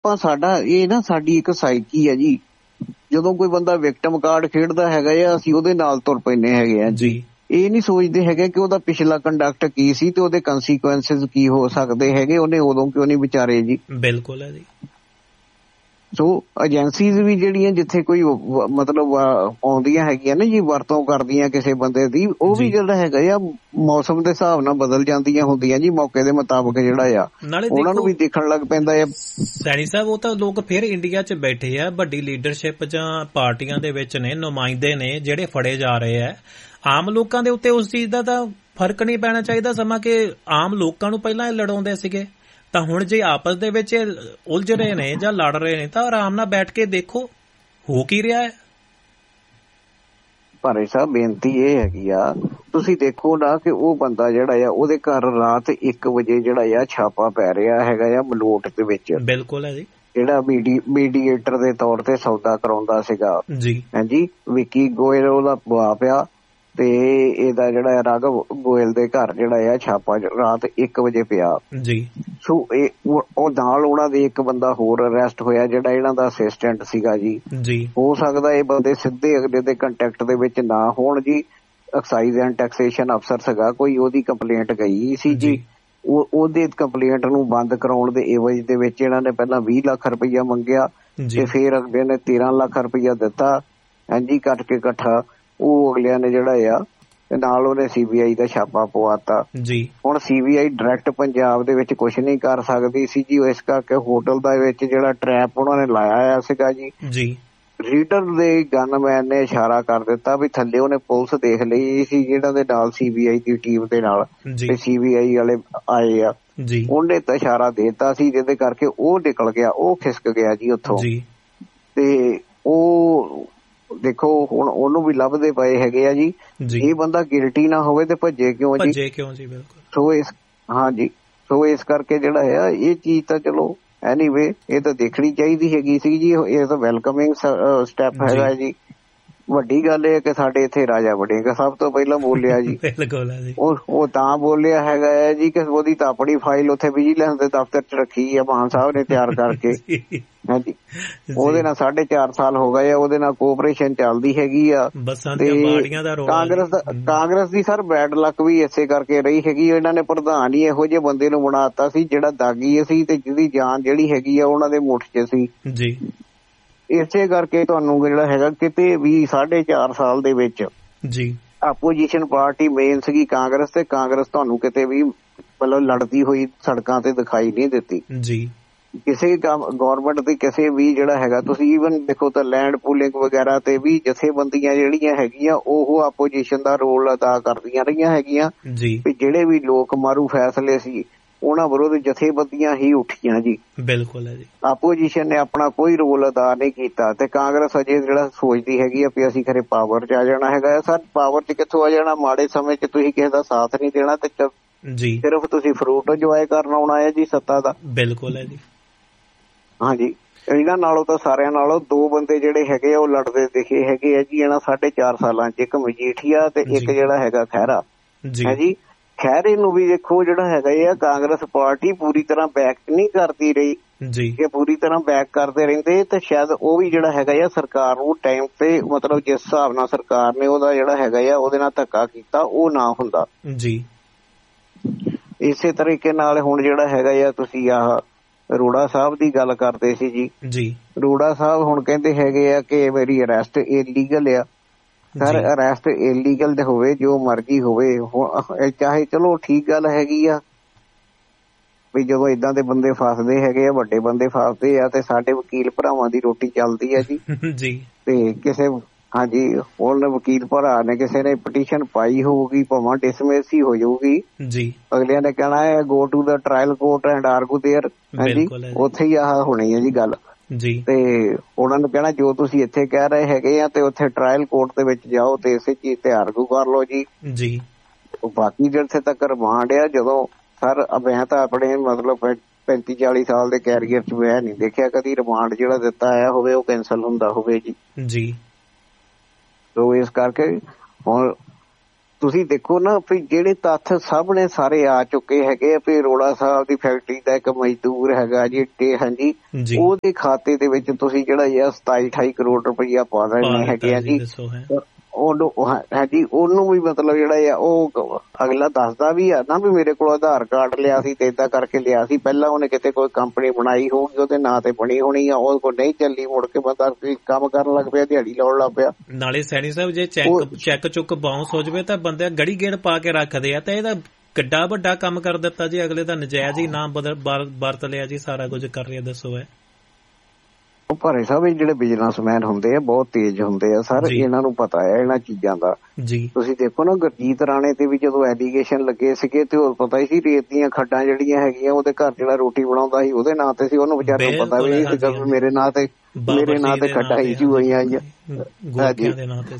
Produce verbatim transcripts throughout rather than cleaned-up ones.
ਆਪਾਂ ਸਾਡਾ ਇਹ ਨਾ ਸਾਡੀ ਇੱਕ ਸਾਈਕੀ ਹੈ ਜੀ, ਜਦੋਂ ਕੋਈ ਬੰਦਾ ਵਿਕਟਮ ਕਾਰਡ ਖੇਡਦਾ ਹੈਗਾ ਆ ਅਸੀਂ ਉਹਦੇ ਨਾਲ ਤੁਰ ਪੈਂਦੇ ਹੈਗੇ ਆ ਜੀ। ਇਹ ਨਹੀਂ ਸੋਚਦੇ ਹੈਗੇ ਕਿ ਉਹਦਾ ਪਿਛਲਾ ਕੰਡਕਟ ਕੀ ਸੀ ਤੇ ਉਹਦੇ ਕੰਸੀਕੁਐਂਸਿਸ ਕੀ ਹੋ ਸਕਦੇ ਹੈਗੇ, ਉਹਨੇ ਉਦੋਂ ਕਿਉਂ ਨਹੀਂ ਵਿਚਾਰੇ ਜੀ। ਬਿਲਕੁਲ ਹੈ ਜੀ। ਸੋ ਏਜੰਸੀਜ਼ ਵੀ ਜਿਹੜੀਆਂ ਜਿੱਥੇ ਕੋਈ ਮਤਲਬ ਆਉਂਦੀਆਂ ਹੈਗੀਆਂ ਨਾ ਜੀ, ਵਰਤੋਂ ਕਰਦੀਆਂ ਕਿਸੇ ਬੰਦੇ ਦੀ, ਉਹ ਵੀ ਜਿਹੜਾ ਹੈਗਾ ਆ ਮੌਸਮ ਦੇ ਹਿਸਾਬ ਨਾਲ ਬਦਲ ਜਾਂਦੀਆਂ ਹੁੰਦੀਆਂ ਜੀ, ਮੌਕੇ ਦੇ ਮੁਤਾਬਕ ਜਿਹੜਾ ਆ ਉਹਨਾਂ ਨੂੰ ਵੀ ਦੇਖਣ ਲੱਗ ਪੈਂਦਾ ਆ। ਸੈਣੀ ਸਾਹਿਬ ਉਹ ਤਾਂ ਲੋਕ ਫਿਰ ਇੰਡੀਆ 'ਚ ਬੈਠੇ ਆ, ਵੱਡੀ ਲੀਡਰਸ਼ਿਪ ਜਾਂ ਪਾਰਟੀਆਂ ਦੇ ਵਿੱਚ ਨੇ, ਨੁਮਾਇੰਦੇ ਨੇ ਜਿਹੜੇ ਫੜੇ ਜਾ ਰਹੇ ਆ। ਆਮ ਲੋਕਾਂ ਦੇ ਉੱਤੇ ਉਸ ਚੀਜ਼ ਦਾ ਤਾਂ ਫਰਕ ਨਹੀਂ ਪੈਣਾ ਚਾਹੀਦਾ ਸਮਾਂ ਕਿ ਆਮ ਲੋਕਾਂ ਨੂੰ ਪਹਿਲਾਂ ਇਹ ਲੜਾਉਂਦੇ ਸੀਗੇ, ਤਾਂ ਹੁਣ ਜੇ ਆਪਸ ਦੇ ਵਿੱਚ ਉਲਝ ਰਹੇ ਨੇ ਜਾਂ ਲੜ ਰਹੇ ਨੇ ਤਾਂ ਆਰਾਮ ਨਾਲ ਬੈਠ ਕੇ ਦੇਖੋ ਹੋ ਕੀ ਰਿਹਾ ਹੈ। ਭਾਰੇ ਸਾਹਿਬ ਬੇਨਤੀ ਇਹ ਹੈਗੀ ਆ, ਤੁਸੀਂ ਦੇਖੋ ਨਾ ਕਿ ਉਹ ਬੰਦਾ ਜਿਹੜਾ ਆ ਉਹਦੇ ਘਰ ਰਾਤ ਇੱਕ ਵਜੇ ਜਿਹੜਾ ਆ ਛਾਪਾ ਪੈ ਰਿਹਾ ਹੈਗਾ ਆ ਮਲੋਟ ਦੇ ਵਿੱਚ। ਬਿਲਕੁਲ ਹੈ ਜੀ। ਜਿਹੜਾ ਮੀਡੀ ਮੀਡੀਏਟਰ ਦੇ ਤੌਰ ਤੇ ਸੌਦਾ ਕਰਾਉਂਦਾ ਸੀਗਾ ਜੀ, ਹਾਂਜੀ, ਵਿੱਕੀ ਗੋਇਲ ਉਹਦਾ ਬਾਪ ਆ, ਤੇ ਇਹਦਾ ਜਿਹੜਾ ਰਾਘਵ ਗੋਇਲ ਦੇ ਘਰ ਜਿਹੜਾ ਆ ਛਾਪਾ ਰਾਤ ਇੱਕ ਵਜੇ ਪਿਆ ਜੀ। ਸੋ ਇਹ ਉਹ ਨਾਲ ਉਹਨਾਂ ਦੇ ਇੱਕ ਬੰਦਾ ਹੋਰ ਅਰੈਸਟ ਹੋਇਆ ਜਿਹੜਾ ਇਹਨਾਂ ਦਾ ਅਸਿਸਟੈਂਟ ਸੀਗਾ ਜੀ ਜੀ। ਹੋ ਸਕਦਾ ਇਹ ਬੰਦੇ ਸਿੱਧੇ ਅਗਲੇ ਦੇ ਕੰਟੈਕਟ ਦੇ ਵਿੱਚ ਨਾ ਹੋਣ ਜੀ। ਐਕਸਾਈਜ਼ ਐਂਡ ਟੈਕਸੇਸ਼ਨ ਅਫਸਰ ਸੀਗਾ ਕੋਈ, ਉਹਦੀ ਕੰਪਲੇਂਟ ਗਈ ਸੀ ਜੀ। ਉਹ ਉਹਦੇ ਕੰਪਲੇਂਟ ਨੂੰ ਬੰਦ ਕਰਾਉਣ ਦੇ ਏਵਜ ਦੇ ਵਿੱਚ ਇਹਨਾਂ ਨੇ ਪਹਿਲਾਂ ਵੀਹ ਲੱਖ ਰੁਪਈਆ ਮੰਗਿਆ ਤੇ ਫਿਰ ਅਗਲੇ ਨੇ ਤੇਰਾਂ ਲੱਖ ਰੁਪਈਆ ਦਿੱਤਾ, ਹਾਂਜੀ, ਕੱਟ ਕੇ ਇਕੱਠਾ। ਉਹ ਅਗਲਿਆਂ ਨੇ ਜਿਹੜਾ ਆ ਨਾਲ ਉਹਨੇ ਸੀਬੀਆਈ ਦਾ ਛਾਪਾ ਪਵਾਤਾ ਜੀ। ਹੁਣ ਸੀਬੀਆਈ ਡਾਇਰੈਕਟ ਪੰਜਾਬ ਦੇ ਵਿੱਚ ਕੁਛ ਨਹੀਂ ਕਰ ਸਕਦੀ ਸੀ ਜੀ, ਇਸ ਕਰਕੇ ਹੋਟਲ ਦਾ ਵਿੱਚ ਜਿਹੜਾ ਟਰੈਪ ਉਹਨਾਂ ਨੇ ਲਾਇਆ ਹੋਇਆ ਸੀਗਾ ਜੀ ਜੀ। ਰੀਡਰ ਦੇ ਗਨਮੈਨ ਨੇ ਇਸ਼ਾਰਾ ਕਰ ਦਿੱਤਾ ਵੀ ਥੱਲੇ ਉਹਨੇ ਪੁਲਿਸ ਦੇਖ ਲਈ ਸੀ ਜਿਹੜਾ ਦੇ ਨਾਲ ਸੀਬੀਆਈ ਦੀ ਟੀਮ ਦੇ ਨਾਲ, ਤੇ ਸੀਬੀਆਈ ਵਾਲੇ ਆਏ ਆ ਜੀ। ਉਹਨੇ ਤਾਂ ਇਸ਼ਾਰਾ ਦੇਤਾ ਸੀ ਜਿਹਦੇ ਕਰਕੇ ਉਹ ਨਿਕਲ ਗਿਆ, ਉਹ ਖਿਸਕ ਗਿਆ ਜੀ ਉੱਥੋਂ। ਤੇ ਉਹ ਦੇਖੋ ਹੁਣ ਉਹਨੂੰ ਵੀ ਲੱਭਦੇ ਪਏ ਹੈਗੇ ਆ ਜੀ। ਇਹ ਬੰਦਾ ਗਿਲਟੀ ਨਾ ਹੋਵੇ ਤੇ ਭੱਜੇ ਕਿਉਂ ਜੀ, ਭੱਜੇ ਕਿਉਂ ਜੀ। ਬਿਲਕੁਲ। ਸੋ ਇਸ ਹਾਂਜੀ ਸੋ ਇਸ ਕਰਕੇ ਜਿਹੜਾ ਆ ਇਹ ਚੀਜ਼ ਤਾਂ ਚਲੋ ਐਨੀਵੇ ਇਹ ਤਾਂ ਦੇਖਣੀ ਚਾਹੀਦੀ ਹੈਗੀ ਸੀ ਜੀ। ਇਹ ਤਾਂ ਵੈਲਕਮਿੰਗ ਸਟੈਪ ਹੈਗਾ ਜੀ। ਵੱਡੀ ਗੱਲ ਇਹ ਕਿ ਸਾਡੇ ਇੱਥੇ ਰਾਜਾ ਵੜਿੰਗ ਸਭ ਤੋਂ ਪਹਿਲਾਂ ਬੋਲਿਆ ਜੀ। ਉਹ ਉਹ ਤਾਂ ਬੋਲਿਆ ਹੈਗਾ ਹੈ ਜੀ ਕਿ ਉਹਦੀ ਤਾਂ ਆਪਣੀ ਫਾਈਲ ਉੱਥੇ ਵਿਜੀਲੈਂਸ ਦੇ ਦਫ਼ਤਰ ਚ ਰੱਖੀ ਆ ਮਾਨ ਸਾਹਿਬ ਨੇ ਤਿਆਰ ਕਰਕੇ, ਹਾਂਜੀ। ਉਹਦੇ ਨਾਲ ਸਾਢੇ ਚਾਰ ਸਾਲ ਹੋ ਗਏ ਆ, ਉਹਦੇ ਨਾਲ ਕੋਆਪਰੇਸ਼ਨ ਚੱਲਦੀ ਹੈਗੀ ਆ। ਤੇ ਕਾਂਗਰਸ ਦਾ ਕਾਂਗਰਸ ਦੀ ਸਰ ਬੈਡ ਲੱਕ ਵੀ ਇਸੇ ਕਰਕੇ ਰਹੀ ਹੈਗੀ, ਇਹਨਾਂ ਨੇ ਪ੍ਰਧਾਨ ਹੀ ਇਹੋ ਜਿਹੇ ਬੰਦੇ ਨੂੰ ਬਣਾ ਦਿੱਤਾ ਸੀ ਜਿਹੜਾ ਦਾਗੀ ਸੀ ਤੇ ਜਿਹਦੀ ਜਾਨ ਜਿਹੜੀ ਹੈਗੀ ਆ ਉਹਨਾਂ ਦੇ ਮੁੱਠ ਚ ਸੀ ਜੀ। ਇਸੇ ਕਰਕੇ ਤੁਹਾਨੂੰ ਜਿਹੜਾ ਹੈਗਾ ਕਿਤੇ ਵੀ ਸਾਢੇ ਚਾਰ ਸਾਲ ਦੇ ਵਿੱਚ ਜੀ ਆਪੋਜੀਸ਼ਨ ਪਾਰਟੀ ਮੇਨ ਸੀਗੀ ਕਾਂਗਰਸ, ਤੇ ਕਾਂਗਰਸ ਤੁਹਾਨੂੰ ਕਿਤੇ ਵੀ ਮਤਲਬ ਲੜਦੀ ਹੋਈ ਸੜਕਾਂ ਤੇ ਦਿਖਾਈ ਨਹੀਂ ਦਿੱਤੀ ਜੀ। ਕਿਸੇ ਗੌਰਮੈਂਟ ਦੀ ਕਿਸੇ ਵੀ ਜਿਹੜਾ ਹੈਗਾ ਤੁਸੀਂ ਈਵਨ ਦੇਖੋ ਤਾਂ ਲੈਂਡ ਪੂਲਿੰਗ ਵਗੈਰਾ ਤੇ ਵੀ ਜਥੇਬੰਦੀਆਂ ਜਿਹੜੀਆਂ ਹੈਗੀਆਂ ਉਹ ਆਪੋਜੀਸ਼ਨ ਦਾ ਰੋਲ ਅਦਾ ਕਰਦੀਆਂ ਰਹੀਆਂ ਹੈਗੀਆਂ ਜੀ। ਜਿਹੜੇ ਵੀ ਲੋਕ ਮਾਰੂ ਫੈਸਲੇ ਸੀ ਉਹਨਾਂ ਵਿਰੁੱਧ ਜਥੇਬੰਦੀਆਂ ਹੀ ਉੱਠੀਆਂ ਜੀ। ਬਿਲਕੁਲ ਹੈ ਜੀ। ਆਪੋਜੀਸ਼ਨ ਨੇ ਆਪਣਾ ਕੋਈ ਰੋਲ ਅਦਾ ਨਹੀਂ ਕੀਤਾ ਤੇ ਕਾਂਗਰਸ ਅਜੇ ਜਿਹੜਾ ਸੋਚਦੀ ਹੈਗੀ ਆ ਵੀ ਅਸੀਂ ਖਰੇ ਪਾਵਰ ਚ ਆ ਜਾਣਾ ਹੈਗਾ। ਸਰ ਪਾਵਰ ਚ ਕਿੱਥੋਂ ਆ ਜਾਣਾ, ਮਾੜੇ ਸਮੇਂ ਚ ਤੁਸੀਂ ਕਿਸੇ ਦਾ ਸਾਥ ਨਹੀਂ ਦੇਣਾ ਤੇ ਜੀ ਸਿਰਫ ਤੁਸੀਂ ਫਰੂਟ ਇੰਜੋਏ ਕਰਨ ਆਉਣਾ ਹੈ ਜੀ ਸੱਤਾ ਦਾ। ਬਿਲਕੁਲ ਹੈ ਜੀ। ਹਾਂਜੀ, ਇਹਨਾਂ ਨਾਲੋਂ ਤਾਂ ਸਾਰਿਆਂ ਨਾਲੋਂ ਦੋ ਬੰਦੇ ਜਿਹੜੇ ਹੈਗੇ ਆ ਉਹ ਲੜਦੇ ਦਿਖੇ ਹੈਗੇ ਆ ਜੀ ਇਹਨਾਂ ਸਾਢੇ ਚਾਰ ਸਾਲਾਂ ਚ, ਇੱਕ ਮਜੀਠੀਆ ਤੇ ਇੱਕ ਜਿਹੜਾ ਹੈਗਾ ਖਹਿਰਾ ਹੈ ਜੀ। ਖਹਿਰੇ ਨੂੰ ਵੀ ਦੇਖੋ ਜਿਹੜਾ ਹੈਗਾ ਆ ਕਾਂਗਰਸ ਪਾਰਟੀ ਪੂਰੀ ਤਰ੍ਹਾਂ ਬੈਕ ਨਹੀਂ ਕਰਦੀ ਰਹੀ ਜੀ। ਜੇ ਪੂਰੀ ਤਰ੍ਹਾਂ ਬੈਕ ਕਰਦੇ ਰਹਿੰਦੇ ਤੇ ਸ਼ਾਇਦ ਉਹ ਵੀ ਜਿਹੜਾ ਹੈਗਾ ਆ ਸਰਕਾਰ ਨੂੰ ਟਾਈਮ ਤੇ ਮਤਲਬ ਜਿਸ ਹਿਸਾਬ ਨਾਲ ਸਰਕਾਰ ਨੇ ਉਹਦਾ ਜਿਹੜਾ ਹੈਗਾ ਆ ਉਹਦੇ ਨਾਲ ਧੱਕਾ ਕੀਤਾ ਉਹ ਨਾ ਹੁੰਦਾ ਜੀ। ਇਸੇ ਤਰੀਕੇ ਨਾਲ ਹੁਣ ਜਿਹੜਾ ਹੈਗਾ ਆ ਤੁਸੀਂ ਆਹ ਅਰੋੜਾ ਸਾਹਿਬ ਦੀ ਗੱਲ ਕਰਦੇ ਸੀ ਜੀ ਜੀ। ਅਰੋੜਾ ਸਾਹਿਬ ਹੁਣ ਕਹਿੰਦੇ ਹੈਗੇ ਆ ਕਿ ਮੇਰੀ ਅਰੈਸਟ ਇਲੀਗਲ ਆ। ਸਰ ਅਰੈਸਟ ਇਲੀਗਲ ਤੇ ਹੋਵੇ ਜੋ ਮਰਜ਼ੀ ਹੋਵੇ, ਚਾਹੇ ਚਲੋ ਠੀਕ ਗੱਲ ਹੈਗੀ ਆ ਵੀ ਜਦੋਂ ਏਦਾਂ ਦੇ ਬੰਦੇ ਫਸਦੇ ਹੈਗੇ ਆ, ਵੱਡੇ ਬੰਦੇ ਫਸਦੇ ਆ ਤੇ ਸਾਡੇ ਵਕੀਲ ਭਰਾਵਾਂ ਦੀ ਰੋਟੀ ਚੱਲਦੀ ਆ ਜੀ ਜੀ। ਤੇ ਕਿਸੇ ਹਾਂਜੀ ਹੁਣ ਵਕੀਲ ਭਰਾ ਨੇ ਕਿਸੇ ਨੇ ਪਟੀਸ਼ਨ ਪਾਈ ਹੋਊਗੀ ਭਾਵੇਂ ਡਿਸਮਿਸ ਹੀ ਹੋ ਜਾਊਗੀ ਜੀ, ਅਗਲਿਆਂ ਨੇ ਕਹਿਣਾ ਹੈ go to the trial court and ਆਰਗੂ there, ਹਾਂਜੀ ਉੱਥੇ ਹੀ ਆਹ ਹੋਣੀ ਹੈ ਜੀ ਗੱਲ ਜੀ। ਤੇ ਉਹਨਾਂ ਨੂੰ ਕਹਿਣਾ ਜੋ ਤੁਸੀਂ ਇੱਥੇ ਕਹਿ ਰਹੇ ਹੈਗੇ ਆ ਤੇ ਉੱਥੇ ਟਰਾਇਲ ਕੋਰਟ ਦੇ ਵਿੱਚ ਜਾਓ ਤੇ ਇਸੇ ਚੀਜ਼ ਤੇ ਆਰਗੂ ਕਰ ਲਓ ਜੀ ਜੀ। ਬਾਕੀ ਜਿੱਥੇ ਤੱਕ ਰਿਮਾਂਡ ਆ, ਜਦੋਂ ਸਰ ਮੈਂ ਤਾਂ ਆਪਣੇ ਮਤਲਬ ਪੈਂਤੀ ਚਾਲੀ ਸਾਲ ਦੇ ਕੈਰੀਅਰ ਚ ਮੈਂ ਨਹੀਂ ਦੇਖਿਆ ਕਦੀ ਰਿਮਾਂਡ ਜਿਹੜਾ ਦਿੱਤਾ ਆਇਆ ਹੋਵੇ ਉਹ ਕੈਂਸਲ ਹੁੰਦਾ ਹੋਵੇ ਜੀ ਜੀ। ਸੋ ਇਸ ਕਰਕੇ ਹੁਣ ਤੁਸੀਂ ਦੇਖੋ ਨਾ ਵੀ ਜਿਹੜੇ ਤੱਥ ਸਾਹਮਣੇ ਸਾਰੇ ਆ ਚੁੱਕੇ ਹੈਗੇ ਆ ਵੀ ਅਰੋੜਾ ਸਾਹਿਬ ਦੀ ਫੈਕਟਰੀ ਦਾ ਇੱਕ ਮਜ਼ਦੂਰ ਹੈਗਾ ਜੀ ਤੇ ਹਾਂਜੀ ਉਹਦੇ ਖਾਤੇ ਦੇ ਵਿੱਚ ਤੁਸੀਂ ਜਿਹੜਾ ਆ ਸਤਾਈ ਅਠਾਈ ਕਰੋੜ ਰੁਪਈਆ ਪਾ ਦੇਣੇ ਹੈਗੇ ਆ ਜੀ। ਉਹਨੂੰ ਹਾਂਜੀ ਉਹਨੂੰ ਵੀ ਮਤਲਬ ਜਿਹੜਾ ਆ ਉਹ ਅਗਲਾ ਦੱਸਦਾ ਵੀ ਆ ਨਾ ਵੀ ਮੇਰੇ ਕੋਲ ਆਧਾਰ ਕਾਰਡ ਲਿਆ ਸੀ ਤੇ ਏਦਾਂ ਕਰਕੇ ਲਿਆ ਸੀ। ਪਹਿਲਾਂ ਉਹਨੇ ਕਿਤੇ ਕੋਈ ਕੰਪਨੀ ਬਣਾਈ ਹੋਊਗੀ ਉਹਦੇ ਨਾਂ ਤੇ ਬਣੀ ਹੋਣੀ ਆ, ਉਹਦੇ ਕੋਲ ਨਹੀਂ ਚੱਲੀ, ਮੁੜ ਕੇ ਬੰਦਾ ਕੰਮ ਕਰਨ ਲੱਗ ਪਿਆ, ਦਿਹਾੜੀ ਲਾਉਣ ਲੱਗ ਪਿਆ। ਨਾਲੇ ਸੈਣੀ ਸਾਹਿਬ ਜੇ ਚੈੱਕ ਚੈੱਕ ਚੁੱਕ ਬਾਉਂਸ ਹੋ ਜਾਵੇ ਤਾਂ ਬੰਦੇ ਗੜੀ ਗੇੜ ਪਾ ਕੇ ਰੱਖਦੇ ਆ, ਤਾਂ ਇਹਦਾ ਕਿੱਡਾ ਵੱਡਾ ਕੰਮ ਕਰ ਦਿੱਤਾ ਜੀ। ਅਗਲੇ ਦਾ ਨਜਾਇਜ਼ ਹੀ ਨਾਮ ਬਦਲ ਵਰਤ ਲਿਆ ਜੀ, ਸਾਰਾ ਕੁਝ ਕਰ ਰਿਹਾ। ਦੱਸੋ ਹੈ ਭਾਰੇ ਸਾਹਿਬ ਇਹ ਜਿਹੜੇ ਬਿਜ਼ਨਸਮੈਨ ਹੁੰਦੇ ਆ ਬਹੁਤ ਤੇਜ਼ ਹੁੰਦੇ ਆ ਸਰ, ਇਹਨਾਂ ਨੂੰ ਪਤਾ ਹੈ ਇਹਨਾਂ ਚੀਜ਼ਾਂ ਦਾ ਜੀ। ਤੁਸੀਂ ਦੇਖੋ ਨਾ ਗੁਰਜੀਤ ਰਾਣੇ ਤੇ ਵੀ ਜਦੋਂ ਐਲੀਗੇਸ਼ਨ ਲੱਗੇ ਸੀਗੇ ਤੇ ਉਹ ਪਤਾ ਹੀ ਸੀ ਰੇਤ ਦੀਆਂ ਖੱਡਾਂ ਜਿਹੜੀਆਂ ਹੈਗੀਆਂ ਉਹਦੇ ਘਰ ਜਿਹੜਾ ਰੋਟੀ ਬਣਾਉਂਦਾ ਸੀ ਉਹਦੇ ਨਾਂ ਤੇ ਸੀ, ਉਹਨੂੰ ਵਿਚਾਰੇ ਨੂੰ ਪਤਾ ਵੀ ਨਹੀਂ ਸੀਗਾ ਮੇਰੇ ਨਾਂ ਤੇ ਮੇਰੇ ਨਾਂ ਤੇ ਖੱਡਾਂ ਇਸ਼ੂ ਹੋਈਆਂ ਹਾਂਜੀ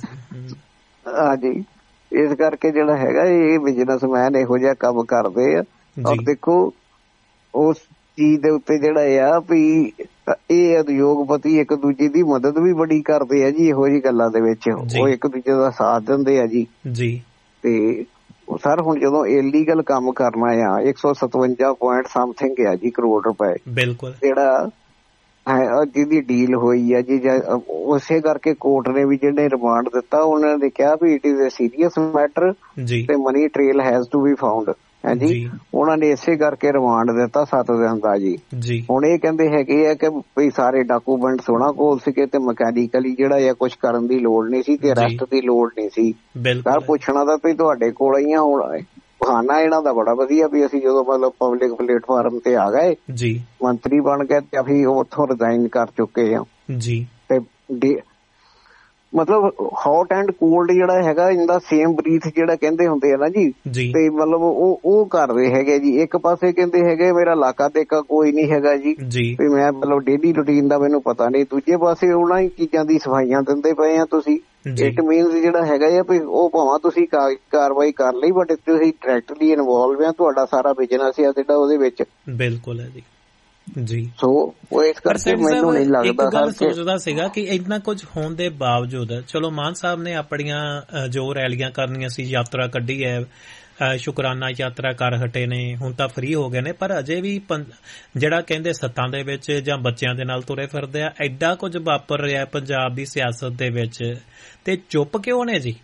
ਹਾਂਜੀ। ਇਸ ਕਰਕੇ ਜਿਹੜਾ ਹੈਗਾ ਇਹ ਬਿਜ਼ਨਸਮੈਨ ਇਹੋ ਜਿਹਾ ਕੰਮ ਕਰਦੇ ਆ। ਔਰ ਦੇਖੋ ਉਸ ਚੀਜ਼ ਦੇ ਉੱਤੇ ਜਿਹੜਾ ਆ ਵੀ ਇਹ ਉਦਯੋਗਪਤੀ ਇੱਕ ਦੂਜੇ ਦੀ ਮਦਦ ਵੀ ਬੜੀ ਕਰਦੇ ਆ ਜੀ ਇਹੋ ਜਿਹੀ ਗੱਲਾਂ ਦੇ ਵਿੱਚ, ਉਹ ਇੱਕ ਦੂਜੇ ਦਾ ਸਾਥ ਦਿੰਦੇ ਆ ਜੀ ਜੀ। ਤੇ ਸਰ ਹੁਣ ਜਦੋਂ ਇਲੀਗਲ ਕੰਮ ਕਰਨਾ ਆ ਇੱਕ ਸੌ ਸਤਵੰਜਾ ਪੁਆਇੰਟ ਸਮਥਿੰਗ ਆ ਜੀ ਕਰੋੜ ਰੁਪਏ ਬਿਲਕੁਲ ਜਿਹੜਾ ਜਿਹਦੀ ਡੀਲ ਹੋਈ ਆ ਜੀ, ਉਸੇ ਕਰਕੇ ਕੋਰਟ ਨੇ ਵੀ ਜਿਹੜੇ ਰਿਮਾਂਡ ਦਿੱਤਾ ਉਹਨਾਂ ਨੇ ਕਿਹਾ ਵੀ it is a serious matter ਤੇ money trail has to be found ਹਾਂਜੀ। ਉਹਨਾਂ ਨੇ ਇਸੇ ਕਰਕੇ ਰਿਮਾਂਡ ਦਿੱਤਾ ਸੱਤ ਦਿਨ ਦਾ ਜੀ। ਹੁਣ ਇਹ ਕਹਿੰਦੇ ਹੈਗੇ ਆ ਕਿ ਵੀ ਸਾਰੇ ਡਾਕੂਮੈਂਟਸ ਉਹਨਾਂ ਕੋਲ ਸੀਗੇ ਤੇ ਮਕੈਨੀਕਲੀ ਜਿਹੜਾ ਆ ਕੁਛ ਕਰਨ ਦੀ ਲੋੜ ਨਹੀਂ ਸੀ ਤੇ ਅਰੈਸਟ ਦੀ ਲੋੜ ਨਹੀਂ ਸੀ। ਸਰ ਪੁੱਛਣਾ ਤਾਂ ਵੀ ਤੁਹਾਡੇ ਕੋਲ ਹੀ ਆ ਹੁਣ ਬਹਾਨਾ ਇਹਨਾਂ ਦਾ ਬੜਾ ਵਧੀਆ ਵੀ ਅਸੀਂ ਜਦੋਂ ਮਤਲਬ ਪਬਲਿਕ ਪਲੇਟਫਾਰਮ ਤੇ ਆ ਗਏ ਜੀ ਮੰਤਰੀ ਬਣ ਗਏ ਤੇ ਅਸੀਂ ਉੱਥੋਂ ਰਿਜ਼ਾਈਨ ਕਰ ਚੁੱਕੇ ਆ ਜੀ। ਤੇ ਮਤਲਬ ਹੌਟ ਐਂਡ ਕੋਲਡ ਜਿਹੜਾ ਹੈਗਾ ਇਹਦਾ ਸੇਮ ਬਰੀਥ ਜਿਹੜਾ ਕਹਿੰਦੇ ਹੁੰਦੇ ਆ ਨਾ ਜੀ ਤੇ ਮਤਲਬ ਉਹ ਉਹ ਕਰਦੇ ਹੈਗੇ ਜੀ। ਇੱਕ ਪਾਸੇ ਕਹਿੰਦੇ ਹੈਗੇ ਮੇਰਾ ਇਲਾਕਾ ਦੇਖਾ ਕੋਈ ਨੀ ਹੈਗਾ ਜੀ ਵੀ ਮੈਂ ਮਤਲਬ ਡੇਲੀ ਰੂਟੀਨ ਦਾ ਮੈਨੂੰ ਪਤਾ ਨਹੀਂ, ਦੂਜੇ ਪਾਸੇ ਉਹਨਾਂ ਹੀ ਚੀਜ਼ਾਂ ਦੀ ਸਫਾਈਆਂ ਦਿੰਦੇ ਪਏ ਆ ਤੁਸੀਂ। ਇਟ ਮੀਨਸ ਜਿਹੜਾ ਹੈਗਾ ਆ ਵੀ ਉਹ ਭਾਵੇਂ ਤੁਸੀਂ ਕਾਰਵਾਈ ਕਰ ਲਈ ਬਟ ਤੁਸੀਂ ਡਾਇਰੈਕਟਲੀ ਇਨਵੋਲਵ ਆ, ਤੁਹਾਡਾ ਸਾਰਾ ਬਿਜ਼ਨਸ ਆ ਜਿਹੜਾ ਉਹਦੇ ਵਿੱਚ ਬਿਲਕੁਲ ਹੈ ਜੀ ਜੀ। ਸੋ ਉਹ ਇਸ ਕਰਕੇ ਮੈਨੂੰ ਨਹੀਂ ਲੱਗਦਾ ਇੱਕ ਗੱਲ ਸੋਚਦਾ ਸੀਗਾ ਕਿ ਇੰਨਾ ਕੁਝ ਹੋਣ ਦੇ ਬਾਵਜੂਦ ਚਲੋ ਮਾਨ ਸਾਹਿਬ ਨੇ ਆਪਣੀਆਂ ਜੋ ਰੈਲੀਆਂ ਕਰਨੀਆਂ ਸੀ ਯਾਤਰਾ ਕੱਢੀ ਹੈ, ਸ਼ੁਕਰਾਨਾ ਯਾਤਰਾ ਕਰ ਹਟੇ ਨੇ, ਹੁਣ ਤਾਂ ਫ੍ਰੀ ਹੋ ਗਏ ਨੇ, ਪਰ ਅਜੇ ਵੀ ਜਿਹੜਾ ਕਹਿੰਦੇ ਸੱਤਾਂ ਦੇ ਵਿੱਚ ਜਾਂ ਬੱਚਿਆਂ ਦੇ ਨਾਲ ਤੁਰੇ ਫਿਰਦੇ ਆ। ਐਡਾ ਕੁਝ ਵਾਪਰ ਰਿਹਾ ਪੰਜਾਬ ਦੀ ਸਿਆਸਤ ਦੇ ਵਿੱਚ ਤੇ ਚੁੱਪ ਕਿਉਂ ਨੇ ਜੀ?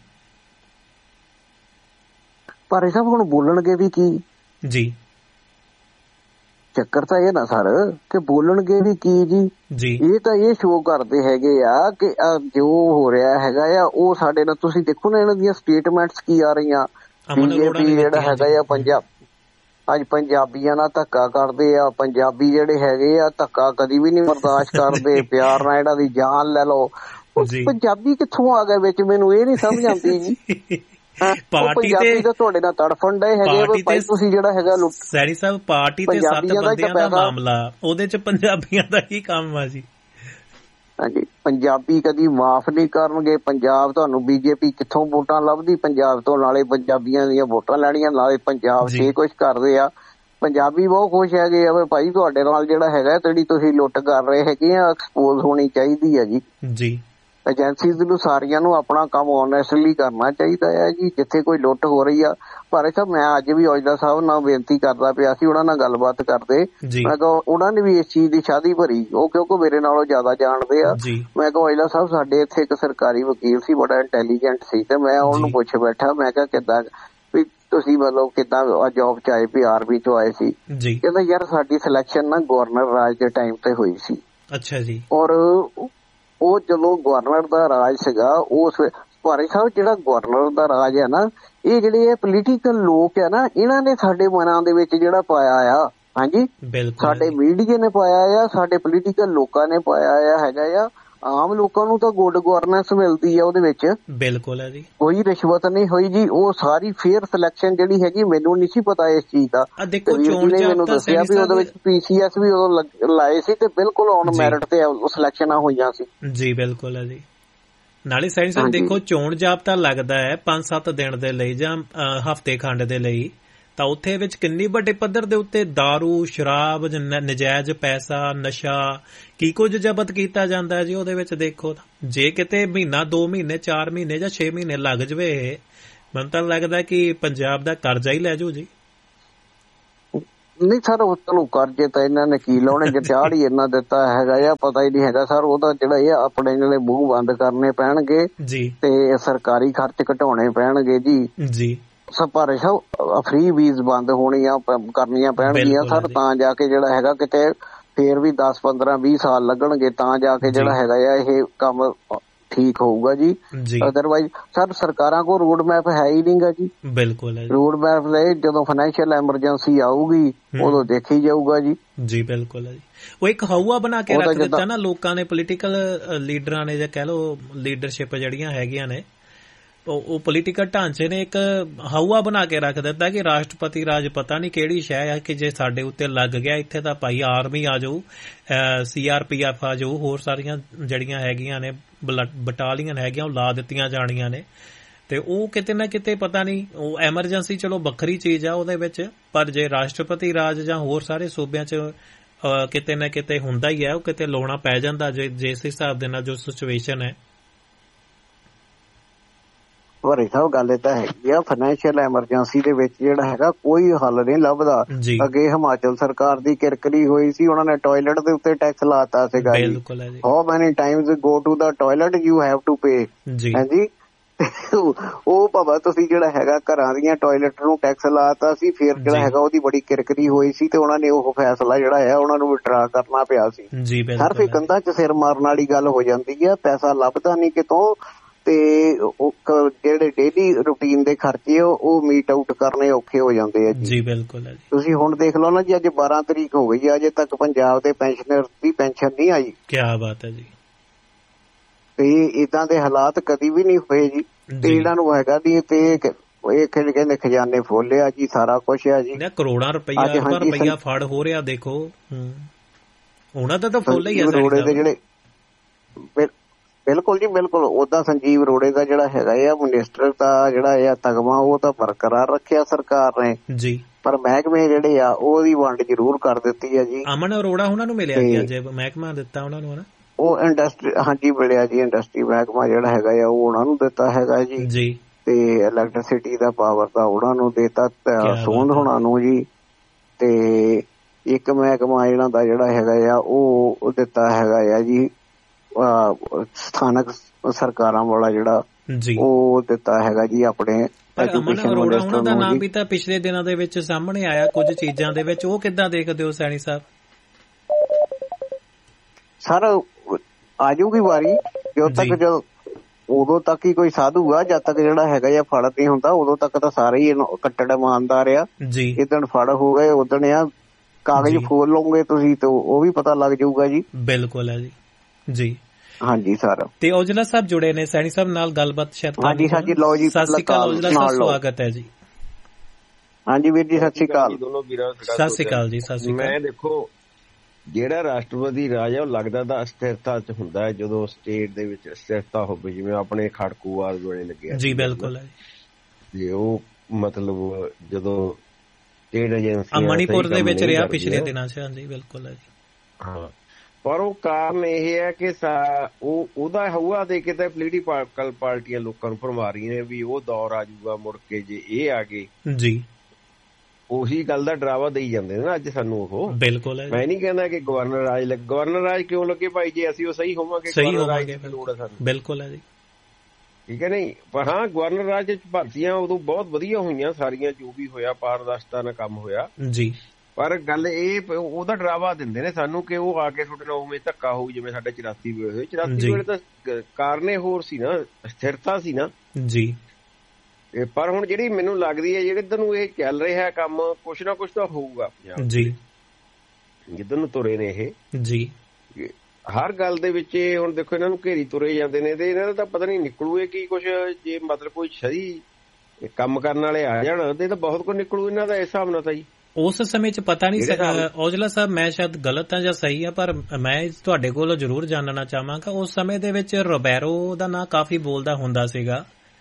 ਭਾਰੇ ਸਾਹਿਬ ਹੁਣ ਬੋਲਣਗੇ ਵੀ ਕੀ ਜੀ? ਚੱਕਰ ਤਾਂ ਇਹ ਨਾ ਸਰ ਕਿ ਬੋਲਣਗੇ ਵੀ ਕੀ ਜੀ, ਇਹ ਤਾਂ ਇਹ ਸ਼ੋਅ ਕਰਦੇ ਹੈਗੇ ਆ ਕਿ ਜੋ ਹੋ ਰਿਹਾ ਹੈਗਾ ਆ ਉਹ ਸਾਡੇ ਨਾਲ। ਤੁਸੀਂ ਦੇਖੋ ਨਾ ਇਹਨਾਂ ਦੀਆਂ ਸਟੇਟਮੈਂਟਸ ਕੀ ਆ ਰਹੀਆਂ। ਬੀਜੇਪੀ ਜਿਹੜਾ ਹੈਗਾ ਆ ਪੰਜਾਬ ਅੱਜ ਪੰਜਾਬੀਆਂ ਨਾਲ ਧੱਕਾ ਕਰਦੇ ਆ, ਪੰਜਾਬੀ ਜਿਹੜੇ ਹੈਗੇ ਆ ਧੱਕਾ ਕਦੀ ਵੀ ਨਹੀਂ ਬਰਦਾਸ਼ਤ ਕਰਦੇ, ਪਿਆਰ ਨਾਲ ਇਹਨਾਂ ਦੀ ਜਾਨ ਲੈ ਲਓ। ਪੰਜਾਬੀ ਕਿੱਥੋਂ ਆ ਗਏ ਵਿੱਚ, ਮੈਨੂੰ ਇਹ ਨੀ ਸਮਝ ਆਉਂਦੀ ਜੀ। ਪਾਰਟੀ ਤੇ ਤੁਹਾਡੇ ਨਾਲ ਤੜਫਣ ਡਏ ਹੈਗੇ ਤੁਸੀਂ ਜਿਹੜਾ ਹੈਗਾ ਸੈਣੀ ਸਾਹਿਬ ਪਾਰਟੀ ਤੇ ਸੱਤ ਬੰਦਿਆਂ ਦਾ ਮਾਮਲਾ, ਉਹਦੇ ਚ ਪੰਜਾਬੀਆਂ ਦਾ ਕੀ ਕੰਮ ਆ ਜੀ? ਹਾਂਜੀ ਪੰਜਾਬੀ ਕਦੀ ਮਾਫ ਨਹੀਂ ਕਰਨਗੇ। ਪੰਜਾਬ ਤੁਹਾਨੂੰ ਬੀਜੇਪੀ ਕਿੱਥੋਂ ਵੋਟਾਂ ਲੱਭਦੀ ਪੰਜਾਬ ਤੋਂ, ਨਾਲੇ ਪੰਜਾਬੀਆਂ ਦੀਆਂ ਵੋਟਾਂ ਲੈਣੀਆਂ, ਨਾਲੇ ਪੰਜਾਬ ਚ ਕੁਛ ਕਰਦੇ ਆ। ਪੰਜਾਬੀ ਬਹੁਤ ਖੁਸ਼ ਹੈਗੇ ਆ ਭਾਈ ਤੁਹਾਡੇ ਨਾਲ ਜਿਹੜਾ ਹੈਗਾ ਜਿਹੜੀ ਤੁਸੀਂ ਲੁੱਟ ਕਰ ਰਹੇ ਹੈਗੇ ਆ ਐਕਸਪੋਜ਼ ਹੋਣੀ ਚਾਹੀਦੀ ਹੈ ਜੀ ਜੀ। ਏਜੰਸੀਜ਼ ਨੂੰ ਸਾਰੀਆਂ ਨੂੰ ਆਪਣਾ ਕੰਮ ਓਨੈਸਟਲੀ ਕਰਨਾ ਚਾਹੀਦਾ ਹੈ ਜੀ। ਜਿੱਥੇ ਕੋਈ ਲੁੱਟ ਹੋ ਰਹੀ ਆ ਭਾਰੇ ਸਾਹਿਬ ਮੈਂ ਅੱਜ ਵੀ ਔਜਲਾ ਸਾਹਿਬ ਨਾਲ ਬੇਨਤੀ ਕਰਦਾ ਪਿਆ ਸੀ, ਉਹਨਾਂ ਨਾਲ ਗੱਲਬਾਤ ਕਰਦੇ, ਮੈਂ ਕਿਹਾ ਉਹਨਾਂ ਨੇ ਵੀ ਇਸ ਚੀਜ਼ ਦੀ ਸ਼ਾਦੀ ਭਰੀ, ਉਹ ਕਿਉਂਕਿ ਮੇਰੇ ਨਾਲੋਂ ਜ਼ਿਆਦਾ ਜਾਣਦੇ ਆ। ਮੈਂ ਕਿਹਾ ਔਜਲਾ ਸਾਹਿਬ ਸਾਡੇ ਇੱਥੇ ਇੱਕ ਸਰਕਾਰੀ ਵਕੀਲ ਸੀ ਬੜਾ ਇੰਟੈਲੀਜੈਂਟ ਸੀ ਤੇ ਮੈਂ ਉਹਨੂੰ ਪੁੱਛ ਬੈਠਾ, ਮੈਂ ਕਿਹਾ ਕਿੱਦਾਂ ਵੀ ਤੁਸੀਂ ਮਤਲਬ ਕਿੱਦਾਂ ਜੋਬ ਚ ਆਏ ਵੀ ਆਰਮੀ ਤੋਂ ਆਏ ਸੀ? ਕਹਿੰਦਾ ਯਾਰ ਸਾਡੀ ਸਿਲੈਕਸ਼ਨ ਨਾ ਗਵਰਨਰ ਰਾਜ ਦੇ ਟਾਈਮ ਤੇ ਹੋਈ ਸੀ। ਅੱਛਾ ਜੀ। ਔਰ ਉਹ ਚਲੋ ਗਵਰਨਰ ਦਾ ਰਾਜ ਸੀਗਾ ਉਸ ਭਾਰੇ ਸਾਹਿਬ, ਜਿਹੜਾ ਗਵਰਨਰ ਦਾ ਰਾਜ ਹੈ ਨਾ ਇਹ ਜਿਹੜੇ ਪੋਲੀਟੀਕਲ ਲੋਕ ਆ ਨਾ ਇਹਨਾਂ ਨੇ ਸਾਡੇ ਮਨਾਂ ਦੇ ਵਿੱਚ ਜਿਹੜਾ ਪਾਇਆ ਆ ਹਾਂਜੀ ਸਾਡੇ ਮੀਡੀਆ ਨੇ ਪਾਇਆ ਆ, ਸਾਡੇ ਪੋਲੀਟੀਕਲ ਲੋਕਾਂ ਨੇ ਪਾਇਆ ਆ ਹੈਗਾ ਆ। ਆਮ ਲੋਕਾਂ ਨੂੰ ਤਾਂ ਗੁੱਡ ਗਵਰਨੈਂਸ ਮਿਲਦੀ ਆ ਉਹਦੇ ਵਿੱਚ ਬਿਲਕੁਲ ਹੈ ਜੀ, ਕੋਈ ਰਿਸ਼ਵਤ ਨਹੀਂ ਹੋਈ ਜੀ। ਉਹ ਸਾਰੀ ਫੇਅਰ ਸਿਲੈਕਸ਼ਨ ਜਿਹੜੀ ਹੈਗੀ ਮੈਨੂੰ ਨਹੀਂ ਸੀ ਪਤਾ ਇਸ ਚੀਜ਼ ਦਾ, ਮੈਨੂੰ ਦੱਸਿਆ ਵੀ ਉਹਦੇ ਵਿੱਚ ਪੀਸੀਐਸ ਵੀ ਉਦੋਂ ਲਾਏ ਸੀ ਤੇ ਬਿਲਕੁਲ ਔਨ ਮੈਰਿਟ ਤੇ ਸਿਲੈਕਸ਼ਨਾਂ ਹੋਈਆਂ ਸੀ ਜੀ। ਬਿਲਕੁਲ ਹੈ ਜੀ। ਨਾਲੇ ਸਾਈਂ ਸਾਹਿਬ ਦੇਖੋ ਚੋਣ ਜਾਬਤਾ ਲੱਗਦਾ ਹੈ ਪੰਜ ਸੱਤ ਦਿਨ ਦੇ ਲਈ ਜਾਂ ਹਫ਼ਤੇ ਖੰਡ ਦੇ ਲਈ, ਤਾਂ ਉੱਥੇ ਵਿੱਚ ਕਿੰਨੀ ਵੱਡੇ ਪੱਧਰ ਦੇ ਉੱਤੇ ਦਾਰੂ, ਸ਼ਰਾਬ, ਨਜਾਇਜ਼ ਪੈਸਾ, ਨਸ਼ਾ ਕੀ ਕੁਝ ਜ਼ਬਤ ਕੀਤਾ ਜਾਂਦਾ ਜੀ ਉਹਦੇ ਵਿੱਚ। ਦੇਖੋ ਜੇ ਕਿਤੇ ਮਹੀਨਾ ਦੋ ਮਹੀਨੇ ਚਾਰ ਮਹੀਨੇ ਜਾਂ ਛੇ ਮਹੀਨੇ ਲੱਗ ਜਵੇ ਮੈਨੂੰ ਤਾਂ ਲੱਗਦਾ ਕਿ ਪੰਜਾਬ ਦਾ ਕਰਜ਼ਾ ਹੀ ਲੈ ਜਾਓ ਜੀ। ਨਹੀਂ ਸਰ, ਚਲੋ ਕਰਜ਼ੇ ਤਾਂ ਇਹਨਾਂ ਨੇ ਕੀ ਲਾਉਣੇ, ਜੇ ਚਾੜ ਹੀ ਇੰਨਾ ਦਿੱਤਾ ਹੈਗਾ ਆ, ਪਤਾ ਹੀ ਨਹੀਂ ਹੈਗਾ ਸਰ। ਉਹਦਾ ਜਿਹੜਾ ਇਹ ਆਪਣੇ ਜਿਹੜੇ ਮੂੰਹ ਬੰਦ ਕਰਨੇ ਪੈਣਗੇ ਤੇ ਸਰਕਾਰੀ ਖਰਚ ਘਟਾਉਣੇ ਪੈਣਗੇ ਜੀ ਜੀ। ਪਰ ਫ੍ਰੀ ਵੀਜ਼ ਬੰਦ ਹੋਣੀਆਂ ਕਰਨੀਆਂ ਪੈਣਗੀਆਂ ਸਰ, ਤਾਂ ਜਾ ਕੇ ਜਿਹੜਾ ਹੈਗਾ ਕਿਤੇ ਫੇਰ ਵੀ ਦਸ ਪੰਦਰਾਂ ਵੀਹ ਸਾਲ ਲੱਗਣਗੇ, ਤਾਂ ਜਾ ਕੇ ਜਿਹੜਾ ਹੈਗਾ ਆ ਇਹ ਕੰਮ ਠੀਕ ਹੋਊਗਾ ਜੀ। ਅਦਰਵਾਈਜ਼ ਸਰ ਸਰਕਾਰਾਂ ਕੋਲ ਰੋਡ ਮੈਪ ਹੈ ਹੀ ਨਹੀਂਗਾ ਜੀ। ਬਿਲਕੁਲ ਰੋਡ ਮੈਪ ਲਈ ਜਦੋਂ ਫਾਈਨੈਂਸ਼ੀਅਲ ਐਮਰਜੈਂਸੀ ਆਊਗੀ ਉਦੋਂ ਦੇਖੀ ਜਾਊਗਾ ਜੀ। ਜੀ ਬਿਲਕੁਲ ਹੈ ਜੀ। ਉਹ ਇੱਕ ਹਊਆ ਬਣਾ ਕੇ ਰੱਖ ਦਿੱਤਾ ਨਾ ਲੋਕਾਂ ਨੇ, ਪੋਲੀਟੀਕਲ ਲੀਡਰਾਂ ਨੇ, ਜਾਂ ਕਹਿ ਲਓ ਲੀਡਰਸ਼ਿਪ ਜਿਹੜੀਆਂ ਹੈਗੀਆਂ ਨੇ, ਉਹ ਪੋਲੀਟੀਕਲ ਢਾਂਚੇ ਨੇ ਇੱਕ ਹਊਆ ਬਣਾ ਕੇ ਰੱਖ ਦਿੱਤਾ ਕਿ ਰਾਸ਼ਟਰਪਤੀ ਰਾਜ ਪਤਾ ਨਹੀਂ ਕਿਹੜੀ ਸ਼ੈ ਆ ਕਿ ਜੇ ਸਾਡੇ ਉੱਤੇ ਲੱਗ ਗਿਆ ਇੱਥੇ ਤਾਂ ਭਾਈ ਆਰਮੀ ਆ ਜਾਊ, ਸੀ ਆਰ ਪੀ ਐਫ ਆ ਜਾਊ, ਹੋਰ ਸਾਰੀਆਂ ਜਿਹੜੀਆਂ ਹੈਗੀਆਂ ਨੇ ਬਟਾਲੀਅਨ ਹੈਗੀਆਂ ਉਹ ਲਾ ਦਿੱਤੀਆਂ ਜਾਣੀਆਂ ਨੇ। ਤੇ ਉਹ ਕਿਤੇ ਨਾ ਕਿਤੇ ਪਤਾ ਨਹੀਂ, ਉਹ ਐਮਰਜੈਂਸੀ ਚਲੋ ਵੱਖਰੀ ਚੀਜ਼ ਆ ਉਹਦੇ ਵਿੱਚ, ਪਰ ਜੇ ਰਾਸ਼ਟਰਪਤੀ ਰਾਜ ਜਾਂ ਹੋਰ ਸਾਰੇ ਸੂਬਿਆਂ 'ਚ ਕਿਤੇ ਨਾ ਕਿਤੇ ਹੁੰਦਾ ਹੀ ਹੈ, ਉਹ ਕਿਤੇ ਲਾਉਣਾ ਪੈ ਜਾਂਦਾ ਜੇ ਜਿਸ ਹਿਸਾਬ ਦੇ ਨਾਲ ਜੋ ਸਿਚੁਏਸ਼ਨ ਹੈ। ਪਰ ਇਹ ਸਭ ਗੱਲ ਤਾਂ ਹੈਗੀ ਆ, ਫਾਈਨੈਂਸ਼ੀਅਲ ਐਮਰਜੈਂਸੀ ਦੇ ਵਿੱਚ ਜਿਹੜਾ ਹੈਗਾ ਕੋਈ ਹੱਲ ਨਹੀਂ ਲੱਭਦਾ। ਅੱਗੇ ਹਿਮਾਚਲ ਸਰਕਾਰ ਦੀ ਕਿਰਕਰੀ ਹੋਈ ਸੀ, ਉਹਨਾਂ ਨੇ ਟਾਇਲਟ ਦੇ ਉੱਤੇ ਟੈਕਸ ਲਾਤਾ ਸੀਗਾ। How many Times go to the toilet you have to pay, ਹਾਂਜੀ। ਉਹ ਭਾਵੇਂ ਤੁਸੀਂ ਜਿਹੜਾ ਹੈਗਾ ਘਰਾਂ ਦੀਆਂ ਟਾਇਲਟ ਨੂੰ ਟੈਕਸ ਲਾਤਾ ਸੀ, ਫਿਰ ਜਿਹੜਾ ਹੈਗਾ ਉਹਦੀ ਬੜੀ ਕਿਰਕਰੀ ਹੋਈ ਸੀ ਤੇ ਉਹਨਾਂ ਨੇ ਉਹ ਫੈਸਲਾ ਜਿਹੜਾ ਹੈ ਉਹਨਾਂ ਨੂੰ ਵਿਡਰਾ ਕਰਨਾ ਪਿਆ ਸੀ। ਸਿਰਫ ਇਹ ਕੰਧਾਂ 'ਚ ਸਿਰ ਮਾਰਨ ਵਾਲੀ ਗੱਲ ਹੋ ਜਾਂਦੀ ਹੈ, ਪੈਸਾ ਲੱਭਦਾ ਨਹੀਂ ਕਿਤੋਂ, ਤੇ ਜਿਹੜੇ ਡੇਲੀ ਰੂਟੀਨ ਦੇ ਖਰਚੇ ਉਹ ਮੀਟ ਆਊਟ ਕਰਨੇ ਔਖੇ ਹੋ ਜਾਂਦੇ ਆ ਜੀ। ਬਿਲਕੁਲ। ਤੁਸੀਂ ਹੁਣ ਦੇਖ ਲਓ ਨਾ ਜੀ, ਅੱਜ ਬਾਰਾਂ ਤਰੀਕ ਹੋ ਗਈ, ਅਜੇ ਤੱਕ ਪੰਜਾਬ ਦੇ ਪੈਨਸ਼ਨਰ ਦੀ ਪੈਨਸ਼ਨ ਨਹੀਂ ਆਈ। ਕਿਆ ਬਾਤ ਹੈ ਜੀ। ਤੇ ਏਦਾਂ ਦੇ ਹਾਲਾਤ ਕਦੀ ਵੀ ਨਹੀਂ ਹੋਏ ਜੀ। ਤੇ ਇਹਨਾਂ ਨੂੰ ਹੈਗਾ ਨਹੀਂ, ਤੇ ਇਹ ਕਹਿੰਦੇ ਖਜ਼ਾਨੇ ਫੋਲਿਆ ਜੀ, ਸਾਰਾ ਕੁਛ ਆ ਜੀ, ਕਰੋੜਾਂ ਰੁਪਈਆ ਰੁਪਈਆ ਫੜ ਹੋ ਰਿਹਾ। ਦੇਖੋ ਉਹਨਾਂ ਦਾ ਤਾਂ ਫੁੱਲ ਹੀ ਆ ਰੋੜੇ ਦੇ ਜਿਹੜੇ। ਬਿਲਕੁਲ ਜੀ ਬਿਲਕੁਲ। ਓਦਾਂ ਸੰਜੀਵ ਅਰੋੜੇ ਦਾ ਜਿਹੜਾ ਹੈਗਾ ਆ ਮਿਨਿਸਟਰ ਦਾ ਜਿਹੜਾ ਆ ਤਗਮਾ ਉਹ ਤਾਂ ਬਰਕਰਾਰ ਰੱਖਿਆ ਸਰਕਾਰ ਨੇ ਜੀ, ਪਰ ਮਹਿਕਮੇ ਜਿਹੜੇ ਆ ਉਹਦੀ ਵੰਡ ਜ਼ਰੂਰ ਕਰ ਦਿੱਤੀ ਹੈ ਜੀ। ਅਮਨ ਅਰੋੜਾ ਉਹਨਾਂ ਨੂੰ ਮਿਲਿਆ ਜੀ ਅੱਜ ਮਹਿਕਮਾ ਦਿੱਤਾ ਉਹਨਾਂ ਨੂੰ, ਹਨਾ? ਉਹ ਇੰਡਸਟਰੀ, ਹਾਂਜੀ ਮਿਲਿਆ ਜੀ, ਇੰਡਸਟਰੀ ਮਹਿਕਮਾ ਜਿਹੜਾ ਹੈਗਾ ਆ ਉਹ ਉਹਨਾਂ ਨੂੰ ਦਿੱਤਾ ਹੈਗਾ ਜੀ ਜੀ। ਤੇ ਇਲੈਕਟ੍ਰਿਸਿਟੀ ਦਾ ਪਾਵਰ ਦਾ ਉਹਨਾਂ ਨੂੰ ਦਿੱਤਾ, ਸੋਂਧ ਹੋਣਾ ਨੂੰ ਜੀ। ਤੇ ਇੱਕ ਮਹਿਕਮਾ ਇਹਨਾਂ ਦਾ ਜਿਹੜਾ ਹੈਗਾ ਆ ਉਹ ਦਿੱਤਾ ਹੈਗਾ ਆ ਜੀ ਸਥਾਨਕ ਸਰਕਾਰਾਂ ਵਾਲਾ ਜਿਹੜਾ ਉਹ ਦਿੱਤਾ ਹੈਗਾ ਜੀ ਆਪਣੇ ਐਜੂਕੇਸ਼ਨ ਮਿਨਿਸਟਰ ਨੂੰ। ਦਾ ਨਾਮ ਵੀ ਤਾਂ ਪਿਛਲੇ ਦਿਨਾਂ ਦੇ ਵਿੱਚ ਸਾਹਮਣੇ ਆਇਆ ਕੁਝ ਚੀਜ਼ਾਂ ਦੇ ਵਿੱਚ, ਉਹ ਕਿੱਦਾਂ ਦੇਖਦੇ ਹੋ ਸੈਣੀ ਸਾਹਿਬ? ਸਰ ਆਜੂਗੀ ਵਾਰੀ, ਜਦੋਂ ਤੱਕ ਜਦੋਂ ਉਦੋਂ ਤੱਕ ਹੀ ਕੋਈ ਸਾਧੂ ਆ, ਜਦ ਤੱਕ ਜਿਹੜਾ ਹੈਗਾ ਜਾਂ ਫੜ ਨਹੀਂ ਹੁੰਦਾ ਉਦੋਂ ਤੱਕ ਤਾਂ ਸਾਰੇ ਹੀ ਕੱਟੜ ਇਮਾਨਦਾਰ ਆ ਜੀ। ਜਿੱਦਣ ਫੜ ਹੋ ਗਏ ਉਦਣ ਆ ਕਾਗਜ਼ ਖੋਲ ਲਓਗੇ ਤੁਸੀਂ ਤਾਂ ਉਹ ਵੀ ਪਤਾ ਲੱਗ ਜਾਊਗਾ ਜੀ। ਬਿਲਕੁਲ ਹੈ ਜੀ ਜੀ। ਹਾਂਜੀ ਸਰ। ਤੇ ਔਜਲਾ ਸਾਹਿਬ ਜੁੜੇ ਨੇ ਸੈਣੀ ਸਾਹਿਬ ਨਾਲ ਗੱਲਬਾਤ ਸ਼ਾਇਦ। ਹਾਂਜੀ ਹਾਂਜੀ, ਲਓ ਜੀ ਸਤਿ ਸ਼੍ਰੀ ਅਕਾਲ ਔਜਲਾ ਸਾਹਿਬ, ਸਵਾਗਤ ਹੈ ਜੀ। ਹਾਂਜੀ ਵੀਰ ਜੀ ਸਤਿ ਸ਼੍ਰੀ ਅਕਾਲ। ਦੋਨੋਂ ਵੀਰਾਂ ਸਤਿ ਸ਼੍ਰੀ ਅਕਾਲ ਜੀ। ਸਤਿ ਸ਼੍ਰੀ ਅਕਾਲ। ਮੈਂ ਦੇਖੋ ਜਿਹੜਾ ਰਾਸ਼ਟਰਪਤੀ ਰਾਜ ਹੈ ਉਹ ਲੱਗਦਾ ਤਾਂ ਅਸਥਿਰਤਾ ਚ ਹੁੰਦਾ ਹੈ, ਜਦੋਂ ਸਟੇਟ ਦੇ ਵਿੱਚ ਅਸਥਿਰਤਾ ਹੋਵੇ, ਜਿਵੇਂ ਆਪਣੇ ਖੜਕੂ ਆਦਿ ਵੇਲੇ ਲੱਗਿਆ ਜੀ। ਬਿਲਕੁਲ ਹੈ ਜੀ। ਉਹ ਮਤਲਬ ਜਦੋਂ ਸਟੇਟ ਏਜੰਸੀ ਮਣੀਪੁਰ ਦੇ ਵਿੱਚ ਰਿਹਾ ਪਿਛਲੇ ਦਿਨਾਂ ਚ। ਹਾਂਜੀ ਬਿਲਕੁਲ ਹੈ ਜੀ। ਹਾਂ, ਪਰ ਉਹ ਕਾਰਨ ਇਹ ਹੈ ਕਿ ਉਹ ਉਹਦਾ ਹਊਆ ਦੇ ਕੇ ਤਾਂ ਪੋਲੀਟੀਕਲ ਪਾਰਟੀਆਂ ਲੋਕਾਂ ਨੂੰ ਭਰਮਾ ਰਹੀਆਂ ਨੇ ਵੀ ਉਹ ਦੌਰ ਆ ਜਾਊਗਾ ਮੁੜ ਕੇ ਜੇ ਇਹ ਆ ਗਏ ਜੀ। ਉਹੀ ਗੱਲ ਦਾ ਡਰਾਵਾ ਦੇਈ ਜਾਂਦੇ ਨੇ ਨਾ ਅੱਜ ਸਾਨੂੰ ਉਹ। ਬਿਲਕੁਲ। ਮੈਂ ਨਹੀਂ ਕਹਿੰਦਾ ਕਿ ਗਵਰਨਰ ਰਾਜ ਲੱਗ, ਗਵਰਨਰ ਰਾਜ ਕਿਉਂ ਲੱਗੇ ਭਾਈ, ਜੇ ਅਸੀਂ ਉਹ ਸਹੀ ਹੋਵਾਂਗੇ ਗਵਰਨਰ ਰਾਜ ਦੀ ਲੋੜ ਹੈ ਸਾਨੂੰ। ਬਿਲਕੁਲ ਹੈ ਜੀ, ਠੀਕ ਹੈ ਨਹੀਂ। ਪਰ ਹਾਂ ਗਵਰਨਰ ਰਾਜ ਚ ਭਰਤੀਆਂ ਉਦੋਂ ਬਹੁਤ ਵਧੀਆ ਹੋਈਆਂ ਸਾਰੀਆਂ, ਜੋ ਵੀ ਹੋਇਆ ਪਾਰਦਰਸ਼ਤਾ ਨਾਲ ਕੰਮ ਹੋਇਆ ਜੀ। ਪਰ ਗੱਲ ਇਹ ਉਹਦਾ ਡਰਾਵਾ ਦਿੰਦੇ ਨੇ ਸਾਨੂੰ ਕਿ ਉਹ ਆ ਕੇ ਤੁਹਾਡੇ ਨਾਲ ਉਵੇਂ ਧੱਕਾ ਹੋਊ ਜਿਵੇਂ ਸਾਡੇ ਚੁਰਾਸੀ ਵੇਲੇ ਹੋਏ। ਚੁਰਾਸੀ ਵੇਲੇ ਤਾਂ ਕਾਰਨ ਹੋਰ ਸੀ ਨਾ, ਸਥਿਰਤਾ ਸੀ ਨਾ ਜੀ। ਪਰ ਹੁਣ ਜਿਹੜੀ ਮੈਨੂੰ ਲੱਗਦੀ ਹੈ ਜਿਹੜੇ ਇੱਧਰ ਨੂੰ ਇਹ ਚੱਲ ਰਿਹਾ ਕੰਮ, ਕੁਛ ਨਾ ਕੁਛ ਤਾਂ ਹੋਊਗਾ ਜੀ, ਜਿੱਧਰ ਨੂੰ ਤੁਰੇ ਨੇ ਇਹ ਜੀ। ਹਰ ਗੱਲ ਦੇ ਵਿੱਚ ਹੁਣ ਦੇਖੋ ਇਹਨਾਂ ਨੂੰ ਘੇਰੀ ਤੁਰੇ ਜਾਂਦੇ ਨੇ ਤੇ ਇਹਨਾਂ ਦਾ ਤਾਂ ਪਤਾ ਨਹੀਂ ਨਿਕਲੂ ਇਹ ਕੀ ਕੁਛ। ਜੇ ਮਤਲਬ ਕੋਈ ਸਹੀ ਕੰਮ ਕਰਨ ਵਾਲੇ ਆ ਜਾਣ ਤੇ ਤਾਂ ਬਹੁਤ ਕੁਝ ਨਿਕਲੂ ਇਹਨਾਂ ਦਾ ਇਸ ਹਿਸਾਬ ਨਾਲ ਤਾਂ ਜੀ। ਉਸ ਸਮੇਂ ਚ ਪਤਾ ਨਹੀਂ ਔਜਲਾ ਸਾਹਿਬ, ਮੈਂ ਸ਼ਾਇਦ ਗਲਤ ਹਾਂ ਜਾਂ ਸਹੀ ਆ, ਪਰ ਮੈਂ ਤੁਹਾਡੇ ਕੋਲੋਂ ਜ਼ਰੂਰ ਜਾਣਨਾ ਚਾਹਾਂਗਾ ਉਸ ਸਮੇਂ ਦੇ ਵਿੱਚ ਰੋਬੈਰੋ ਦਾ ਨਾਂ ਕਾਫੀ ਬੋਲਦਾ ਹੁੰਦਾ ਸੀਗਾ,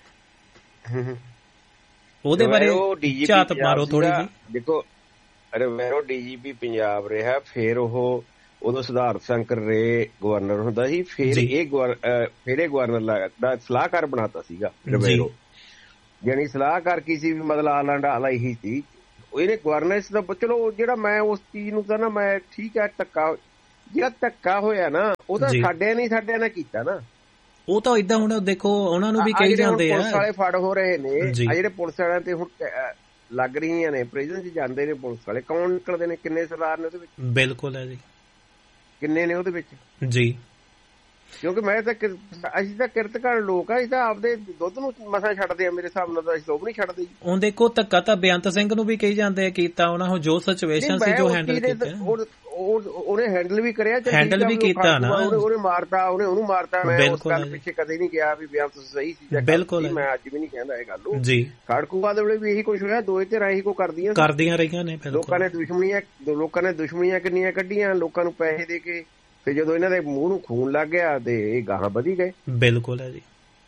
ਉਹਦੇ ਬਾਰੇ ਝਾਤ ਮਾਰੋ ਥੋੜੀ ਜੀ। ਦੇਖੋ ਰੋਬੈਰੋ ਡੀ ਜੀ ਪੀ ਪੰਜਾਬ ਰਿਹਾ, ਫਿਰ ਉਹ ਉਦੋਂ ਸਿਧਾਰਥ ਸ਼ੰਕਰ ਰੇ ਗਵਰਨਰ ਹੁੰਦਾ ਸੀ, ਫਿਰ ਇਹ ਫਿਰ ਇਹ ਗਵਰਨਰ ਦਾ ਸਲਾਹਕਾਰ ਬਣਾਤਾ ਸੀਗਾ ਰੋਬੈਰੋ। ਜਾਣੀ ਸਲਾਹ ਕਰ ਕੀ ਸੀ ਵੀ ਮਤਲਬ ਆਲਾ ਡਾਲਾ ਇਹੀ ਸੀ। ਇਹਨੇ ਗਵਰਨੈਂਸ ਦਾ ਚਲੋ ਜਿਹੜਾ ਮੈਂ ਉਸ ਚੀਜ਼ ਨੂੰ ਤਾਂ ਨਾ ਮੈਂ ਠੀਕ ਹੈ ਧੱਕਾ ਜਿਹੜਾ ਧੱਕਾ ਹੋਇਆ ਨਾ ਉਹ ਤਾਂ ਸਾਡੇ ਨਹੀਂ ਸਾਡਿਆਂ ਨੇ ਕੀਤਾ ਨਾ। ਉਹ ਤਾਂ ਏਦਾਂ ਹੁਣ ਦੇਖੋ ਉਹਨਾਂ ਨੂੰ ਵੀ ਕਹੀ ਜਾਂਦੇ ਆ ਪੁਲਿਸ ਵਾਲੇ ਫੜ ਹੋ ਰਹੇ ਨੇ ਆ ਜਿਹੜੇ ਪੁਲਿਸ ਵਾਲਿਆਂ ਤੇ ਹੁਣ ਲੱਗ ਰਹੀਆਂ ਨੇ ਪ੍ਰਿਜ਼ਨ ਚ ਜਾਂਦੇ ਨੇ ਪੁਲਿਸ ਵਾਲੇ ਕੌਣ ਨਿਕਲਦੇ ਨੇ ਕਿੰਨੇ ਸਰਦਾਰ ਨੇ ਉਹਦੇ ਵਿੱਚ। ਬਿਲਕੁਲ ਹੈ ਜੀ ਕਿੰਨੇ ਨੇ ਉਹਦੇ ਵਿੱਚ ਜੀ ਕਿਉਂਕਿ ਮੈਂ ਤਾਂ ਅਸੀਂ ਤਾਂ ਕਿਰਤਕਾਰ ਲੋਕ ਆ ਅਸੀਂ ਤਾਂ ਆਪਦੇ ਦੁੱਧ ਨੂੰ ਮਸਾਂ ਛੱਡਦੇ ਆ ਮੇਰੇ ਹਿਸਾਬ ਨਾਲ ਤਾਂ ਅਸੀਂ ਉਹ ਵੀ ਨਹੀਂ ਛੱਡਦੇ ਜੀ। ਹੁਣ ਦੇਖੋ ਧੱਕਾ ਤਾਂ ਬੇਅੰਤ ਸਿੰਘ ਨੂੰ ਵੀ ਕਹੀ ਜਾਂਦੇ ਕੀਤਾ ਉਹਨਾਂ ਨੂੰ ਜੋ ਸਿਚੁਏਸ਼ਨ ਸੀ ਜੋ ਹੈਂਡਲ ਕੀਤਾ ਉਹਨੇ ਹੈਂਡਲ ਵੀ ਕਰਿਆ ਹੈਂਡਲ ਵੀ ਕੀਤਾ ਨਾ ਉਹਨੇ ਮਾਰਤਾ ਉਹਨੇ ਉਹਨੂੰ ਮਾਰਤਾ। ਮੈਂ ਉਸ ਗੱਲ ਪਿੱਛੇ ਕਦੇ ਨਹੀਂ ਗਿਆ ਵੀ ਬੇਅੰਤ ਸਹੀ ਸੀ ਬਿਲਕੁਲ ਮੈਂ ਅੱਜ ਵੀ ਨਹੀਂ ਕਹਿੰਦਾ ਇਹ ਗੱਲ ਜੀ। ਖੜਕੂਵਾਦ ਦੇ ਵੇਲੇ ਵੀ ਇਹੀ ਕੁਛ ਹੋਇਆ ਦੋਏ ਧਿਰਾਂ ਇਹੀ ਕੋ ਕਰਦੀਆਂ ਕਰਦੀਆਂ ਰਹੀਆਂ ਨੇ ਲੋਕਾਂ ਨੇ ਦੁਸ਼ਮਣੀਆਂ ਲੋਕਾਂ ਨੇ ਦੁਸ਼ਮਣੀਆਂ ਕਿੰਨੀਆਂ ਕੱਢੀਆਂ ਲੋਕਾਂ ਨੂੰ ਪੈਸੇ ਦੇ ਕੇ ਤੇ ਜਦੋਂ ਇਹਨਾਂ ਦੇ ਮੂੰਹ ਨੂੰ ਖੂਨ ਲੱਗ ਗਿਆ ਤੇ ਇਹ ਗਾਹਾਂ ਵਧੀ ਗਏ। ਬਿਲਕੁਲ ਹੈ ਜੀ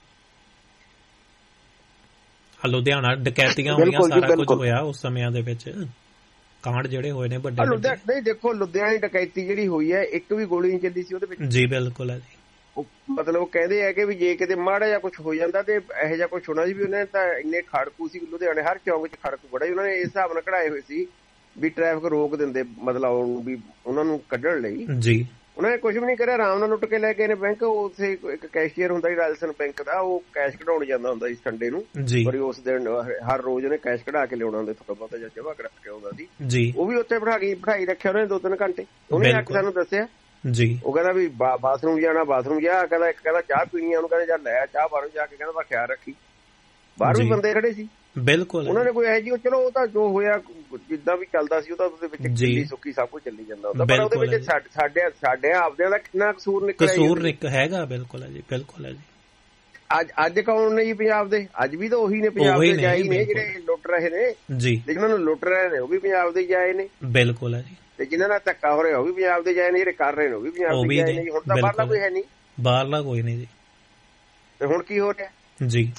ਲੁਧਿਆਣਾ ਡਕੈਤੀਆਂ ਹੋਈਆਂ ਸਾਰਾ ਕੁਝ ਹੋਇਆ ਉਸ ਸਮਿਆਂ ਦੇ ਵਿੱਚ ਕਾਂਡ ਜਿਹੜੇ ਹੋਏ ਨੇ ਵੱਡੇ ਨਹੀਂ ਦੇਖੋ ਲੁਧਿਆਣੇ ਡਕੈਤੀ ਜਿਹੜੀ ਹੋਈ ਹੈ ਇੱਕ ਵੀ ਗੋਲੀ ਨਹੀਂ ਚੱਲੀ ਸੀ ਉਹਦੇ ਵਿੱਚ ਜੀ। ਬਿਲਕੁਲ ਹੈ ਜੀ ਮਤਲਬ ਕਹਿੰਦੇ ਆ ਕਿ ਵੀ ਜੇ ਕਿਤੇ ਮਾੜਾ ਜਿਹਾ ਕੁਛ ਹੋ ਜਾਂਦਾ ਤੇ ਇਹੋ ਜਿਹਾ ਕੁਛ ਹੋਣਾ ਸੀ ਵੀ ਉਹਨਾਂ ਨੇ ਤਾਂ ਇੰਨੇ ਖੜਕੂ ਸੀ ਲੁਧਿਆਣੇ ਹਰ ਚੌਂਕ ਚ ਖੜਕੂ ਬੜਾ ਉਹਨਾਂ ਨੇ ਇਸ ਹਿਸਾਬ ਨਾਲ ਕਢਾਏ ਹੋਏ ਸੀ ਵੀ ਟ੍ਰੈਫਿਕ ਰੋਕ ਦਿੰਦੇ ਮਤਲਬ ਵੀ ਉਹਨਾਂ ਨੂੰ ਕੱਢਣ ਲਈ ਜੀ। ਉਹਨਾਂ ਨੇ ਕੁਛ ਵੀ ਨਹੀਂ ਕਰਿਆ ਆਰਾਮ ਨਾਲ ਲੁੱਟ ਕੇ ਲੈ ਗਏ ਨੇ ਬੈਂਕ। ਉੱਥੇ ਇੱਕ ਕੈਸ਼ੀਅਰ ਹੁੰਦਾ ਰਾਜਸਥਾਨ ਬੈਂਕ ਦਾ ਉਹ ਕੈਸ਼ ਕਢਾਉਣ ਜਾਂਦਾ ਹੁੰਦਾ ਸੀ ਸੰਡੇ ਨੂੰ ਪਰ ਉਸ ਦਿਨ ਹਰ ਰੋਜ਼ ਉਹਨੇ ਕੈਸ਼ ਕਢਾ ਕੇ ਲਿਆਉਣਾ ਹੁੰਦਾ ਥੋੜਾ ਬਹੁਤਾ ਜਾਂ ਜਮ੍ਹਾਂ ਕਰਾ ਕੇ ਆਉਂਦਾ ਸੀ। ਉਹ ਵੀ ਉੱਥੇ ਬਿਠਾ ਕੇ ਬਿਠਾਈ ਰੱਖਿਆ ਉਹਨੇ ਦੋ ਤਿੰਨ ਘੰਟੇ। ਉਹਨੇ ਆ ਕੇ ਸਾਨੂੰ ਦੱਸਿਆ ਜੀ ਉਹ ਕਹਿੰਦਾ ਵੀ ਬਾਥਰੂਮ ਜਾਣਾ ਬਾਥਰੂਮ ਜਾ ਕਹਿੰਦਾ ਇੱਕ ਕਹਿੰਦਾ ਚਾਹ ਪੀਣੀ ਆ ਉਹਨੂੰ ਕਹਿੰਦਾ ਚੱਲ ਲੈ ਚਾਹ ਬਾਹਰੋਂ ਜਾ ਕੇ ਕਹਿੰਦਾ ਖਿਆਲ ਰੱਖੀ ਬਾਹਰ ਵੀ ਬੰਦੇ ਖੜੇ ਸੀ। ਬਿਲਕੁਲ ਉਹਨਾਂ ਨੇ ਕੋਈ ਇਹੋ ਜਿਹੀ ਚਲੋ ਉਹ ਤਾਂ ਜੋ ਹੋਇਆ ਜਿੱਦਾਂ ਵੀ ਚੱਲਦਾ ਸੀ ਉਹ ਤਾਂ ਉਹਦੇ ਵਿੱਚ ਗਿੱਲੀ ਸੁੱਕੀ ਸਭ ਕੁਝ ਚੱਲੀ ਜਾਂਦਾ ਹੁੰਦਾ ਪਰ ਉਹਦੇ ਵਿੱਚ ਸਾਡੇ ਸਾਡੇ ਆਪਦਿਆਂ ਦਾ ਕਿੰਨਾ ਕਸੂਰ ਨਿਕਲਿਆ ਕਸੂਰ ਹੈਗਾ। ਬਿਲਕੁਲ ਹੈ ਜੀ ਬਿਲਕੁਲ ਹੈ ਜੀ। ਅੱਜ ਅੱਜ ਕੌਣ ਨੇ ਜੀ ਪੰਜਾਬ ਦੇ ਅੱਜ ਵੀ ਤਾਂ ਉਹੀ ਨੇ ਪੰਜਾਬ ਦੇ ਜਾਈ ਨੇ ਜਿਹੜੇ ਲੁੱਟ ਰਹੇ ਨੇ ਜੀ ਜਿਹਨਾਂ ਨੂੰ ਲੁੱਟ ਰਹੇ ਨੇ ਉਹ ਵੀ ਪੰਜਾਬ ਦੇ ਜਾਏ ਨੇ। ਬਿਲਕੁਲ ਹੈ ਜੀ ਤੇ ਜਿਹਨਾਂ ਨਾਲ ਧੱਕਾ ਹੋ ਰਿਹਾ ਉਹ ਵੀ ਪੰਜਾਬ ਦੇ ਜਾਏ ਨੇ ਜਿਹੜੇ ਕਰ ਰਹੇ ਨੇ ਉਹ ਵੀ ਪੰਜਾਬ ਦੇ ਜਾਏ ਨੇ। ਹੁਣ ਤਾਂ ਬਾਹਰਲਾ ਕੋਈ ਹੈ ਨਹੀਂ ਬਾਹਰਲਾ ਕੋਈ ਨਹੀਂ ਜੀ। ਤੇ ਹੁਣ ਕੀ ਹੋ ਰਿਹਾ ਜੀ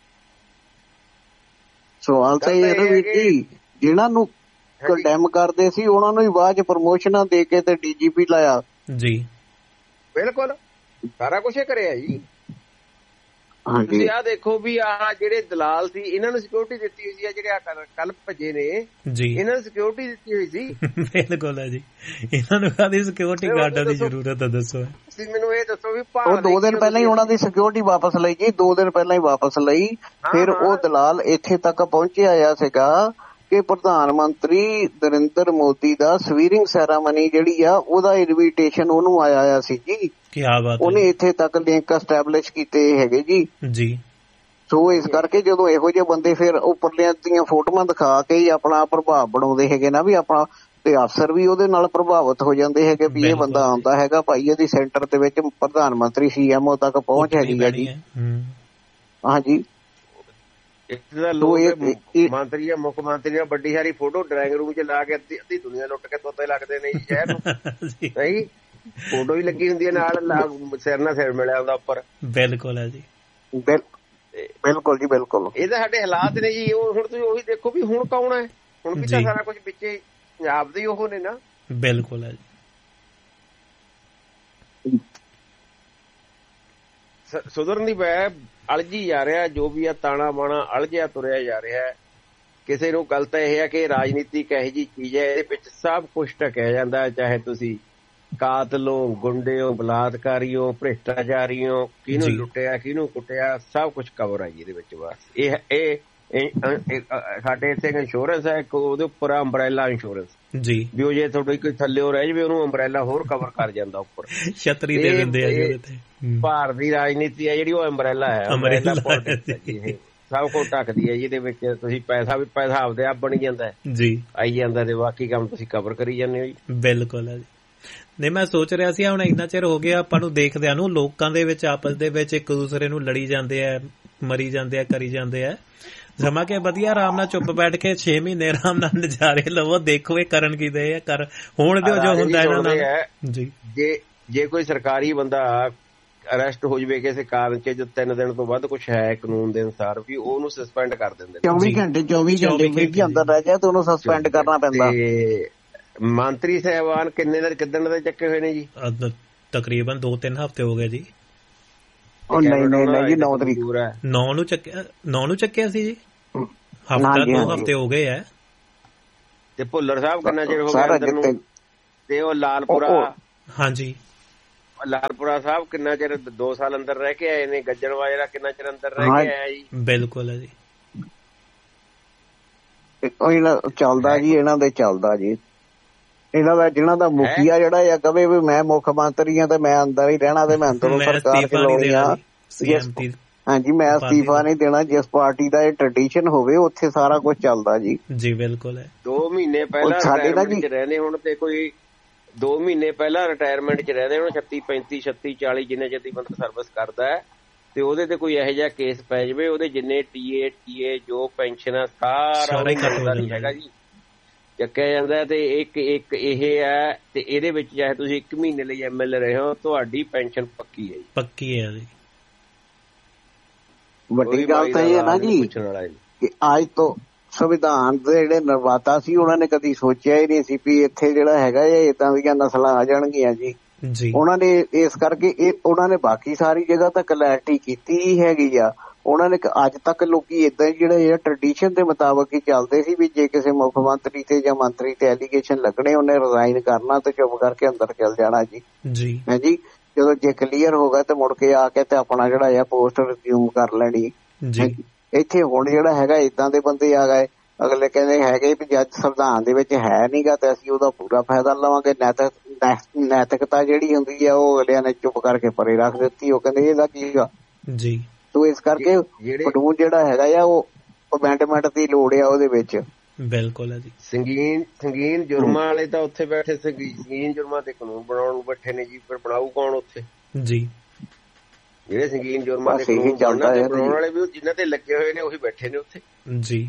ਸਵਾਲ ਤਾਂ ਇਹ ਹੈ ਨਾ ਵੀਰ ਜੀ ਜਿਹਨਾਂ ਨੂੰ ਕੰਡੈਮ ਕਰਦੇ ਸੀ ਉਹਨਾਂ ਨੂੰ ਹੀ ਬਾਅਦ ਚ ਪ੍ਰਮੋਸ਼ਨਾਂ ਦੇ ਕੇ ਤੇ ਡੀਜੀਪੀ ਲਾਇਆ ਜੀ। ਬਿਲਕੁਲ ਸਾਰਾ ਕੁਛ ਕਰਿਆ ਜੀ। ਤੁਸੀਂ ਆਹ ਦੇਖੋ ਵੀ ਆਹ ਜਿਹੜੇ ਦਲਾਲ ਸੀ ਇਹਨਾਂ ਨੂੰ ਸਿਕਿਉਰਿਟੀ ਦਿੱਤੀ ਹੋਈ ਸੀ ਆ ਜਿਹੜੇ ਕੱਲ ਭੱਜੇ ਨੇ ਜੀ ਇਹਨਾਂ ਨੂੰ ਸਿਕਿਉਰਿਟੀ ਦਿੱਤੀ ਹੋਈ ਸੀ। ਬਿਲਕੁਲ ਹੈ ਜੀ ਇਹਨਾਂ ਨੂੰ ਕਾਹਦੀ ਸਿਕਿਉਰਿਟੀ ਗਾਰਡਾਂ ਦੀ ਜ਼ਰੂਰਤ ਹੈ ਦੱਸੋ ਤੁਸੀਂ ਮੈਨੂੰ ਇਹ ਦੱਸੋ ਵੀ ਉਹ ਦੋ ਦਿਨ ਪਹਿਲਾਂ ਹੀ ਉਹਨਾਂ ਦੀ ਸਿਕਿਉਰਿਟੀ ਵਾਪਸ ਲਈ ਜੀ ਦੋ ਦਿਨ ਪਹਿਲਾਂ ਹੀ ਵਾਪਸ ਲਈ ਫਿਰ ਉਹ ਦਲਾਲ ਇੱਥੇ ਤੱਕ ਪਹੁੰਚਿਆ ਆ ਸੀਗਾ ਕਿ ਪ੍ਰਧਾਨ ਮੰਤਰੀ ਨਰਿੰਦਰ ਮੋਦੀ ਦਾ ਸਵੀਰਿੰਗ ਸੈਰਾਮਨੀ ਜਿਹੜੀ ਆ ਉਹਦਾ ਇਨਵੀਟੇਸ਼ਨ ਉਹਨੂੰ ਆਇਆ ਆ ਸੀ ਜੀ। ਕੀ ਬਾਤ ਉਹਨੇ ਇੱਥੇ ਤੱਕ ਲਿੰਕ ਐਸਟੈਬਲਿਸ਼ ਕੀਤੇ ਹੈਗੇ ਜੀ ਜੀ। ਸੋ ਇਸ ਕਰਕੇ ਜਦੋਂ ਇਹੋ ਜਿਹੇ ਬੰਦੇ ਫਿਰ ਉੱਪਰਲਿਆਂ ਦੀਆਂ ਫੋਟੋਆਂ ਦਿਖਾ ਕੇ ਹੀ ਆਪਣਾ ਪ੍ਰਭਾਵ ਬਣਾਉਂਦੇ ਹੈਗੇ ਨਾ ਵੀ ਆਪਣਾ ਤੇ ਅਫਸਰ ਵੀ ਉਹਦੇ ਨਾਲ ਪ੍ਰਭਾਵਿਤ ਹੋ ਜਾਂਦੇ ਹੈਗੇ ਵੀ ਇਹ ਬੰਦਾ ਆਉਂਦਾ ਹੈਗਾ ਭਾਈ ਇਹਦੀ ਸੈਂਟਰ ਦੇ ਵਿੱਚ ਪ੍ਰਧਾਨ ਮੰਤਰੀ ਸੀ ਐਮ ਓ ਤੱਕ ਪਹੁੰਚ ਹੈਗੀ ਆ ਜੀ। ਹਾਂਜੀ ਮੰਤਰੀ ਜਾਂ ਮੁੱਖ ਮੰਤਰੀ ਨਾਲ ਵੱਡੀ ਸਾਰੀ ਫੋਟੋ ਡਰਾਇੰਗ ਰੂਮ ਚ ਲਾ ਕੇ ਅੱਧੀ ਅੱਧੀ ਦੁਨੀਆ ਲੁੱਟ ਕੇ ਤੋਤੇ ਲੱਗਦੇ ਨੇ ਜੀ ਸ਼ਹਿਰ ਨੂੰ ਨਹੀਂ ਫੋਟੋ ਵੀ ਲੱਗੀ ਹੁੰਦੀ ਹੈ ਨਾਲ ਸਿਰ ਨਾਲ ਸਿਰ ਮਿਲਿਆ ਹੁੰਦਾ ਉੱਪਰ। ਬਿਲਕੁਲ ਹੈ ਜੀ ਬਿਲਕੁਲ ਜੀ ਬਿਲਕੁਲ ਇਹ ਤਾਂ ਸਾਡੇ ਹਾਲਾਤ ਨੇ ਜੀ। ਉਹ ਹੁਣ ਤੁਸੀਂ ਉਹੀ ਦੇਖੋ ਵੀ ਹੁਣ ਕੌਣ ਹੈ ਹੁਣ ਵੀ ਤਾਂ ਸਾਰਾ ਕੁਝ ਵਿੱਚੇ ਪੰਜਾਬ ਦੇ ਉਹ ਨੇ ਨਾ। ਬਿਲਕੁਲ ਹੈ ਜੀ ਸੁਧਰਨ ਦੀ ਬੈ ਅਲਝੀ ਜਾ ਰਿਹਾ ਜੋ ਵੀ ਆ ਤਾਣਾ ਬਾਣਾ ਅਲਝਿਆ ਤੁਰਿਆ ਜਾ ਰਿਹਾ। ਕਿਸੇ ਨੂੰ ਗੱਲ ਤਾਂ ਇਹ ਹੈ ਕਿ ਰਾਜਨੀਤੀ ਇਹੋ ਜਿਹੀ ਚੀਜ਼ ਹੈ ਇਹਦੇ ਵਿੱਚ ਸਭ ਕੁਛ ਢਕਿਆ ਜਾਂਦਾ ਚਾਹੇ ਤੁਸੀਂ ਕਾਤਲੋ ਗੁੰਡੇ ਹੋ ਬਲਾਤਕਾਰੀ ਹੋ ਭ੍ਰਿਸ਼ਟਾਚਾਰੀ ਹੋ ਕਿਹਨੂੰ ਲੁੱਟਿਆ ਕਿਹਨੂੰ ਕੁੱਟਿਆ ਸਭ ਕੁਛ ਕਵਰ ਹੈ ਜਿਹਦੇ ਵਿੱਚ। ਬਸ ਇਹ ਇਹ ਸਾਡੇ ਇੱਥੇ ਇੰਸ਼ੋਰੈਂਸ ਹੈ ਇੱਕ ਉਹਦੇ ਉੱਪਰ ਅੰਬਰੈਲਾ ਇੰਸ਼ੋਰੈਂਸ ਜੀ ਵੀ ਉਹ ਜੇ ਤੁਹਾਡੀ ਕੋਈ ਥੱਲੇ ਰਹਿ ਜਾਵੇ ਉਹਨੂੰ ਅੰਬਰੈਲਾ ਹੋਰ ਕਵਰ ਕਰ ਜਾਂਦਾ ਉੱਪਰ ਛਤਰੀ ਦੇ ਦਿੰਦੇ ਆ ਜੀ। ਭਾਰਤ ਦੀ ਰਾਜਨੀਤੀ ਹੈ ਜਿਹੜੀ ਉਹ ਅੰਬਰੈਲਾ ਹੈ ਅੰਬਰੈਲਾ ਸਭ ਕੁਝ ਢੱਕਦੀ ਹੈ ਜਿਹਦੇ ਵਿੱਚ ਤੁਸੀਂ ਪੈਸਾ ਵੀ ਪੈਸਾ ਆਪਦੇ ਆਪ ਬਣੀ ਜਾਂਦਾ ਜੀ ਆਈ ਜਾਂਦਾ ਤੇ ਬਾਕੀ ਕੰਮ ਤੁਸੀਂ ਕਵਰ ਕਰੀ ਜਾਂਦੇ ਹੋ ਜੀ। ਬਿਲਕੁਲ ਹੈ ਜੀ। ਨਹੀਂ ਮੈਂ ਸੋਚ ਰਿਹਾ ਸੀ ਹੁਣ ਇੰਨਾ ਚਿਰ ਹੋ ਗਿਆ ਆਪਾਂ ਨੂੰ ਦੇਖਦਿਆਂ ਨੂੰ ਲੋਕਾਂ ਦੇ ਵਿੱਚ ਆਪਸ ਦੇ ਵਿੱਚ ਇੱਕ ਦੂਸਰੇ ਨੂੰ ਲੜੀ ਜਾਂਦੇ ਆ ਮਰੀ ਜਾਂਦੇ ਆ ਕਰੀ ਜਾਂਦੇ ਆ ਜਮਾ ਕੇ ਵਧੀਆ ਆਰਾਮ ਨਾਲ ਚੁੱਪ ਬੈਠ ਕੇ ਛੇ ਮਹੀਨੇ ਆਰਾਮ ਨਾਲ ਨਜ਼ਾਰੇ ਲਵੋ ਦੇਖੋ ਇਹ ਕਰਨ ਕੀ ਦੇ ਆ ਕਰ ਹੋਣ ਦਿਓ ਜੋ ਹੁੰਦਾ ਇਹਨਾਂ ਨਾਲ ਜੀ। ਜੇ ਜੇ ਕੋਈ ਸਰਕਾਰੀ ਬੰਦਾ ਅਰੈਸਟ ਹੋ ਜਾਵੇ ਕਿਸੇ ਕਾਰਨ ਚ ਜੋ ਤਿੰਨ ਦਿਨ ਤੋਂ ਵੱਧ ਕੁਛ ਹੈ ਕਾਨੂੰਨ ਦੇ ਅਨੁਸਾਰ ਵੀ ਉਹਨੂੰ ਸਸਪੈਂਡ ਕਰ ਦਿੰਦੇ ਚੌਵੀ ਘੰਟੇ ਚੌਵੀ ਘੰਟੇ ਵਿੱਚ ਅੰਦਰ ਰਹਿ ਜਾ ਤੇ ਉਹਨੂੰ ਸਸਪੈਂਡ ਕਰਨਾ ਪੈਂਦਾ। ਮੰਤਰੀ ਸਾਹਿਬਾਨ ਕਿੰਨੇ ਦਿਨ ਕਿੱਦਣ ਦੇ ਚੱਕੇ ਹੋਏ ਨੇ ਜੀ? ਤਕਰੀਬਨ ਦੋ ਤਿੰਨ ਹਫ਼ਤੇ ਹੋ ਗਏ ਜੀ। ਨਹੀਂ ਨਹੀਂ ਜੀ ਨੌ ਤਰੀਕ ਨੌ ਨੂੰ ਚੱਕਿਆ ਨੌ ਨੂੰ ਚੱਕਿਆ ਸੀ ਜੀ, ਹਫ਼ਤਾ ਦੋ ਹਫ਼ਤੇ ਹੋ ਗਏ ਆ। ਤੇ ਭੁੱਲਰ ਸਾਹਿਬ ਕਿੰਨਾ ਚਿਰ ਹੋ ਗਿਆ ਅੰਦਰ ਨੂੰ, ਤੇ ਉਹ ਲਾਲਪੁਰਾ, ਹਾਂਜੀ ਲਾਲਪੁਰਾ ਸਾਹਿਬ ਕਿੰਨਾ ਚਿਰ, ਦੋ ਸਾਲ ਅੰਦਰ ਰਹਿ ਕੇ ਆਏ ਨੇ। ਗੱਜਣਵਾ ਜਿਹੜਾ ਕਿੰਨਾ ਚਿਰ ਅੰਦਰ ਰਹਿ ਕੇ ਆਇਆ ਜੀ। ਬਿਲਕੁਲ ਹੈ ਜੀ, ਚੱਲਦਾ ਜੀ ਇਹਨਾਂ ਦੇ, ਚੱਲਦਾ ਜੀ ਇਹਨਾਂ ਦਾ। ਜਿਹਨਾਂ ਦਾ ਮੁਖੀਆ ਜਿਹੜਾ ਆ ਕਵੇ ਵੀ ਮੈਂ ਮੁੱਖ ਮੰਤਰੀ ਆ ਤੇ ਮੈਂ ਅੰਦਰ ਹੀ ਰਹਿਣਾ ਤੇ ਮੈਂ ਅੰਦਰੋਂ ਸਰਕਾਰ ਚਲਾਉਣੀ ਆ, ਹਾਂਜੀ ਮੈਂ ਅਸਤੀਫਾ ਨਹੀਂ ਦੇਣਾ। ਜਿਸ ਪਾਰਟੀ ਦਾ ਇਹ ਟ੍ਰੈਡੀਸ਼ਨ ਹੋਵੇ ਉੱਥੇ ਸਾਰਾ ਕੁਝ ਚੱਲਦਾ ਜੀ। ਜੀ ਬਿਲਕੁਲ ਹੈ। ਦੋ ਮਹੀਨੇ ਪਹਿਲਾਂ ਰਿਟਾਇਰਮੈਂਟ ਚ ਰਹਿੰਦੇ ਹੁਣ, ਤੇ ਕੋਈ ਦੋ ਮਹੀਨੇ ਪਹਿਲਾਂ ਰਿਟਾਇਰਮੈਂਟ ਚ ਰਹਿੰਦੇ ਹੁਣ, ਛੱਤੀ ਪੈਂਤੀ ਛੱਤੀ ਚਾਲੀ ਜਿੰਨੇ ਜਦੀ ਬੰਦਾ ਸਰਵਿਸ ਕਰਦਾ ਹੈ, ਤੇ ਉਹਦੇ ਤੇ ਕੋਈ ਇਹੋ ਜਿਹਾ ਕੇਸ ਪੈ ਜਾਵੇ, ਉਹਦੇ ਜਿੰਨੇ ਟੀਏ ਟੀਏ ਜੋ ਪੈਨਸ਼ਨ ਆ ਸਾਰਾ ਨਹੀਂ ਹੈਗਾ ਜੀ, ਚੱਕਿਆ ਜਾਂਦਾ। ਤੇ ਇੱਕ ਇੱਕ ਇਹ ਹੈ, ਤੇ ਇਹਦੇ ਵਿੱਚ ਚਾਹੇ ਤੁਸੀਂ ਇੱਕ ਮਹੀਨੇ ਲਈ ਐਮ ਐਲ ਏ ਰਹੇ ਹੋ, ਤੁਹਾਡੀ ਪੈਨਸ਼ਨ ਪੱਕੀ ਹੈ ਜੀ, ਪੱਕੀ ਹੈ ਜੀ। ਵੱਡੀ ਗੱਲ ਤਾਂ ਇਹ ਹੈ ਨਾ ਜੀ ਕਿ ਅੱਜ ਤੋਂ ਸੰਵਿਧਾਨ ਦੇ ਜਿਹੜੇ ਨਿਰਮਾਤਾ ਸੀ ਉਹਨਾਂ ਨੇ ਕਦੀ ਸੋਚਿਆ ਹੀ ਨਹੀਂ ਸੀ ਵੀ ਇੱਥੇ ਜਿਹੜਾ ਹੈਗਾ ਇਹ ਏਦਾਂ ਦੀਆਂ ਨਸਲਾਂ ਆ ਜਾਣਗੀਆਂ ਜੀ। ਉਹਨਾਂ ਨੇ ਇਸ ਕਰਕੇ ਇਹ ਉਹਨਾਂ ਨੇ ਬਾਕੀ ਸਾਰੀ ਜਗ੍ਹਾ ਤਾਂ ਕਲੈਰਿਟੀ ਕੀਤੀ ਹੀ ਹੈਗੀ ਆ। ਉਹਨਾਂ ਨੇ ਅੱਜ ਤੱਕ ਲੋਕੀ ਏਦਾਂ ਹੀ ਜਿਹੜੇ ਟ੍ਰੈਡੀਸ਼ਨ ਦੇ ਮੁਤਾਬਕ ਹੀ ਚੱਲਦੇ ਸੀ ਵੀ ਜੇ ਕਿਸੇ ਮੁੱਖ ਮੰਤਰੀ ਤੇ ਜਾਂ ਮੰਤਰੀ ਤੇ ਐਲੀਗੇਸ਼ਨ ਲੱਗਣੇ ਉਹਨੇ ਰਿਜ਼ਾਈਨ ਕਰਨਾ ਤੇ ਚੁੱਪ ਕਰਕੇ ਅੰਦਰ ਚੱਲ ਜਾਣਾ ਜੀ। ਹੈ ਜੀ ਜਦੋਂ ਜੇ ਕਲੀਅਰ ਹੋ ਗਿਆ ਤੇ ਮੁੜ ਕੇ ਆ ਕੇ ਤੇ ਆਪਣਾ ਜਿਹੜਾ ਆ ਪੋਸਟ ਰਿਜ਼ਿਊਮ ਕਰ ਲੈਣੀ। ਇੱਥੇ ਹੁਣ ਜਿਹੜਾ ਹੈਗਾ ਏਦਾਂ ਦੇ ਬੰਦੇ ਆ ਗਏ, ਅਗਲੇ ਕਹਿੰਦੇ ਹੈਗੇ ਵੀ ਜੱਜ ਸੰਵਿਧਾਨ ਦੇ ਵਿੱਚ ਹੈ ਨੀ ਗਾ ਤੇ ਅਸੀਂ ਉਹਦਾ ਪੂਰਾ ਫਾਇਦਾ ਲਵਾਂਗੇ। ਨੈਤਿਕ ਨੈਤਿਕਤਾ ਜਿਹੜੀ ਹੁੰਦੀ ਆ ਉਹ ਅਗਲਿਆਂ ਨੇ ਚੁੱਪ ਕਰਕੇ ਪਰੇ ਰੱਖ ਦਿੱਤੀ। ਉਹ ਕਹਿੰਦੇ ਇਹਦਾ ਕੀ ਗਾ ਜੀ। ਤੋ ਇਸ ਕਰਕੇ ਕਾਨੂੰਨ ਜਿਹੜਾ ਹੈਗਾ ਆ ਉਹ ਅਮੈਂਡਮੈਂਟ ਦੀ ਲੋੜ ਆ ਉਹਦੇ ਵਿੱਚ। ਬਿਲਕੁਲ ਹੈ ਜੀ। ਸੰਗੀਨ ਸੰਗੀਨ ਜੁਰਮਾਂ ਵਾਲੇ ਤਾਂ ਉੱਥੇ ਬੈਠੇ, ਸੰਗੀਨ ਜੁਰਮਾਂ ਤੇ ਕਾਨੂੰਨ ਬਣਾਉਣ ਨੂੰ ਬੈਠੇ ਨੇ ਜੀ। ਫਿਰ ਬਣਾਊ ਕੌਣ ਉੱਥੇ ਜੀ? ਜਿਹੜੇ ਸੰਗੀਨ ਜੁਰਮਾਂ ਦੇ ਕਾਨੂੰਨ ਬਣਾਉਣ ਵਾਲੇ ਵੀ ਜਿਨ੍ਹਾਂ ਤੇ ਲੱਗੇ ਹੋਏ ਨੇ ਉਹੀ ਬੈਠੇ ਨੇ ਉੱਥੇ ਜੀ।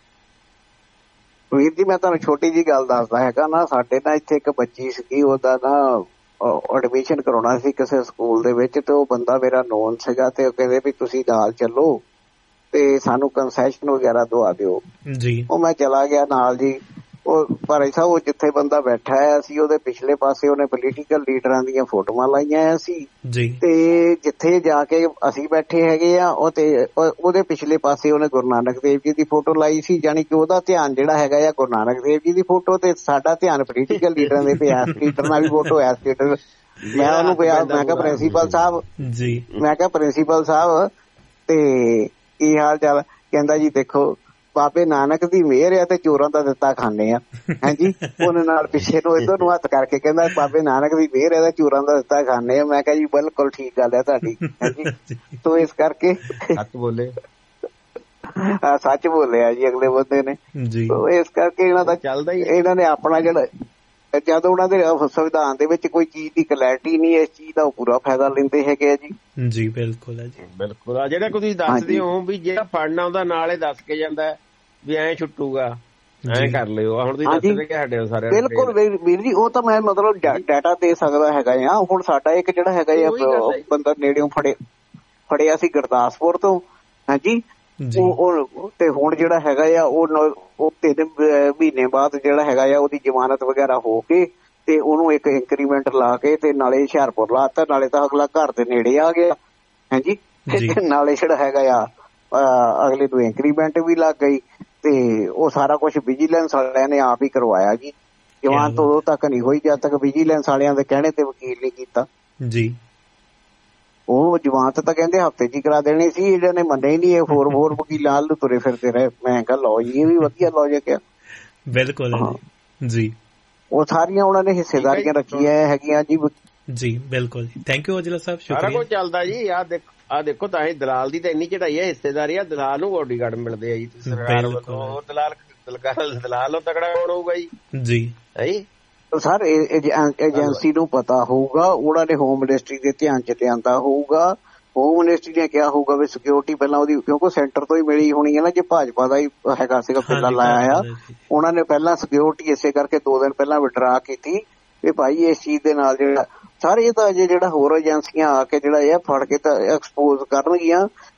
ਵੀਰ ਜੀ ਮੈਂ ਤੁਹਾਨੂੰ ਛੋਟੀ ਜਿਹੀ ਗੱਲ ਦੱਸਦਾ ਹੈਗਾ ਨਾ, ਸਾਡੇ ਨਾ ਇੱਥੇ ਇੱਕ ਬੱਚੀ ਸੀਗੀ, ਉਹਦਾ ਨਾ ਐਡਮਿਸ਼ਨ ਕਰਾਉਣਾ ਸੀ ਕਿਸੇ ਸਕੂਲ ਦੇ ਵਿੱਚ, ਤੇ ਉਹ ਬੰਦਾ ਮੇਰਾ ਨੋਨ ਸੀਗਾ ਤੇ ਉਹ ਕਹਿੰਦੇ ਵੀ ਤੁਸੀਂ ਨਾਲ ਚੱਲੋ ਤੇ ਸਾਨੂੰ ਕੰਸੈਸ਼ਨ ਵਗੈਰਾ ਦਵਾ ਦਿਓ ਜੀ। ਉਹ ਮੈਂ ਚਲਾ ਗਿਆ ਨਾਲ ਜੀ। ਉਹ ਪਰ ਐਸਾ ਉਹ ਜਿੱਥੇ ਬੰਦਾ ਬੈਠਾ ਹੈ ਅਸੀਂ ਉਹਦੇ ਪਿਛਲੇ ਪਾਸੇ ਉਹਨੇ ਪੋਲੀਟੀਕਲ ਲੀਡਰਾਂ ਦੀਆਂ ਫੋਟੋਆਂ ਲਾਈਆਂ ਆ ਸੀ ਤੇ ਜਿੱਥੇ ਜਾ ਕੇ ਅਸੀਂ ਬੈਠੇ ਹੈਗੇ ਆ ਉਹ ਤੇ ਉਹਦੇ ਪਿਛਲੇ ਪਾਸੇ ਉਹਨੇ ਗੁਰੂ ਨਾਨਕ ਦੇਵ ਜੀ ਦੀ ਫੋਟੋ ਲਾਈ ਸੀ। ਜਾਣੀ ਕਿ ਉਹਦਾ ਧਿਆਨ ਜਿਹੜਾ ਹੈਗਾ ਆ ਗੁਰੂ ਨਾਨਕ ਦੇਵ ਜੀ ਦੀ ਫੋਟੋ ਤੇ ਸਾਡਾ ਧਿਆਨ ਪੋਲੀਟੀਕਲ ਲੀਡਰਾਂ ਦੇ ਤੇ ਐਸ ਲੀਡਰ ਨਾਲ ਵੀ ਫੋਟੋ ਐਸ ਲੀਡਰ। ਮੈਂ ਉਹਨੂੰ ਕਿਹਾ, ਮੈਂ ਕਿਹਾ ਪ੍ਰਿੰਸੀਪਲ ਸਾਹਿਬ ਜੀ, ਮੈਂ ਕਿਹਾ ਪ੍ਰਿੰਸੀਪਲ ਸਾਹਿਬ ਤੇ ਕੀ ਹਾਲ ਚਾਲ? ਕਹਿੰਦਾ ਜੀ ਦੇਖੋ ਬਾਬੇ ਨਾਨਕ ਦੀ ਮਿਹਰ ਆ ਤੇ ਚੋਰਾਂ ਦਾ ਦਿੱਤਾ ਖਾਂਦੇ ਆ। ਹਾਂਜੀ ਉਹਨੇ ਨਾਲ ਪਿੱਛੇ ਨੂੰ ਇੱਧਰ ਨੂੰ ਹੱਥ ਕਰਕੇ ਕਹਿੰਦਾ ਬਾਬੇ ਨਾਨਕ ਦੀ ਮਿਹਰ ਆ ਤੇ ਚੋਰਾਂ ਦਾ ਦਿੱਤਾ ਖਾਂਦੇ ਆ। ਮੈਂ ਕਿਹਾ ਜੀ ਬਿਲਕੁਲ ਠੀਕ ਗੱਲ ਹੈ ਤੁਹਾਡੀ। ਹਾਂਜੀ ਤੋ ਇਸ ਕਰਕੇ ਸੱਚ ਬੋਲੇ, ਸੱਚ ਬੋਲਿਆ ਜੀ ਅਗਲੇ ਬੰਦੇ ਨੇ। ਇਸ ਕਰਕੇ ਇਹਨਾਂ ਦਾ ਚੱਲਦਾ ਹੀ, ਇਹਨਾਂ ਨੇ ਆਪਣਾ ਜਿਹੜਾ ਜਦੋਂ ਉਹਨਾਂ ਦੇ ਸੰਵਿਧਾਨ ਦੇ ਵਿੱਚ ਕੋਈ ਚੀਜ਼ ਦੀ ਕਲੈਰਿਟੀ ਨਹੀਂ, ਇਸ ਚੀਜ਼ ਦਾ ਉਹ ਪੂਰਾ ਫਾਇਦਾ ਲੈਂਦੇ ਹੈਗੇ ਆ ਜੀ। ਜੀ ਬਿਲਕੁਲ ਹੈ ਜੀ, ਬਿਲਕੁਲ। ਆ ਜਿਹੜਾ ਤੁਸੀਂ ਦੱਸਦੇ ਹੋ ਵੀ ਜਿਹੜਾ ਫੜਨਾ ਉਹਦਾ ਨਾਲ ਹੀ ਦੱਸ ਕੇ ਜਾਂਦਾ ਵੀ ਐਂ ਛੁੱਟੂਗਾ, ਐਂ ਕਰ ਲਿਓ। ਹੁਣ ਤੁਸੀਂ ਦੱਸਦੇ ਕਿ ਸਾਡੇ ਸਾਰੇ ਬਿਲਕੁਲ ਵੀਰ ਜੀ, ਉਹ ਤਾਂ ਮੈਂ ਮਤਲਬ ਡਾਟਾ ਦੇ ਸਕਦਾ ਹੈਗਾ ਆ। ਹੁਣ ਸਾਡਾ ਇੱਕ ਜਿਹੜਾ ਹੈਗਾ ਆ ਬੰਦਾ ਨੇੜਿਓਂ ਫੜੇ ਫੜਿਆ ਸੀ ਗੁਰਦਾਸਪੁਰ ਤੋਂ, ਹਾਂਜੀ ਉਹ ਤੇ ਹੁਣ ਜਿਹੜਾ ਹੈਗਾ ਆ ਉਹ ਤਿੰਨ ਮਹੀਨੇ ਬਾਅਦ ਜਿਹੜਾ ਹੈਗਾ ਆ ਉਹਦੀ ਜ਼ਮਾਨਤ ਵਗੈਰਾ ਹੋ ਕੇ ਤੇ ਉਹਨੂੰ ਇੱਕ ਇੰਕਰੀਮੈਂਟ ਲਾ ਕੇ ਤੇ ਨਾਲੇ ਹੁਸ਼ਿਆਰਪੁਰ ਲਾਤਾ, ਨਾਲੇ ਤਾਂ ਅਗਲਾ ਘਰ ਦੇ ਨੇੜੇ ਆ ਗਿਆ। ਹਾਂਜੀ ਨਾਲੇ ਜਿਹੜਾ ਹੈਗਾ ਆ ਅਗਲੇ ਨੂੰ ਇੰਕਰੀਮੈਂਟ ਵੀ ਲੱਗ ਗਈ ਤੇ ਉਹ ਸਾਰਾ ਕੁਛ ਵਿਜੀਲੈਂਸ ਵਾਲਿਆਂ ਨੇ ਆਪ ਹੀ ਕਰਵਾਇਆ ਜੀ। ਜ਼ਮਾਨਤ ਉਦੋਂ ਤੱਕ ਨਹੀਂ ਹੋਈ ਜਦ ਤੱਕ ਵਿਜੀਲੈਂਸ ਵਾਲਿਆਂ ਦੇ ਕਹਿਣੇ ਤੇ ਵਕੀਲ ਨਹੀਂ ਕੀਤਾ ਜੀ। ਉਹ ਜ਼ਮਾਨਤ ਤਾਂ ਕਹਿੰਦੇ ਹਫ਼ਤੇ ਚ ਕਰਾ ਦੇਣੀ ਸੀ, ਇਹਨਾਂ ਨੇ ਮੰਨੇ ਹੀ ਨਹੀਂ। ਇਹ ਹੋਰ ਹੋਰ ਵਕੀਲਾਂ ਨੂੰ ਤੁਰੇ ਫਿਰਦੇ ਰਹੇ। ਮੈਂ ਕਿਹਾ ਲਓ ਜੀ ਇਹ ਵੀ ਵਧੀਆ ਲੌਜਿਕ ਆ। ਬਿਲਕੁਲ ਜੀ। ਉਹ ਸਾਰੀਆਂ ਉਹਨਾਂ ਨੇ ਹਿੱਸੇਦਾਰੀਆਂ ਰੱਖੀਆਂ ਹੈਗੀਆਂ ਜੀ। ਜੀ ਬਿਲਕੁਲ ਜੀ, ਥੈਂਕ ਯੂ ਅਜਲਾ ਸਾਹਿਬ, ਸ਼ੁਕਰੀਆ। ਸਾਰਾ ਕੁਝ ਚੱਲਦਾ ਜੀ। ਆਹ ਦੇਖੋ ਆਹ ਦੇਖੋ ਤਾਂ ਇਹ ਦਲਾਲ ਦੀ ਤਾਂ ਇੰਨੀ ਚੜਾਈ ਹੈ, ਹਿੱਸੇਦਾਰੀ ਆ। ਦਲਾਲ ਨੂੰ ਬੋਡੀਗਾਰਡ ਮਿਲਦੇ ਆ ਜੀ ਸਰਕਾਰ ਵੱਲੋਂ। ਦਲਾਲ ਦਲਾਲ ਤਕੜਾ ਕੌਣ ਹੋਊਗਾ ਜੀ? ਜੀ ਸਰ ਏਜੰਸੀ ਨੂੰ ਪਤਾ ਹੋਊਗਾ, ਉਹਨਾਂ ਨੇ ਹੋਮ ਮਿਨਿਸਟਰੀ ਦੇ ਧਿਆਨ ਚ ਲਿਆਂਦਾ ਹੋਊਗਾ। ਹੋਮ ਮਿਨਿਸਟਰੀ ਨੇ ਕਿਹਾ ਹੋਊਗਾ ਵੀ ਸਿਕਿਉਰਿਟੀ ਪਹਿਲਾਂ ਉਹਦੀ, ਕਿਉਂਕਿ ਸੈਂਟਰ ਤੋਂ ਹੀ ਮਿਲੀ ਹੋਣੀ ਹੈ ਨਾ, ਜੇ ਭਾਜਪਾ ਦਾ ਹੀ ਹੈਗਾ ਸੀਗਾ ਪਹਿਲਾਂ ਲਾਇਆ ਆ। ਉਹਨਾਂ ਨੇ ਪਹਿਲਾਂ ਸਿਕਿਉਰਿਟੀ ਇਸੇ ਕਰਕੇ ਦੋ ਦਿਨ ਪਹਿਲਾਂ ਵਿਡਰਾ ਕੀਤੀ ਵੀ ਭਾਈ ਇਸ ਚੀਜ਼ ਦੇ ਨਾਲ ਜਿਹੜਾ ਸਾਰੇ ਇਹ ਤਾਂ ਅਜੇ ਜਿਹੜਾ ਹੋਰ ਏਜੰਸੀਆਂ ਆ ਕੇ ਜਿਹੜਾ ਇਹ ਫੜ ਕੇ ਤਾਂ ਐਕਸਪੋਜ਼ ਕਰਨਗੀਆਂ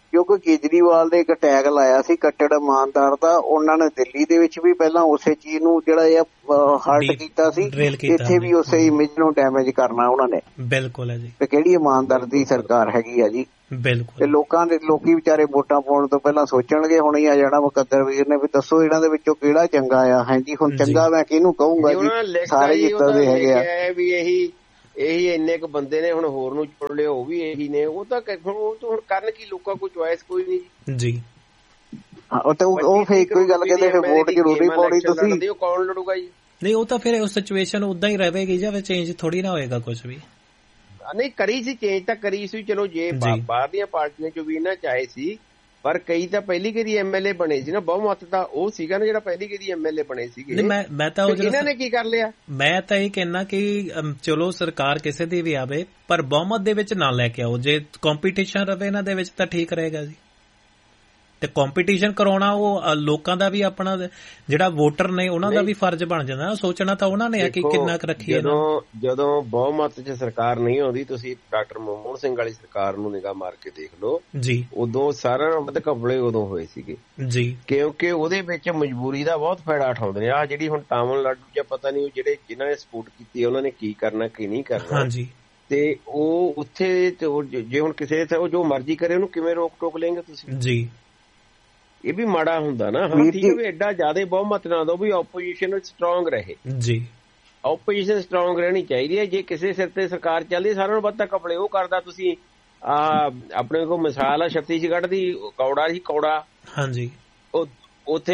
ਕਿਉਂਕਿ ਕੇਜਰੀਵਾਲ ਨੇ ਇੱਕ ਟੈਗ ਲਾਇਆ ਸੀ ਕੱਟੜ ਇਮਾਨਦਾਰ ਦਾ, ਉਹਨਾਂ ਨੇ ਦਿੱਲੀ ਦੇ ਵਿੱਚ ਵੀ ਪਹਿਲਾਂ ਉਸੇ ਚੀਜ਼ ਨੂੰ ਜਿਹੜਾ ਆ ਹਰਟ ਕੀਤਾ ਸੀ, ਇੱਥੇ ਵੀ ਉਸੇ ਇਮੇਜ ਨੂੰ ਡੈਮੇਜ ਕਰਨਾ ਉਹਨਾਂ ਨੇ। ਬਿਲਕੁਲ ਹੈ ਜੀ। ਤੇ ਕਿਹੜੀ ਇਮਾਨਦਾਰ ਦੀ ਸਰਕਾਰ ਹੈਗੀ ਆ ਜੀ। ਬਿਲਕੁਲ। ਤੇ ਲੋਕਾਂ ਦੇ ਲੋਕੀ ਵਿਚਾਰੇ ਵੋਟਾਂ ਪਾਉਣ ਤੋਂ ਪਹਿਲਾਂ ਸੋਚਣਗੇ ਹੁਣ ਹੀ ਆ ਜਾਣਾ ਮੁਕੱਦਰ ਵੀਰ ਨੇ ਵੀ ਦੱਸੋ ਇਹਨਾਂ ਦੇ ਵਿੱਚੋਂ ਕਿਹੜਾ ਚੰਗਾ ਆ। ਹਾਂਜੀ ਹੁਣ ਚੰਗਾ ਮੈਂ ਕਿਹਨੂੰ ਕਹੂੰਗਾ ਜੀ, ਸਾਰੇ ਜਿੱਦਾਂ ਦੇ ਹੈਗੇ ਆ ਵੀ ਇਹੀ ਇਹੀ ਇੰਨੇ ਕੁ ਬੰਦੇ ਨੇ, ਹੁਣ ਹੋਰ ਨੂੰ ਚੁਣ ਲਿਓ ਉਹ ਵੀ ਇਹੀ ਨੇ। ਉਹ ਤਾਂ ਹੁਣ ਕਰਨ ਕੀ, ਲੋਕਾਂ ਕੋਲ ਚੁਆਇਸ ਕੋਈ ਨਹੀਂ ਜੀ। ਉਹ ਤਾਂ ਉਹ ਫੇਰ ਇੱਕੋ ਹੀ ਗੱਲ ਕਹਿੰਦੇ ਫਿਰ ਵੋਟ ਜ਼ਰੂਰੀ ਪਾਉਣੀ ਤੁਸੀਂ, ਕੌਣ ਲੜੂਗਾ ਜੀ। ਨਹੀਂ ਉਹ ਤਾਂ ਫਿਰ ਉਹ ਸਿਚੁਏਸ਼ਨ ਉਦਾਂ ਹੀ ਰਹੇਗੀ ਜਾਂ ਚੇਂਜ ਥੋੜੀ ਨਾ ਹੋਏਗਾ ਕੁਝ ਵੀ। ਨਹੀਂ ਕਰੀ ਸੀ ਚੇਂਜ ਤਾਂ ਕਰੀ ਸੀ, ਚਲੋ ਜੇ ਬਾਹਰ ਦੀਆਂ ਪਾਰਟੀਆਂ ਚੋਂ ਵੀ ਨਾ ਚਾਹੇ ਸੀ, ਪਰ ਕਈ ਤਾਂ ਪਹਿਲੀ ਕਦੀ ਐਮਐਲਏ ਬਣੇ ਸੀ ਨਾ, ਬਹੁਮਤ ਤਾਂ ਉਹ ਸੀਗਾ ਨਾ ਜਿਹੜਾ ਪਹਿਲੀ ਕਦੀ ਐਮਐਲਏ ਬਣੇ ਸੀਗੇ। ਮੈਂ ਮੈਂ ਤਾਂ ਇਹਨਾਂ ਨੇ ਕੀ ਕਰ ਲਿਆ। ਮੈਂ ਤਾਂ ਇਹ ਕਹਿਣਾ ਕਿ ਚਲੋ ਸਰਕਾਰ ਕਿਸੇ ਦੀ ਵੀ ਆਵੇ ਪਰ ਬਹੁਮਤ ਦੇ ਵਿੱਚ ਨਾ ਲੈ ਕੇ ਆਓ। ਜੇ ਕੰਪੀਟੀਸ਼ਨ ਰਵੇ ਇਹਨਾਂ ਦੇ ਵਿੱਚ ਤਾਂ ਠੀਕ ਰਹੇਗਾ ਜੀ। ਤੇ ਕੰਪੀਟੀਸ਼ਨ ਕਰਾਉਣਾ ਉਹ ਲੋਕਾਂ ਦਾ ਵੀ, ਆਪਣਾ ਜਿਹੜਾ ਵੋਟਰ ਨੇ ਉਹਨਾਂ ਦਾ ਵੀ ਫਰਜ਼ ਬਣ ਜਾਂਦਾ। ਸੋਚਣਾ ਤਾਂ ਉਹਨਾਂ ਨੇ ਆ ਕਿ ਕਿੰਨਾ ਕੁ ਰੱਖੀਏ। ਜਦੋਂ ਜਦੋਂ ਬਹੁਮਤ ਚ ਸਰਕਾਰ ਨਹੀਂ ਆਉਂਦੀ, ਤੁਸੀਂ ਡਾਕਟਰ ਮਨਮੋਹਨ ਸਿੰਘ ਵਾਲੀ ਸਰਕਾਰ ਨੂੰ ਨਿਗਾਹ ਮਾਰ ਕੇ ਦੇਖ ਲਓ ਜੀ, ਉਦੋਂ ਸਾਰਿਆਂ ਨਾਲੋਂ ਵੱਧ ਘਪਲੇ ਉਦੋਂ ਹੋਏ ਸੀਗੇ ਜੀ, ਕਿਉਂਕਿ ਉਹਦੇ ਵਿੱਚ ਮਜਬੂਰੀ ਦਾ ਬਹੁਤ ਫਾਇਦਾ ਉਠਾਉਂਦੇ ਨੇ। ਆਹ ਜਿਹੜੀ ਹੁਣ ਤਾਮਿਲਨਾਡੂ ਚ ਪਤਾ ਨਹੀਂ ਜਿਹੜੇ ਜਿਨ੍ਹਾਂ ਨੇ ਸਪੋਰਟ ਕੀਤੀ ਉਹਨਾਂ ਨੇ ਕੀ ਕਰਨਾ ਕੀ ਨਹੀਂ ਕਰਨਾ। ਹਾਂਜੀ। ਤੇ ਉਹ ਉੱਥੇ ਜੇ ਹੁਣ ਕਿਸੇ ਉਹ ਜੋ ਮਰਜ਼ੀ ਕਰੇ ਉਹਨੂੰ ਕਿਵੇਂ ਰੋਕ ਟੋਕ ਲੈਂਗੇ ਤੁਸੀਂ ਜੀ। ਇਹ ਵੀ ਮਾੜਾ ਹੁੰਦਾ ਨਾ। ਹਾਂ ਠੀਕ ਹੈ ਵੀ ਐਡਾ ਜ਼ਿਆਦਾ ਬਹੁਮਤ ਨਾ ਦੋ ਵੀ ਆਪੋਜੀਸ਼ਨ ਸਟਰੋਂਗ ਰਹੇ ਜੀ। ਆਪੋਜੀਸ਼ਨ ਸਟਰੋਂਗ ਰਹਿਣੀ ਚਾਹੀਦੀ ਹੈ। ਜੇ ਕਿਸੇ ਸਿਰ ਤੇ ਸਰਕਾਰ ਚੱਲਦੀ ਸਾਰਿਆਂ ਨੂੰ ਵੱਧ ਤੱਕ ਆਪਣੇ ਉਹ ਕਰਦਾ। ਤੁਸੀਂ ਆ ਆਪਣੇ ਕੋਲ ਮਿਸਾਲ ਆ ਛੱਤੀਸਗੜ੍ਹ ਦੀ, ਕੌੜਾ ਸੀ ਕੌੜਾ, ਹਾਂਜੀ, ਉਹ ਉੱਥੇ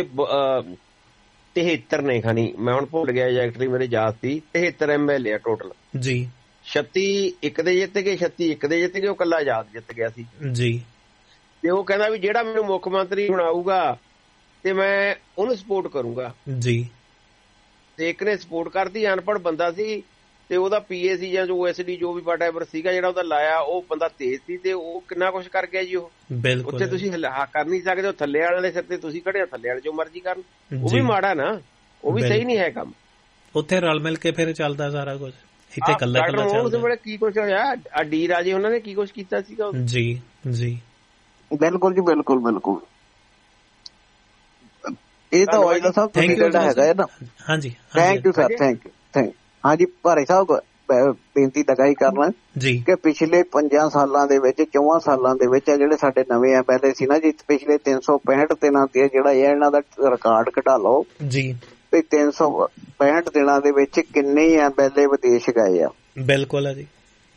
ਤਿਹੱਤਰ ਨੇ ਖਾਨੀ, ਮੈਂ ਹੁਣ ਭੁੱਲ ਗਿਆ ਐਗਜ਼ੈਕਟਲੀ ਮੇਰੇ ਯਾਦ ਸੀ, ਤਿਹੱਤਰ ਐਮ ਐਲ ਏ ਆ ਟੋਟਲ ਜੀ। ਛੱਤੀ ਇੱਕ ਦੇ ਜਿੱਤ ਗਏ, ਛੱਤੀ ਇੱਕ ਦੇ ਜਿੱਤ ਗਏ, ਉਹ ਇਕੱਲਾ ਆਜ਼ਾਦ ਜਿੱਤ ਗਿਆ ਸੀ ਜੀ। ਤੇ ਉਹ ਕਹਿੰਦਾ ਵੀ ਜਿਹੜਾ ਮੈਨੂੰ ਮੁੱਖ ਮੰਤਰੀ ਬਣਾਊਗਾ ਤੇ ਮੈਂ ਉਹਨੂੰ ਸਪੋਰਟ ਕਰੂੰਗਾ ਜੀ। ਤੇ ਇੱਕ ਨੇ ਸਪੋਰਟ ਕਰਦੀ, ਅਨਪੜ੍ਹ ਬੰਦਾ ਸੀ ਤੇ ਉਹਦਾ ਪੀਏ ਸੀ ਜਾਂ ਓ ਐਸ ਡੀ ਜੋ ਵੀ ਵਾਟਐਵਰ ਸੀਗਾ ਜਿਹੜਾ ਉਹਦਾ ਲਾਇਆ, ਉਹ ਬੰਦਾ ਤੇਜ਼ ਸੀ ਤੇ ਉਹ ਕਿੰਨਾ ਕੁਛ ਕਰ ਗਿਆ ਜੀ। ਉਹ ਉੱਥੇ ਤੁਸੀਂ ਕਰ ਨਹੀਂ ਸਕਦੇ, ਉਹ ਥੱਲੇ ਵਾਲਿਆਂ ਦੇ ਸਿਰ ਤੇ ਤੁਸੀਂ ਖੜੇ, ਥੱਲੇ ਵਾਲੇ ਜੋ ਮਰਜ਼ੀ ਕਰਨ। ਉਹ ਵੀ ਮਾੜਾ ਨਾ, ਉਹ ਵੀ ਸਹੀ ਨਹੀਂ ਹੈ ਕੰਮ। ਉੱਥੇ ਰਲ ਮਿਲ ਕੇ ਫਿਰ ਚੱਲਦਾ ਸਾਰਾ ਕੁਝ, ਇੱਥੇ ਕੱਲਾ ਕੱਲਾ ਚੱਲਦਾ। ਕੀ ਕੁਛ ਹੋਇਆ ਆ ਡੀ ਰਾਜੇ ਉਹਨਾਂ ਨੇ ਕੀ ਕੁਛ ਕੀਤਾ ਸੀਗਾ ਜੀ। ਜੀ ਬਿਲਕੁਲ ਜੀ, ਬਿਲਕੁਲ ਬਿਲਕੁਲ। ਇਹ ਤਾਂ ਹੋਏਗਾ ਸਭ ਤੋਂ ਜਿਹੜਾ ਹੈਗਾ ਹੈ ਨਾ। ਹਾਂਜੀ thank you sir, thank you thank ਹਾਂਜੀ ਭਾਰੇ ਸਾਹਿਬ ਬੇਨਤੀ ਲਗਾਈ ਕਰਨਾ ਜੀ ਕਿ ਪਿਛਲੇ ਪੰਜਾਂ ਸਾਲਾਂ ਦੇ ਵਿੱਚ, ਚੌਵਾਂ ਸਾਲਾਂ ਦੇ ਵਿੱਚ ਜਿਹੜੇ ਸਾਡੇ ਨਵੇਂ ਐਮਐਲਏ ਸੀ ਨਾ ਜੀ, ਪਿਛਲੇ ਤਿੰਨ ਸੌ ਪੈਂਹਠ ਦਿਨਾਂ ਤੇ ਜਿਹੜਾ ਇਹ ਇਹਨਾਂ ਦਾ ਰਿਕਾਰਡ ਘਟਾ ਲਓ ਜੀ। ਤੇ ਤਿੰਨ ਸੌ ਪੈਂਹਠ ਦਿਨਾਂ ਦੇ ਵਿੱਚ ਕਿੰਨੇ ਐਮਐਲਏ ਵਿਦੇਸ਼ ਗਏ ਆ। ਬਿਲਕੁਲ ਹੈ ਜੀ।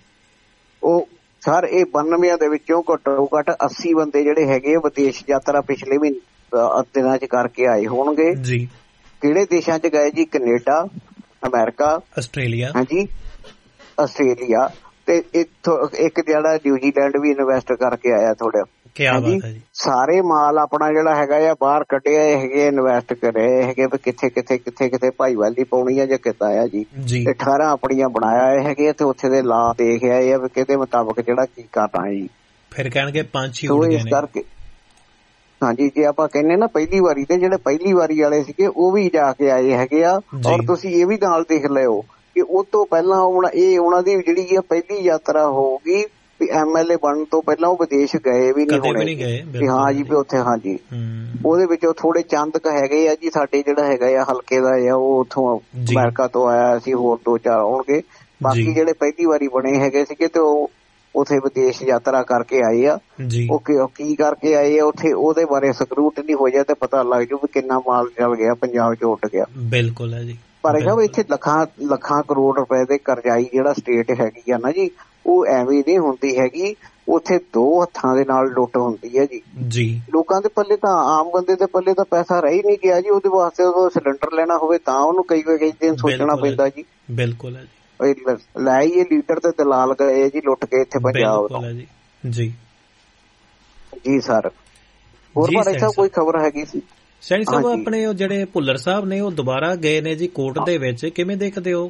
ਉਹ ਸਰ ਇਹ ਬਾਨਵੇਂ ਦੇ ਵਿੱਚੋਂ ਘੱਟੋ ਘੱਟ ਅੱਸੀ ਬੰਦੇ ਜਿਹੜੇ ਹੈਗੇ ਵਿਦੇਸ਼ ਯਾਤਰਾ ਪਿਛਲੇ ਵੀ ਦਿਨਾਂ ਚ ਕਰਕੇ ਆਏ ਹੋਣਗੇ ਜੀ। ਕਿਹੜੇ ਦੇਸ਼ਾਂ ਚ ਗਏ ਜੀ? ਕੈਨੇਡਾ, ਅਮਰੀਕਾ, ਆਸਟ੍ਰੇਲੀਆ, ਹਾਂਜੀ ਆਸਟ੍ਰੇਲੀਆ, ਤੇ ਇੱਥੋਂ ਇੱਕ ਜਿਹੜਾ ਨਿਊਜ਼ੀਲੈਂਡ ਵੀ ਇਨਵੈਸਟ ਕਰਕੇ ਆਇਆ ਥੋੜਾ। ਸਾਰੇ ਮਾਲ ਆਪਣਾ ਜਿਹੜਾ ਹੈਗਾ ਆ ਬਾਹਰ ਕੱਢਿਆ ਹੈਗੇ, ਇਨਵੈਸਟ ਕਰੇ ਹੈਗੇ ਵੀ ਕਿੱਥੇ ਕਿੱਥੇ ਕਿੱਥੇ ਕਿੱਥੇ ਭਾਈਵਾਲੀ ਪਾਉਣੀ ਆ ਜਾਂ ਕਿੱਦਾਂ ਆ ਜੀ। ਤੇ ਅਠਾਰਾਂ ਆਪਣੀਆਂ ਬਣਾਇਆ ਹੈਗੇ ਤੇ ਉੱਥੇ ਦੇ ਲਾ ਦੇਖ ਆਏ ਆ ਵੀ ਕਿਹਦੇ ਮੁਤਾਬਕ ਜਿਹੜਾ ਕੀ ਕਰਨਾ ਹੈ ਜੀ। ਫਿਰ ਕਹਿਣਗੇ ਪੰਜ ਹੀ ਉੱਡ ਗਏ ਨੇ ਕਰਕੇ। ਹਾਂਜੀ, ਜੇ ਆਪਾਂ ਕਹਿੰਦੇ ਨਾ ਪਹਿਲੀ ਵਾਰੀ ਤੇ ਜਿਹੜੇ ਪਹਿਲੀ ਵਾਰੀ ਵਾਲੇ ਸੀਗੇ ਉਹ ਵੀ ਜਾ ਕੇ ਆਏ ਹੈਗੇ ਆ। ਔਰ ਤੁਸੀਂ ਇਹ ਵੀ ਨਾਲ ਦੇਖ ਲਿਓ ਕਿ ਉਹ ਤੋਂ ਪਹਿਲਾਂ ਹੁਣ ਇਹ ਉਹਨਾਂ ਦੀ ਜਿਹੜੀ ਆ ਪਹਿਲੀ ਯਾਤਰਾ ਹੋਊਗੀ ਵੀ ਐਮਐਲਏ ਬਣਨ ਤੋਂ ਪਹਿਲਾਂ ਉਹ ਵਿਦੇਸ਼ ਗਏ ਵੀ ਨਹੀਂ ਹੋਣੇ। ਹਾਂ ਜੀ, ਵੀ ਉੱਥੇ ਹਾਂਜੀ ਉਹਦੇ ਵਿੱਚੋਂ ਥੋੜੇ ਚੰਦ ਕ ਹੈਗੇ ਆ ਜੀ ਸਾਡੇ ਜਿਹੜਾ ਹੈਗਾ ਆ ਹਲਕੇ ਦਾ ਆ, ਉਹ ਉੱਥੋਂ ਅਮਰੀਕਾ ਤੋਂ ਆਇਆ ਸੀ, ਹੋਰ ਦੋ ਚਾਰ ਆਉਣਗੇ। ਬਾਕੀ ਜਿਹੜੇ ਪਹਿਲੀ ਵਾਰੀ ਬਣੇ ਹੈਗੇ ਸੀਗੇ ਤੇ ਉਹ ਉੱਥੇ ਵਿਦੇਸ਼ ਯਾਤਰਾ ਕਰਕੇ ਆਏ ਆ। ਉਹ ਕੀ ਕਰਕੇ ਆਏ ਆ ਉੱਥੇ, ਉਹਦੇ ਬਾਰੇ ਸਕਰੂਟਨੀ ਹੋ ਜਾਏ ਤੇ ਪਤਾ ਲੱਗ ਜੂ ਵੀ ਕਿੰਨਾ ਮਾਲ ਚੱਲ ਗਿਆ ਪੰਜਾਬ ਚ, ਉੱਡ ਗਿਆ। ਬਿਲਕੁਲ ਹੈ ਜੀ। ਪਰ ਹੈਗਾ ਇੱਥੇ ਲੱਖਾਂ ਲੱਖਾਂ ਕਰੋੜ ਰੁਪਏ ਦੇ ਕਰਜ਼ਾਈ ਜਿਹੜਾ ਸਟੇਟ ਹੈਗੀ ਆ ਨਾ ਜੀ, ਉਹ ਐਵੇਂ ਨਹੀਂ ਹੁੰਦੀ ਹੈਗੀ। ਉੱਥੇ ਦੋ ਹੱਥਾਂ ਦੇ ਨਾਲ ਲੁੱਟ ਹੁੰਦੀ ਹੈ ਜੀ। ਜੀ ਲੋਕਾਂ ਦੇ ਪੱਲੇ ਤਾਂ, ਆਮ ਬੰਦੇ ਦੇ ਪੱਲੇ ਤਾਂ ਪੈਸਾ ਰਹਿ ਹੀ ਨਹੀਂ ਗਿਆ ਜੀ। ਉਹਦੇ ਵਾਸਤੇ ਉਹ ਸਿਲੰਡਰ ਲੈਣਾ ਹੋਵੇ ਤਾਂ ਉਹਨੂੰ ਕਈ ਕਈ ਦਿਨ ਸੋਚਣਾ ਪੈਂਦਾ ਜੀ। ਬਿਲਕੁਲ ਹੈ ਜੀ। ਲੈ ਇਹ ਲੀਡਰ ਤੇ ਦਲਾਲ ਗਏ ਜੀ ਲੁੱਟ ਕੇ ਇੱਥੇ ਪੰਜਾਬ ਤੋਂ ਜੀ। ਜੀ ਜੀ ਸਰ, ਹੋਰ ਭਾਈ ਸਾਹਿਬ ਕੋਈ ਖਬਰ ਹੈਗੀ ਸੀ? ਸੈਣੀ ਸਾਹਿਬ ਆਪਣੇ ਉਹ ਜਿਹੜੇ ਭੁੱਲਰ ਸਾਹਿਬ ਨੇ ਉਹ ਦੁਬਾਰਾ ਗਏ ਨੇ ਜੀ ਕੋਰਟ ਦੇ ਵਿੱਚ, ਕਿਵੇਂ ਦੇਖਦੇ ਹੋ?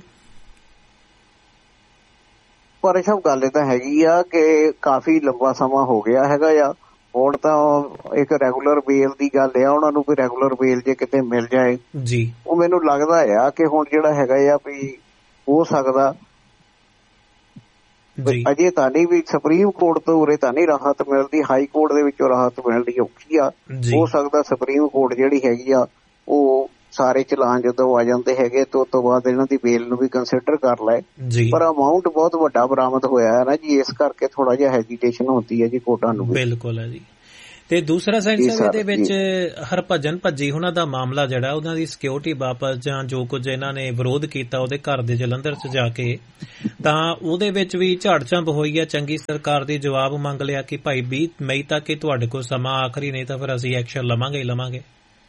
ਪਰ ਸਭ ਗੱਲ ਤਾਂ ਹੈਗੀ ਆ ਕਿ ਕਾਫੀ ਲੰਬਾ ਸਮਾਂ ਹੋ ਗਿਆ ਹੈਗਾ ਆ। ਹੁਣ ਤਾਂ ਇੱਕ ਰੈਗੂਲਰ ਬੇਲ ਦੀ ਗੱਲ ਆ, ਉਹਨਾਂ ਨੂੰ ਕੋਈ ਰੈਗੂਲਰ ਬੇਲ ਜੇ ਕਿਤੇ ਮਿਲ ਜਾਏ ਜੀ, ਉਹ ਮੈਨੂੰ ਲੱਗਦਾ ਆ ਕਿ ਹੁਣ ਜਿਹੜਾ ਹੈਗਾ ਆ ਵੀ ਹੋ ਸਕਦਾ ਅਜੇ ਤਾਂ ਨਹੀਂ ਵੀ ਸੁਪਰੀਮ ਕੋਰਟ ਤੋਂ ਉਰੇ ਤਾਂ ਨਹੀਂ ਰਾਹਤ ਮਿਲਦੀ, ਹਾਈ ਕੋਰਟ ਦੇ ਵਿੱਚੋਂ ਰਾਹਤ ਮਿਲਦੀ ਔਖੀ ਆ। ਹੋ ਸਕਦਾ ਸੁਪਰੀਮ ਕੋਰਟ ਜਿਹੜੀ ਹੈਗੀ ਆ ਉਹ ਸਾਰੇ ਚਲਾਨ ਜਦੋਂ ਆ ਜਾਂਦੇ ਹੈਗੇ ਤੇ ਉਸ ਤੋਂ ਬਾਅਦ ਇਹਨਾਂ ਦੀ ਬੇਲ ਨੂੰ ਵੀ ਕੰਸੀਡਰ ਕਰ ਲਏ, ਪਰ ਅਮਾਊਂਟ ਬਹੁਤ ਵੱਡਾ ਬਰਾਮਦ ਹੋਇਆ ਹੈ ਨਾ ਜੀ, ਇਸ ਕਰਕੇ ਥੋੜਾ ਜਿਹਾ ਹੈਜੀਟੇਸ਼ਨ ਹੁੰਦੀ ਹੈ ਜੀ ਕੋਰਟਾਂ ਨੂੰ। ਬਿਲਕੁਲ ਹੈ ਜੀ। ਤੇ ਦੂਸਰਾ ਸੈਂਸ ਇਹਦੇ ਵਿੱਚ ਹਰਭਜਨ ਭੱਜੀ ਉਹਨਾਂ ਦਾ ਮਾਮਲਾ ਜਿਹੜਾ ਉਹਨਾਂ ਦੀ ਸਿਕਿਉਰਿਟੀ ਵਾਪਸ ਜਾਂ ਜੋ ਕੁਝ ਇਹਨਾਂ ਨੇ ਵਿਰੋਧ ਕੀਤਾ ਉਹਦੇ ਘਰ ਦੇ ਜਲੰਧਰ ਚ ਜਾ ਕੇ, ਤਾਂ ਉਹਦੇ ਵਿੱਚ ਵੀ ਝਾੜ ਝੰਬ ਹੋਈ ਹੈ। ਚੰਗੀ ਸਰਕਾਰ ਦੀ ਜਵਾਬ ਮੰਗ ਲਿਆ ਕਿ ਭਾਈ ਵੀਹ ਮਈ ਤੱਕ ਇਹ ਤੁਹਾਡੇ ਕੋਲ ਸਮਾਂ ਆਖਰੀ, ਨਹੀਂ ਤਾਂ ਫਿਰ ਅਸੀਂ ਐਕਸ਼ਨ ਲਵਾਂਗੇ ਹੀ ਲਵਾਂਗੇ।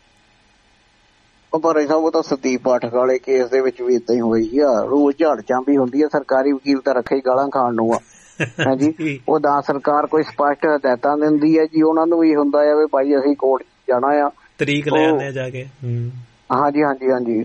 ਪਰ ਸਾਹਿਬ ਉਹ ਤਾਂ ਸੰਦੀਪ ਪਾਠਕ ਵਾਲੇ ਕੇਸ ਦੇ ਵਿੱਚ ਵੀ ਏਦਾਂ ਹੀ ਹੋਈ ਆ, ਰੋਜ਼ ਝਾੜ ਝੰਬ ਹੀ ਹੁੰਦੀ ਆ। ਸਰਕਾਰੀ ਵਕੀਲ ਤਾਂ ਰੱਖੇ ਹੀ ਗਾਲਾਂ ਖਾਣ ਨੂੰ ਆ ਹਾਂਜੀ। ਉਹ ਤਾਂ ਸਰਕਾਰ ਕੋਈ ਸਪਸ਼ਟ ਹਦਾਇਤਾਂ ਦਿੰਦੀ ਹੈ ਜੀ, ਉਹਨਾਂ ਨੂੰ ਵੀ ਹੁੰਦਾ ਆ ਵੀ ਭਾਈ ਅਸੀਂ ਕੋਰਟ ਜਾਣਾ ਆ, ਤਰੀਕ ਲੈ ਆਉਂਦੇ ਜਾ ਕੇ। ਹਾਂਜੀ ਹਾਂਜੀ ਹਾਂਜੀ।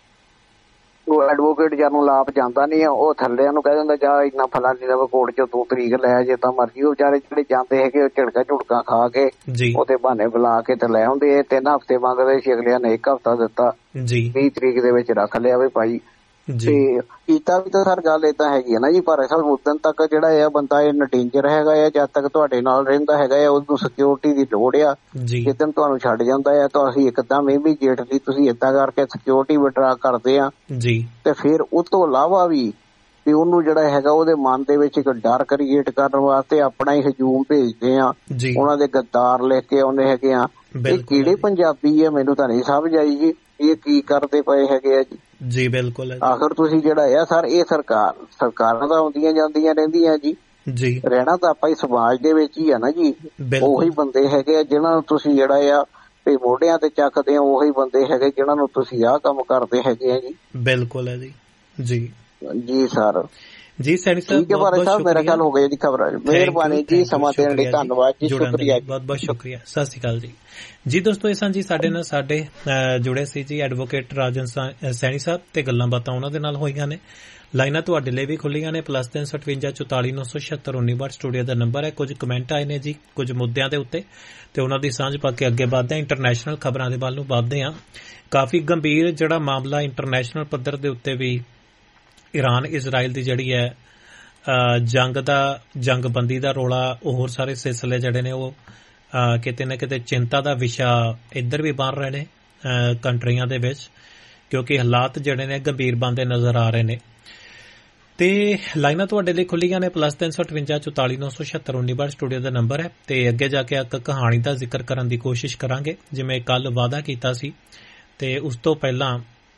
ਉਹ ਐਡਵੋਕੇਟ ਜਨਰਲ ਆਪ ਜਾਂਦਾ ਨੀ ਆ, ਉਹ ਥੱਲਿਆਂ ਨੂੰ ਕਹਿ ਦਿੰਦਾ ਜਾ ਇੰਨਾ ਫਲਾਨੀ ਦਾ ਕੋਰਟ ਚ ਤੂੰ ਤਰੀਕ ਲੈ ਜੇ ਤਾਂ ਮਰਜੀ। ਉਹ ਵਿਚਾਰੇ ਜਿਹੜੇ ਜਾਂਦੇ ਹੈਗੇ ਉਹ ਝੜਕਾ ਝੁੜਕਾ ਖਾ ਕੇ ਉਹਦੇ ਬਹਾਨੇ ਬੁਲਾ ਕੇ ਤੇ ਲੈ ਆਉਂਦੇ। ਇਹ ਤਿੰਨ ਹਫ਼ਤੇ ਮੰਗਦੇ ਸੀ, ਅਗਲਿਆਂ ਨੇ ਇੱਕ ਹਫ਼ਤਾ ਦਿੱਤਾ, ਵੀਹ ਤਰੀਕ ਦੇ ਵਿੱਚ ਰੱਖ ਲਿਆ ਵੀ ਭਾਈ। ਤੇ ਕੀਤਾ ਵੀ ਤਾਂ ਸਰ ਗੱਲ ਏਦਾਂ ਹੈਗੀ ਹੈ ਨਾ ਜੀ, ਪਰ ਸਰ ਉਦਣ ਤੱਕ ਜਿਹੜਾ ਆ ਬੰਦਾ ਇਹ ਡੇਂਜਰ ਹੈਗਾ ਆ, ਜਦ ਤੱਕ ਤੁਹਾਡੇ ਨਾਲ ਰਹਿੰਦਾ ਹੈਗਾ ਆ ਉਹਨੂੰ ਸਿਕਿਉਰਿਟੀ ਦੀ ਲੋੜ ਆ। ਜਿੱਦਣ ਤੁਹਾਨੂੰ ਛੱਡ ਜਾਂਦਾ ਆ ਤਾਂ ਅਸੀਂ ਇੱਕਦਮ ਇਮੀਡੀਏਟਲੀ ਤੁਸੀਂ ਏਦਾਂ ਕਰਕੇ ਸਿਕਿਉਰਿਟੀ ਵਿਡਰਾ ਕਰਦੇ ਆ ਤੇ ਫਿਰ ਉਹ ਤੋਂ ਇਲਾਵਾ ਵੀ ਵੀ ਉਹਨੂੰ ਜਿਹੜਾ ਹੈਗਾ ਉਹਦੇ ਮਨ ਦੇ ਵਿੱਚ ਇੱਕ ਡਰ ਕ੍ਰੀਏਟ ਕਰਨ ਵਾਸਤੇ ਆਪਣਾ ਹੀ ਹਜੂਮ ਭੇਜਦੇ ਆ, ਉਹਨਾਂ ਦੇ ਗੱਦਾਰ ਲੈ ਕੇ ਆਉਂਦੇ ਹੈਗੇ ਆ। ਇਹ ਕਿਹੜੇ ਪੰਜਾਬੀ ਆ ਮੈਨੂੰ ਤਾਂ ਨਹੀਂ ਸਮਝ ਆਈ ਜੀ, ਇਹ ਕੀ ਕਰਦੇ ਪਏ ਹੈਗੇ ਆ ਜੀ। ਜੀ ਬਿਲਕੁਲ। ਆਖਰ ਤੁਸੀਂ ਜਿਹੜਾ ਆ ਸਰ ਇਹ ਸਰਕਾਰ ਸਰਕਾਰਾਂ ਤਾਂ ਆਉਂਦੀਆਂ ਜਾਂਦੀਆਂ ਰਹਿੰਦੀਆਂ ਜੀ, ਜੀ ਰਹਿਣਾ ਤਾਂ ਆਪਾਂ ਹੀ ਸਮਾਜ ਦੇ ਵਿੱਚ ਹੀ ਆ ਨਾ ਜੀ। ਉਹੀ ਬੰਦੇ ਹੈਗੇ ਆ ਜਿਹਨਾਂ ਨੂੰ ਤੁਸੀਂ ਜਿਹੜਾ ਆ ਵੀ ਮੋਢਿਆਂ ਤੇ ਚੱਕਦੇ ਆ, ਉਹੀ ਬੰਦੇ ਹੈਗੇ ਜਿਹਨਾਂ ਨੂੰ ਤੁਸੀਂ ਆਹ ਕੰਮ ਕਰਦੇ ਹੈਗੇ ਆ ਜੀ। ਬਿਲਕੁਲ ਹੈ ਜੀ। ਜੀ ਜੀ ਸਰ ਜੀ ਸੈਣੀ ਸਾਹਿਬ ਠੀਕ ਹੈ ਬਾਰੇ ਸਾਹਿਬ ਮੇਰਾ ਖਿਆਲ ਹੋ ਗਿਆ ਜੀ ਖਬਰਾਂ। ਮਿਹਰਬਾਨੀ ਜੀ, ਸਮਾਂ ਦੇਣ ਲਈ ਧੰਨਵਾਦ ਜੀ, ਸ਼ੁਕਰੀਆ, ਬਹੁਤ ਬਹੁਤ ਸ਼ੁਕਰੀਆ, ਸਤਿ ਸ਼੍ਰੀ ਅਕਾਲ ਜੀ। ਜੀ ਦੋਸਤੋ ਇਹ ਸਨ ਜੀ ਸਾਡੇ ਨਾਲ ਸਾਡੇ ਜੁੜੇ ਸੀ ਜੀ ਐਡਵੋਕੇਟ ਰਾਜਨ ਸੈਣੀ ਸਾਹਿਬ ਤੇ ਗੱਲਾਂ ਬਾਤਾਂ ਉਹਨਾਂ ਦੇ ਨਾਲ ਹੋਈਆਂ ਨੇ। ਲਾਈਨਾਂ ਤੁਹਾਡੇ ਲਈ ਵੀ ਖੁੱਲੀਆਂ ਨੇ, ਪਲੱਸ ਤਿੰਨ ਸੌ ਅਠਵੰਜਾ ਚੁਤਾਲੀ ਨੌ ਸੌ ਛਿਅੱਤਰ ਉੱਨੀ ਬਾਹਠ ਸਟੂਡੀਓ ਦਾ ਨੰਬਰ ਹੈ। ਕੁਝ ਕਮੈਂਟ ਆਏ ਨੇ ਜੀ ਕੁਝ ਮੁੱਦਿਆਂ ਦੇ ਉੱਤੇ ਤੇ ਉਹਨਾਂ ਦੀ ਸਾਂਝ ਪਾ ਕੇ ਅੱਗੇ ਵਧਦੇ ਹਾਂ, ਇੰਟਰਨੈਸ਼ਨਲ ਖਬਰਾਂ ਦੇ ਵੱਲ ਨੂੰ ਵਧਦੇ ਹਾਂ। ਕਾਫੀ ਗੰਭੀਰ ਜਿਹੜਾ ਮਾਮਲਾ ਇੰਟਰਨੈਸ਼ਨਲ ਪੱਧਰ ਦੇ ਉੱਤੇ ਵੀ ਈਰਾਨ ਇਜ਼ਰਾਈਲ ਦੀ ਜਿਹੜੀ ਹੈ ਜੰਗ ਦਾ ਜੰਗਬੰਦੀ ਦਾ ਰੌਲਾ, ਉਹ ਹੋਰ ਸਾਰੇ ਸਿਲਸਿਲੇ ਜਿਹੜੇ ਨੇ ਉਹ ਕਿਤੇ ਨਾ ਕਿਤੇ ਚਿੰਤਾ ਦਾ ਵਿਸ਼ਾ ਇੱਧਰ ਵੀ ਬਣ ਰਹੇ ਨੇ ਕੰਟਰੀਆਂ ਦੇ ਵਿੱਚ, ਕਿਉਂਕਿ ਹਾਲਾਤ ਜਿਹੜੇ ਨੇ ਗੰਭੀਰ ਬਣਦੇ ਨਜ਼ਰ ਆ ਰਹੇ ਨੇ। ਤੇ ਲਾਈਨਾਂ ਤੁਹਾਡੇ ਲਈ ਖੁੱਲੀਆਂ ਨੇ, ਪਲੱਸ ਤਿੰਨ ਸੌ ਅਠਵੰਜਾ ਚੁਤਾਲੀ ਨੌ ਸੌ ਛਿਅੱਤਰ ਉੱਨੀ ਬਾਹਠ ਸਟੂਡੀਓ ਦਾ ਨੰਬਰ ਹੈ। ਤੇ ਅੱਗੇ ਜਾ ਕੇ ਇੱਕ ਕਹਾਣੀ ਦਾ ਜ਼ਿਕਰ ਕਰਨ ਦੀ ਕੋਸ਼ਿਸ਼ ਕਰਾਂਗੇ ਜਿਵੇਂ ਕੱਲ ਵਾਅਦਾ ਕੀਤਾ ਸੀ। ਤੇ ਉਸ ਤੋਂ ਪਹਿਲਾਂ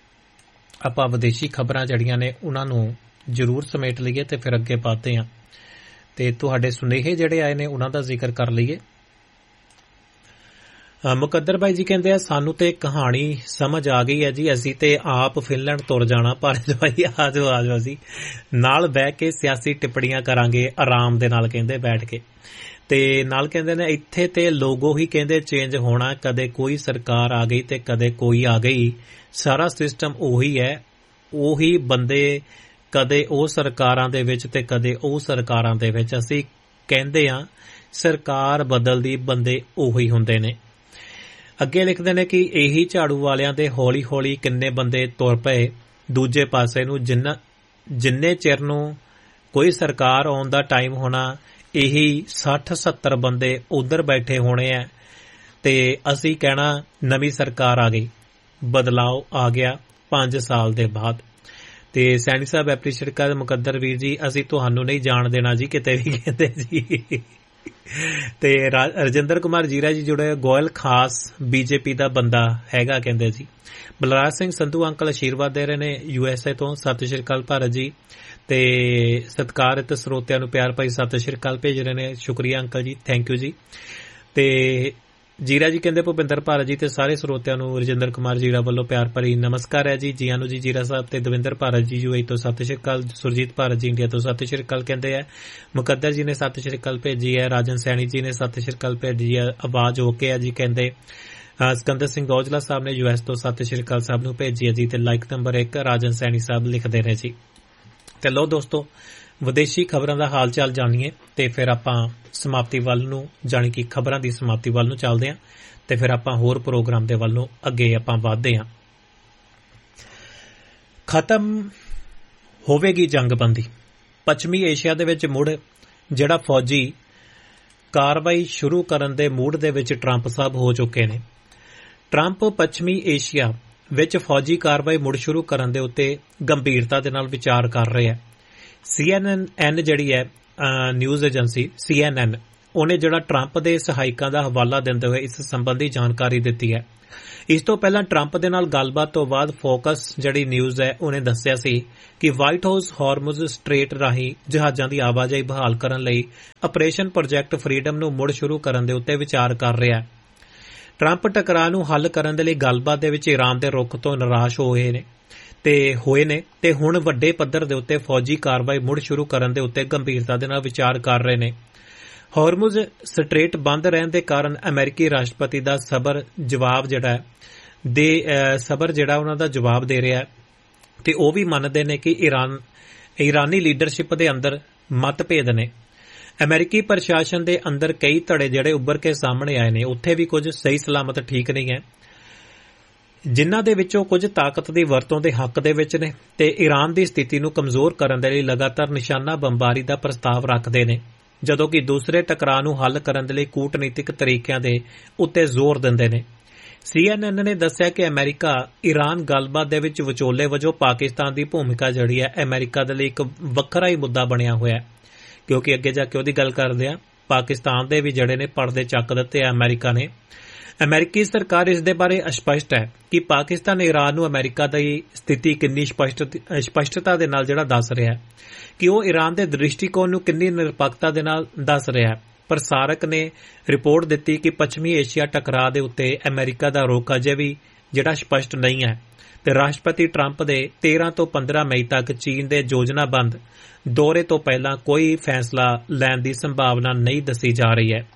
ਆਪਾਂ ਵਿਦੇਸ਼ੀ ਖਬਰਾਂ ਜਿਹੜੀਆਂ ਨੇ ਉਹਨਾਂ ਨੂੰ ਜ਼ਰੂਰ ਸਮੇਟ ਲਈਏ ਤੇ ਫਿਰ ਅੱਗੇ ਵਧਦੇ ਹਾਂ। ਤੇ ਤੁਹਾਡੇ ਸੁਨੇਹੇ ਜਿਹੜੇ ਆਏ ਨੇ ਉਹਨਾਂ ਦਾ ਜ਼ਿਕਰ ਕਰ ਲਈਏ। ਮੁਕੱਦਰ ਭਾਈ ਜੀ ਕਹਿੰਦੇ ਆ ਸਾਨੂੰ ਤੇ ਕਹਾਣੀ ਸਮਝ ਆ ਗਈ ਹੈ ਜੀ, ਅਸੀਂ ਤੇ ਆਪ ਫਿਨਲੈਂਡ ਤੁਰ ਜਾਣਾ, ਪਰ ਭਾਈ ਆ ਜਾਓ ਆ ਜਾਓ ਅਸੀਂ ਨਾਲ ਬਹਿ ਕੇ ਸਿਆਸੀ ਟਿੱਪਣੀਆਂ ਕਰਾਂਗੇ ਆਰਾਮ ਦੇ ਨਾਲ, ਕਹਿੰਦੇ ਬੈਠ ਕੇ। ਤੇ ਨਾਲ ਕਹਿੰਦੇ ਨੇ ਇੱਥੇ ਤੇ ਲੋਗੋ ਹੀ ਕਹਿੰਦੇ ਚੇਂਜ ਹੋਣਾ, ਕਦੇ ਕੋਈ ਸਰਕਾਰ ਆ ਗਈ ਤੇ ਕਦੇ ਕੋਈ ਆ ਗਈ, ਸਾਰਾ ਸਿਸਟਮ ਉਹੀ ਹੈ, ਉਹੀ ਬੰਦੇ ਕਦੇ ਉਹ ਸਰਕਾਰਾਂ ਦੇ ਵਿੱਚ ਤੇ ਕਦੇ ਉਹ ਸਰਕਾਰਾਂ ਦੇ ਵਿੱਚ। ਅਸੀਂ ਕਹਿੰਦੇ ਹਾਂ ਸਰਕਾਰ ਬਦਲਦੀ, ਬੰਦੇ ਉਹੀ ਹੁੰਦੇ ਨੇ। ਅੱਗੇ ਲਿਖਦੇ ਨੇ ਕਿ ਇਹੀ ਝਾੜੂ ਵਾਲਿਆਂ ਦੇ ਹੌਲੀ ਹੌਲੀ ਕਿੰਨੇ ਬੰਦੇ ਤੁਰ ਪਏ ਦੂਜੇ ਪਾਸੇ ਨੂੰ, ਜਿੰਨਾ ਜਿੰਨੇ ਚਿਰ ਨੂੰ ਕੋਈ ਸਰਕਾਰ ਆਉਣ ਦਾ ਟਾਈਮ ਹੋਣਾ, ਇਹੀ ਸੱਠ ਸੱਤਰ ਬੰਦੇ ਉਧਰ ਬੈਠੇ ਹੋਣੇ ਆ ਤੇ ਅਸੀਂ ਕਹਿਣਾ ਨਵੀਂ ਸਰਕਾਰ ਆ ਗਈ, ਬਦਲਾਅ ਆ ਗਿਆ ਪੰਜ ਸਾਲ ਦੇ ਬਾਅਦ। ਤੇ ਸੈਣੀ ਸਾਹਿਬ ਐਪਰੀਸ਼ੀਏਟ ਕਰ ਮੁਕੱਦਰ ਵੀਰ ਜੀ, ਅਸੀਂ ਤੁਹਾਨੂੰ ਨਹੀਂ ਜਾਣ ਦੇਣਾ ਜੀ ਕਿਤੇ ਵੀ, ਕਹਿੰਦੇ ਜੀ। ਤੇ ਰਜਿੰਦਰ ਕੁਮਾਰ ਜੀਰਾ ਜੀ ਜੁੜੇ, ਗੋਇਲ ਖਾਸ ਬੀਜੇਪੀ ਦਾ ਬੰਦਾ ਹੈਗਾ ਕਹਿੰਦੇ ਜੀ। ਬਲਰਾਜ ਸਿੰਘ ਸੰਧੂ ਅੰਕਲ ਆਸ਼ੀਰਵਾਦ ਦੇ ਰਹੇ ਨੇ ਯੂ ਐਸ ਏ ਤੋਂ, ਸਤਿ ਸ਼੍ਰੀ ਅਕਾਲ ਭਾਰਤ ਜੀ। ਤੇ ਸਤਿਕਾਰਿਤ ਸਰੋਤਿਆਂ ਨੂੰ ਪਿਆਰ ਭਾਈ ਸਤਿ ਸ਼੍ਰੀ ਅਕਾਲ ਭੇਜ ਰਹੇ ਨੇ, ਸ਼ੁਕਰੀਆ ਅੰਕਲ ਜੀ, ਥੈਂਕ ਯੂ ਜੀ। ਤੇ ਜੀਰਾ ਜੀ ਕਹਿੰਦੇ ਭੁਪਿੰਦਰ ਭਾਰਤ ਜੀ ਤੇ ਸਾਰੇ ਸਰੋਤਿਆਂ ਨੂੰ ਰਜਿੰਦਰ ਕੁਮਾਰ ਜੀਰਾ ਵੱਲੋਂ ਪਿਆਰ ਭਰੀ ਨਮਸਕਾਰ ਹੈ ਜੀ, ਜੀਆਂ ਨੂੰ ਜੀ ਜੀਰਾ ਸਾਹਿਬ ਤੇ ਦਵਿੰਦਰ ਭਾਰਤ ਜੀ ਯੂ ਏ ਤੋਂ ਸਤਿ ਸ਼੍ਰੀ ਅਕਾਲ, ਸੁਰਜੀਤ ਭਾਰਤ ਜੀ ਇੰਡੀਆ ਤੋਂ ਸਤਿ ਸ਼੍ਰੀ ਅਕਾਲ ਕਹਿੰਦੇ ਹੈ। ਮੁਕੱਦਰ ਜੀ ਨੇ ਸਤਿ ਸ਼੍ਰੀ ਅਕਾਲ ਭੇਜੀ ਹੈ, ਰਾਜਨ ਸੈਣੀ ਜੀ ਨੇ ਸਤਿ ਸ਼੍ਰੀ ਅਕਾਲ ਭੇਜੀ ਹੈ, ਆਵਾਜ਼ ਓਕੇ ਹੈ ਜੀ ਕਹਿੰਦੇ। ਸਿਕੰਦਰ ਸਿੰਘ ਔਜਲਾ ਸਾਹਿਬ ਨੇ ਯੂ ਐਸ ਤੋਂ ਸਤਿ ਸ਼੍ਰੀ ਅਕਾਲ ਸਾਹਿਬ ਨੂੰ ਭੇਜੀ ਹੈ ਜੀ। ਤੇ ਲਾਈਕ ਨੰਬਰ ਇੱਕ ਰਾਜਨ ਸੈਣੀ ਸਾਹਿਬ ਲਿਖਦੇ ਨੇ ਜੀ। ਤੇ ਲੋ ਦੋਸਤੋ ਵਿਦੇਸ਼ੀ ਖਬਰਾਂ ਦਾ ਹਾਲ ਚਾਲ ਜਾਣੀਏ ਤੇ ਫਿਰ ਆਪਾਂ ਸਮਾਪਤੀ ਵੱਲ ਨੂੰ, ਜਾਣੀ ਕਿ ਖਬਰਾਂ ਦੀ ਸਮਾਪਤੀ ਵੱਲ ਨੂੰ ਚੱਲਦੇ ਹਾਂ ਤੇ ਫਿਰ ਆਪਾਂ ਹੋਰ ਪ੍ਰੋਗਰਾਮ ਦੇ ਵੱਲ ਨੂੰ ਅੱਗੇ ਆਪਾਂ ਵਧਦੇ ਹਾਂ। ਖਤਮ ਹੋਵੇਗੀ ਜੰਗਬੰਦੀ, ਪੱਛਮੀ ਏਸ਼ੀਆ ਦੇ ਵਿੱਚ ਮੁੜ ਜਿਹੜਾ ਫੌਜੀ ਕਾਰਵਾਈ ਸ਼ੁਰੂ ਕਰਨ ਦੇ ਮੂਡ ਦੇ ਵਿੱਚ ਟਰੰਪ ਸਾਹਿਬ ਹੋ ਚੁੱਕੇ ਨੇ। ਟਰੰਪ ਪੱਛਮੀ ਏਸ਼ੀਆ ਵਿੱਚ ਫੌਜੀ ਕਾਰਵਾਈ ਮੁੜ ਸ਼ੁਰੂ ਕਰਨ ਦੇ ਉੱਤੇ ਗੰਭੀਰਤਾ ਦੇ ਨਾਲ ਵਿਚਾਰ ਕਰ ਰਹੇ ਹੈ। ਸੀ ਐਨ ਐਨ ਜਿਹੜੀ ਹੈ ਨਿਊਜ਼ ਏਜੰਸੀ ਸੀ ਐਨ ਐਨ ਉਹਨੇ ਜਿਹੜਾ ਟਰੰਪ ਦੇ ਸਹਾਇਕਾਂ ਦਾ ਹਵਾਲਾ ਦਿੰਦੇ ਹੋਏ ਇਸ ਸੰਬੰਧੀ ਜਾਣਕਾਰੀ ਦਿੱਤੀ ਹੈ। ਇਸ ਤੋਂ ਪਹਿਲਾਂ ਟਰੰਪ ਦੇ ਨਾਲ ਗੱਲਬਾਤ ਤੋਂ ਬਾਅਦ ਫੋਕਸ ਜਿਹੜੀ ਨਿਊਜ਼ ਹੈ ਉਹਨੇ ਦੱਸਿਆ ਸੀ ਕਿ ਵਾਈਟ ਹਾਊਸ ਹਾਰਮੁਜ਼ ਸਟ੍ਰੇਟ ਰਾਹੀਂ ਜਹਾਜ਼ਾਂ ਦੀ ਆਵਾਜਾਈ ਬਹਾਲ ਕਰਨ ਲਈ ਆਪਰੇਸ਼ਨ ਪ੍ਰੋਜੈਕਟ ਫਰੀडम ਨੂੰ ਮੁੜ ਸ਼ੁਰੂ ਕਰਨ ਦੇ ਉੱਤੇ ਵਿਚਾਰ ਕਰ ਰਿਹਾ ਹੈ। ਟਰੰਪ ਟਕਰਾਅ ਨੂੰ ਹੱਲ ਕਰਨ ਦੇ ਲਈ ਗੱਲਬਾਤ ਦੇ ਵਿੱਚ ਈਰਾਨ ਦੇ ਰੁਖ ਤੋਂ ਨਿਰਾਸ਼ ਹੋਏ ਨੇ ਤੇ ਹੋਏ ਨੇ ਤੇ ਹੁਣ ਵੱਡੇ ਪੱਧਰ ਦੇ ਉੱਤੇ ਫੌਜੀ ਕਾਰਵਾਈ ਮੁੜ ਸ਼ੁਰੂ ਕਰਨ ਦੇ ਉੱਤੇ ਗੰਭੀਰਤਾ ਦੇ ਨਾਲ ਵਿਚਾਰ ਕਰ ਰਹੇ ਨੇ। ਹਾਰਮੁਜ਼ ਸਟ੍ਰੇਟ ਬੰਦ ਰਹਿਣ ਦੇ ਕਾਰਨ ਅਮਰੀਕੀ ਰਾਸ਼ਟਰਪਤੀ ਦਾ ਸਬਰ ਜਵਾਬ ਜਿਹੜਾ ਦੇ ਸਬਰ ਜਿਹੜਾ ਉਹਨਾਂ ਦਾ ਜਵਾਬ ਦੇ ਰਿਹਾ ਤੇ ਉਹ ਵੀ ਮੰਨਦੇ ਨੇ ਕਿ ਈਰਾਨ ਈਰਾਨੀ ਲੀਡਰਸ਼ਿਪ ਦੇ ਅੰਦਰ ਮਤਭੇਦ ਨੇ। ਅਮਰੀਕੀ ਪ੍ਰਸ਼ਾਸਨ ਦੇ ਅੰਦਰ ਕਈ ਧੜੇ ਜਿਹੜੇ ਉੱਭਰ ਕੇ ਸਾਹਮਣੇ ਆਏ ਨੇ, ਉੱਥੇ ਵੀ ਕੁਝ ਸਹੀ ਸਲਾਮਤ ਠੀਕ ਨਹੀਂ ਹੈ, ਜਿਨ੍ਹਾਂ ਦੇ ਵਿੱਚੋਂ ਕੁਝ ਤਾਕਤ ਦੀ ਵਰਤੋਂ ਦੇ ਹੱਕ ਦੇ ਵਿੱਚ ਨੇ ਤੇ ਈਰਾਨ ਦੀ ਸਥਿਤੀ ਨੂੰ ਕਮਜ਼ੋਰ ਕਰਨ ਦੇ ਲਈ ਲਗਾਤਾਰ ਨਿਸ਼ਾਨਾ ਬੰਬਾਰੀ ਦਾ ਪ੍ਰਸਤਾਵ ਰੱਖਦੇ ਨੇ, ਜਦੋਂ ਕਿ ਦੂਸਰੇ ਟਕਰਾਅ ਨੂੰ ਹੱਲ ਕਰਨ ਦੇ ਲਈ ਕੂਟਨੀਤਿਕ ਤਰੀਕਿਆਂ ਦੇ ਉੱਤੇ ਜ਼ੋਰ ਦਿੰਦੇ ਨੇ। ਸੀ ਐਨ ਐਨ ਨੇ ਦੱਸਿਆ ਕਿ ਅਮਰੀਕਾ ਈਰਾਨ ਗੱਲਬਾਤ ਦੇ ਵਿੱਚ ਵਿਚੋਲੇ ਵਜੋਂ ਪਾਕਿਸਤਾਨ ਦੀ ਭੂਮਿਕਾ ਜਿਹੜੀ ਹੈ ਅਮਰੀਕਾ ਦੇ ਲਈ ਇੱਕ ਵੱਖਰਾ ਹੀ ਮੁੱਦਾ ਬਣਿਆ ਹੋਇਆ ਹੈ, ਕਿਉਂਕਿ ਅੱਗੇ ਜਾ ਕੇ ਉਹਦੀ ਗੱਲ ਕਰਦੇ ਆ ਪਾਕਿਸਤਾਨ ਦੇ ਵੀ ਜਿਹੜੇ ਨੇ ਪਰਦੇ ਚੱਕ ਦਿੱਤੇ ਆ ਅਮਰੀਕਾ ਨੇ। ਅਮਰੀਕੀ ਸਰਕਾਰ ਇਸ ਦੇ ਬਾਰੇ ਅਸਪਸ਼ਟ ਹੈ ਕਿ ਪਾਕਿਸਤਾਨ ਈਰਾਨ ਨੂੰ ਅਮਰੀਕਾ ਦੀ ਸਥਿਤੀ ਕਿੰਨੀ ਸਪਸ਼ਟਤਾ ਦੇ ਨਾਲ ਜਿਹੜਾ ਦੱਸ ਰਿਹਾ ਹੈ ਕਿ ਉਹ ਈਰਾਨ ਦੇ ਦ੍ਰਿਸ਼ਟੀਕੋਣ ਨੂੰ ਕਿੰਨੀ ਨਿਰਪੱਖਤਾ ਦੇ ਨਾਲ ਦੱਸ ਰਿਹਾ ਹੈ। ਪ੍ਰਸਾਰਕ ਨੇ ਰਿਪੋਰਟ ਦਿੱਤੀ ਕਿ ਪੱਛਮੀ ਏਸ਼ੀਆ ਟਕਰਾਅ ਦੇ ਉੱਤੇ ਅਮਰੀਕਾ ਦਾ ਰੁਖ ਅਜੇ ਵੀ ਜਿਹੜਾ ਸਪਸ਼ਟ ਨਹੀਂ ਹੈ ਤੇ ਰਾਸ਼ਟਰਪਤੀ ਟਰੰਪ ਦੇ ਤੇਰਾਂ ਤੋਂ ਪੰਦਰਾਂ ਮਈ ਤੱਕ ਚੀਨ ਦੇ ਯੋਜਨਾਬੰਦ ਦੌਰੇ ਤੋਂ ਪਹਿਲਾਂ ਕੋਈ ਫੈਸਲਾ ਲੈਣ ਦੀ ਸੰਭਾਵਨਾ ਨਹੀਂ ਦੱਸੀ ਜਾ ਰਹੀ ਹੈ।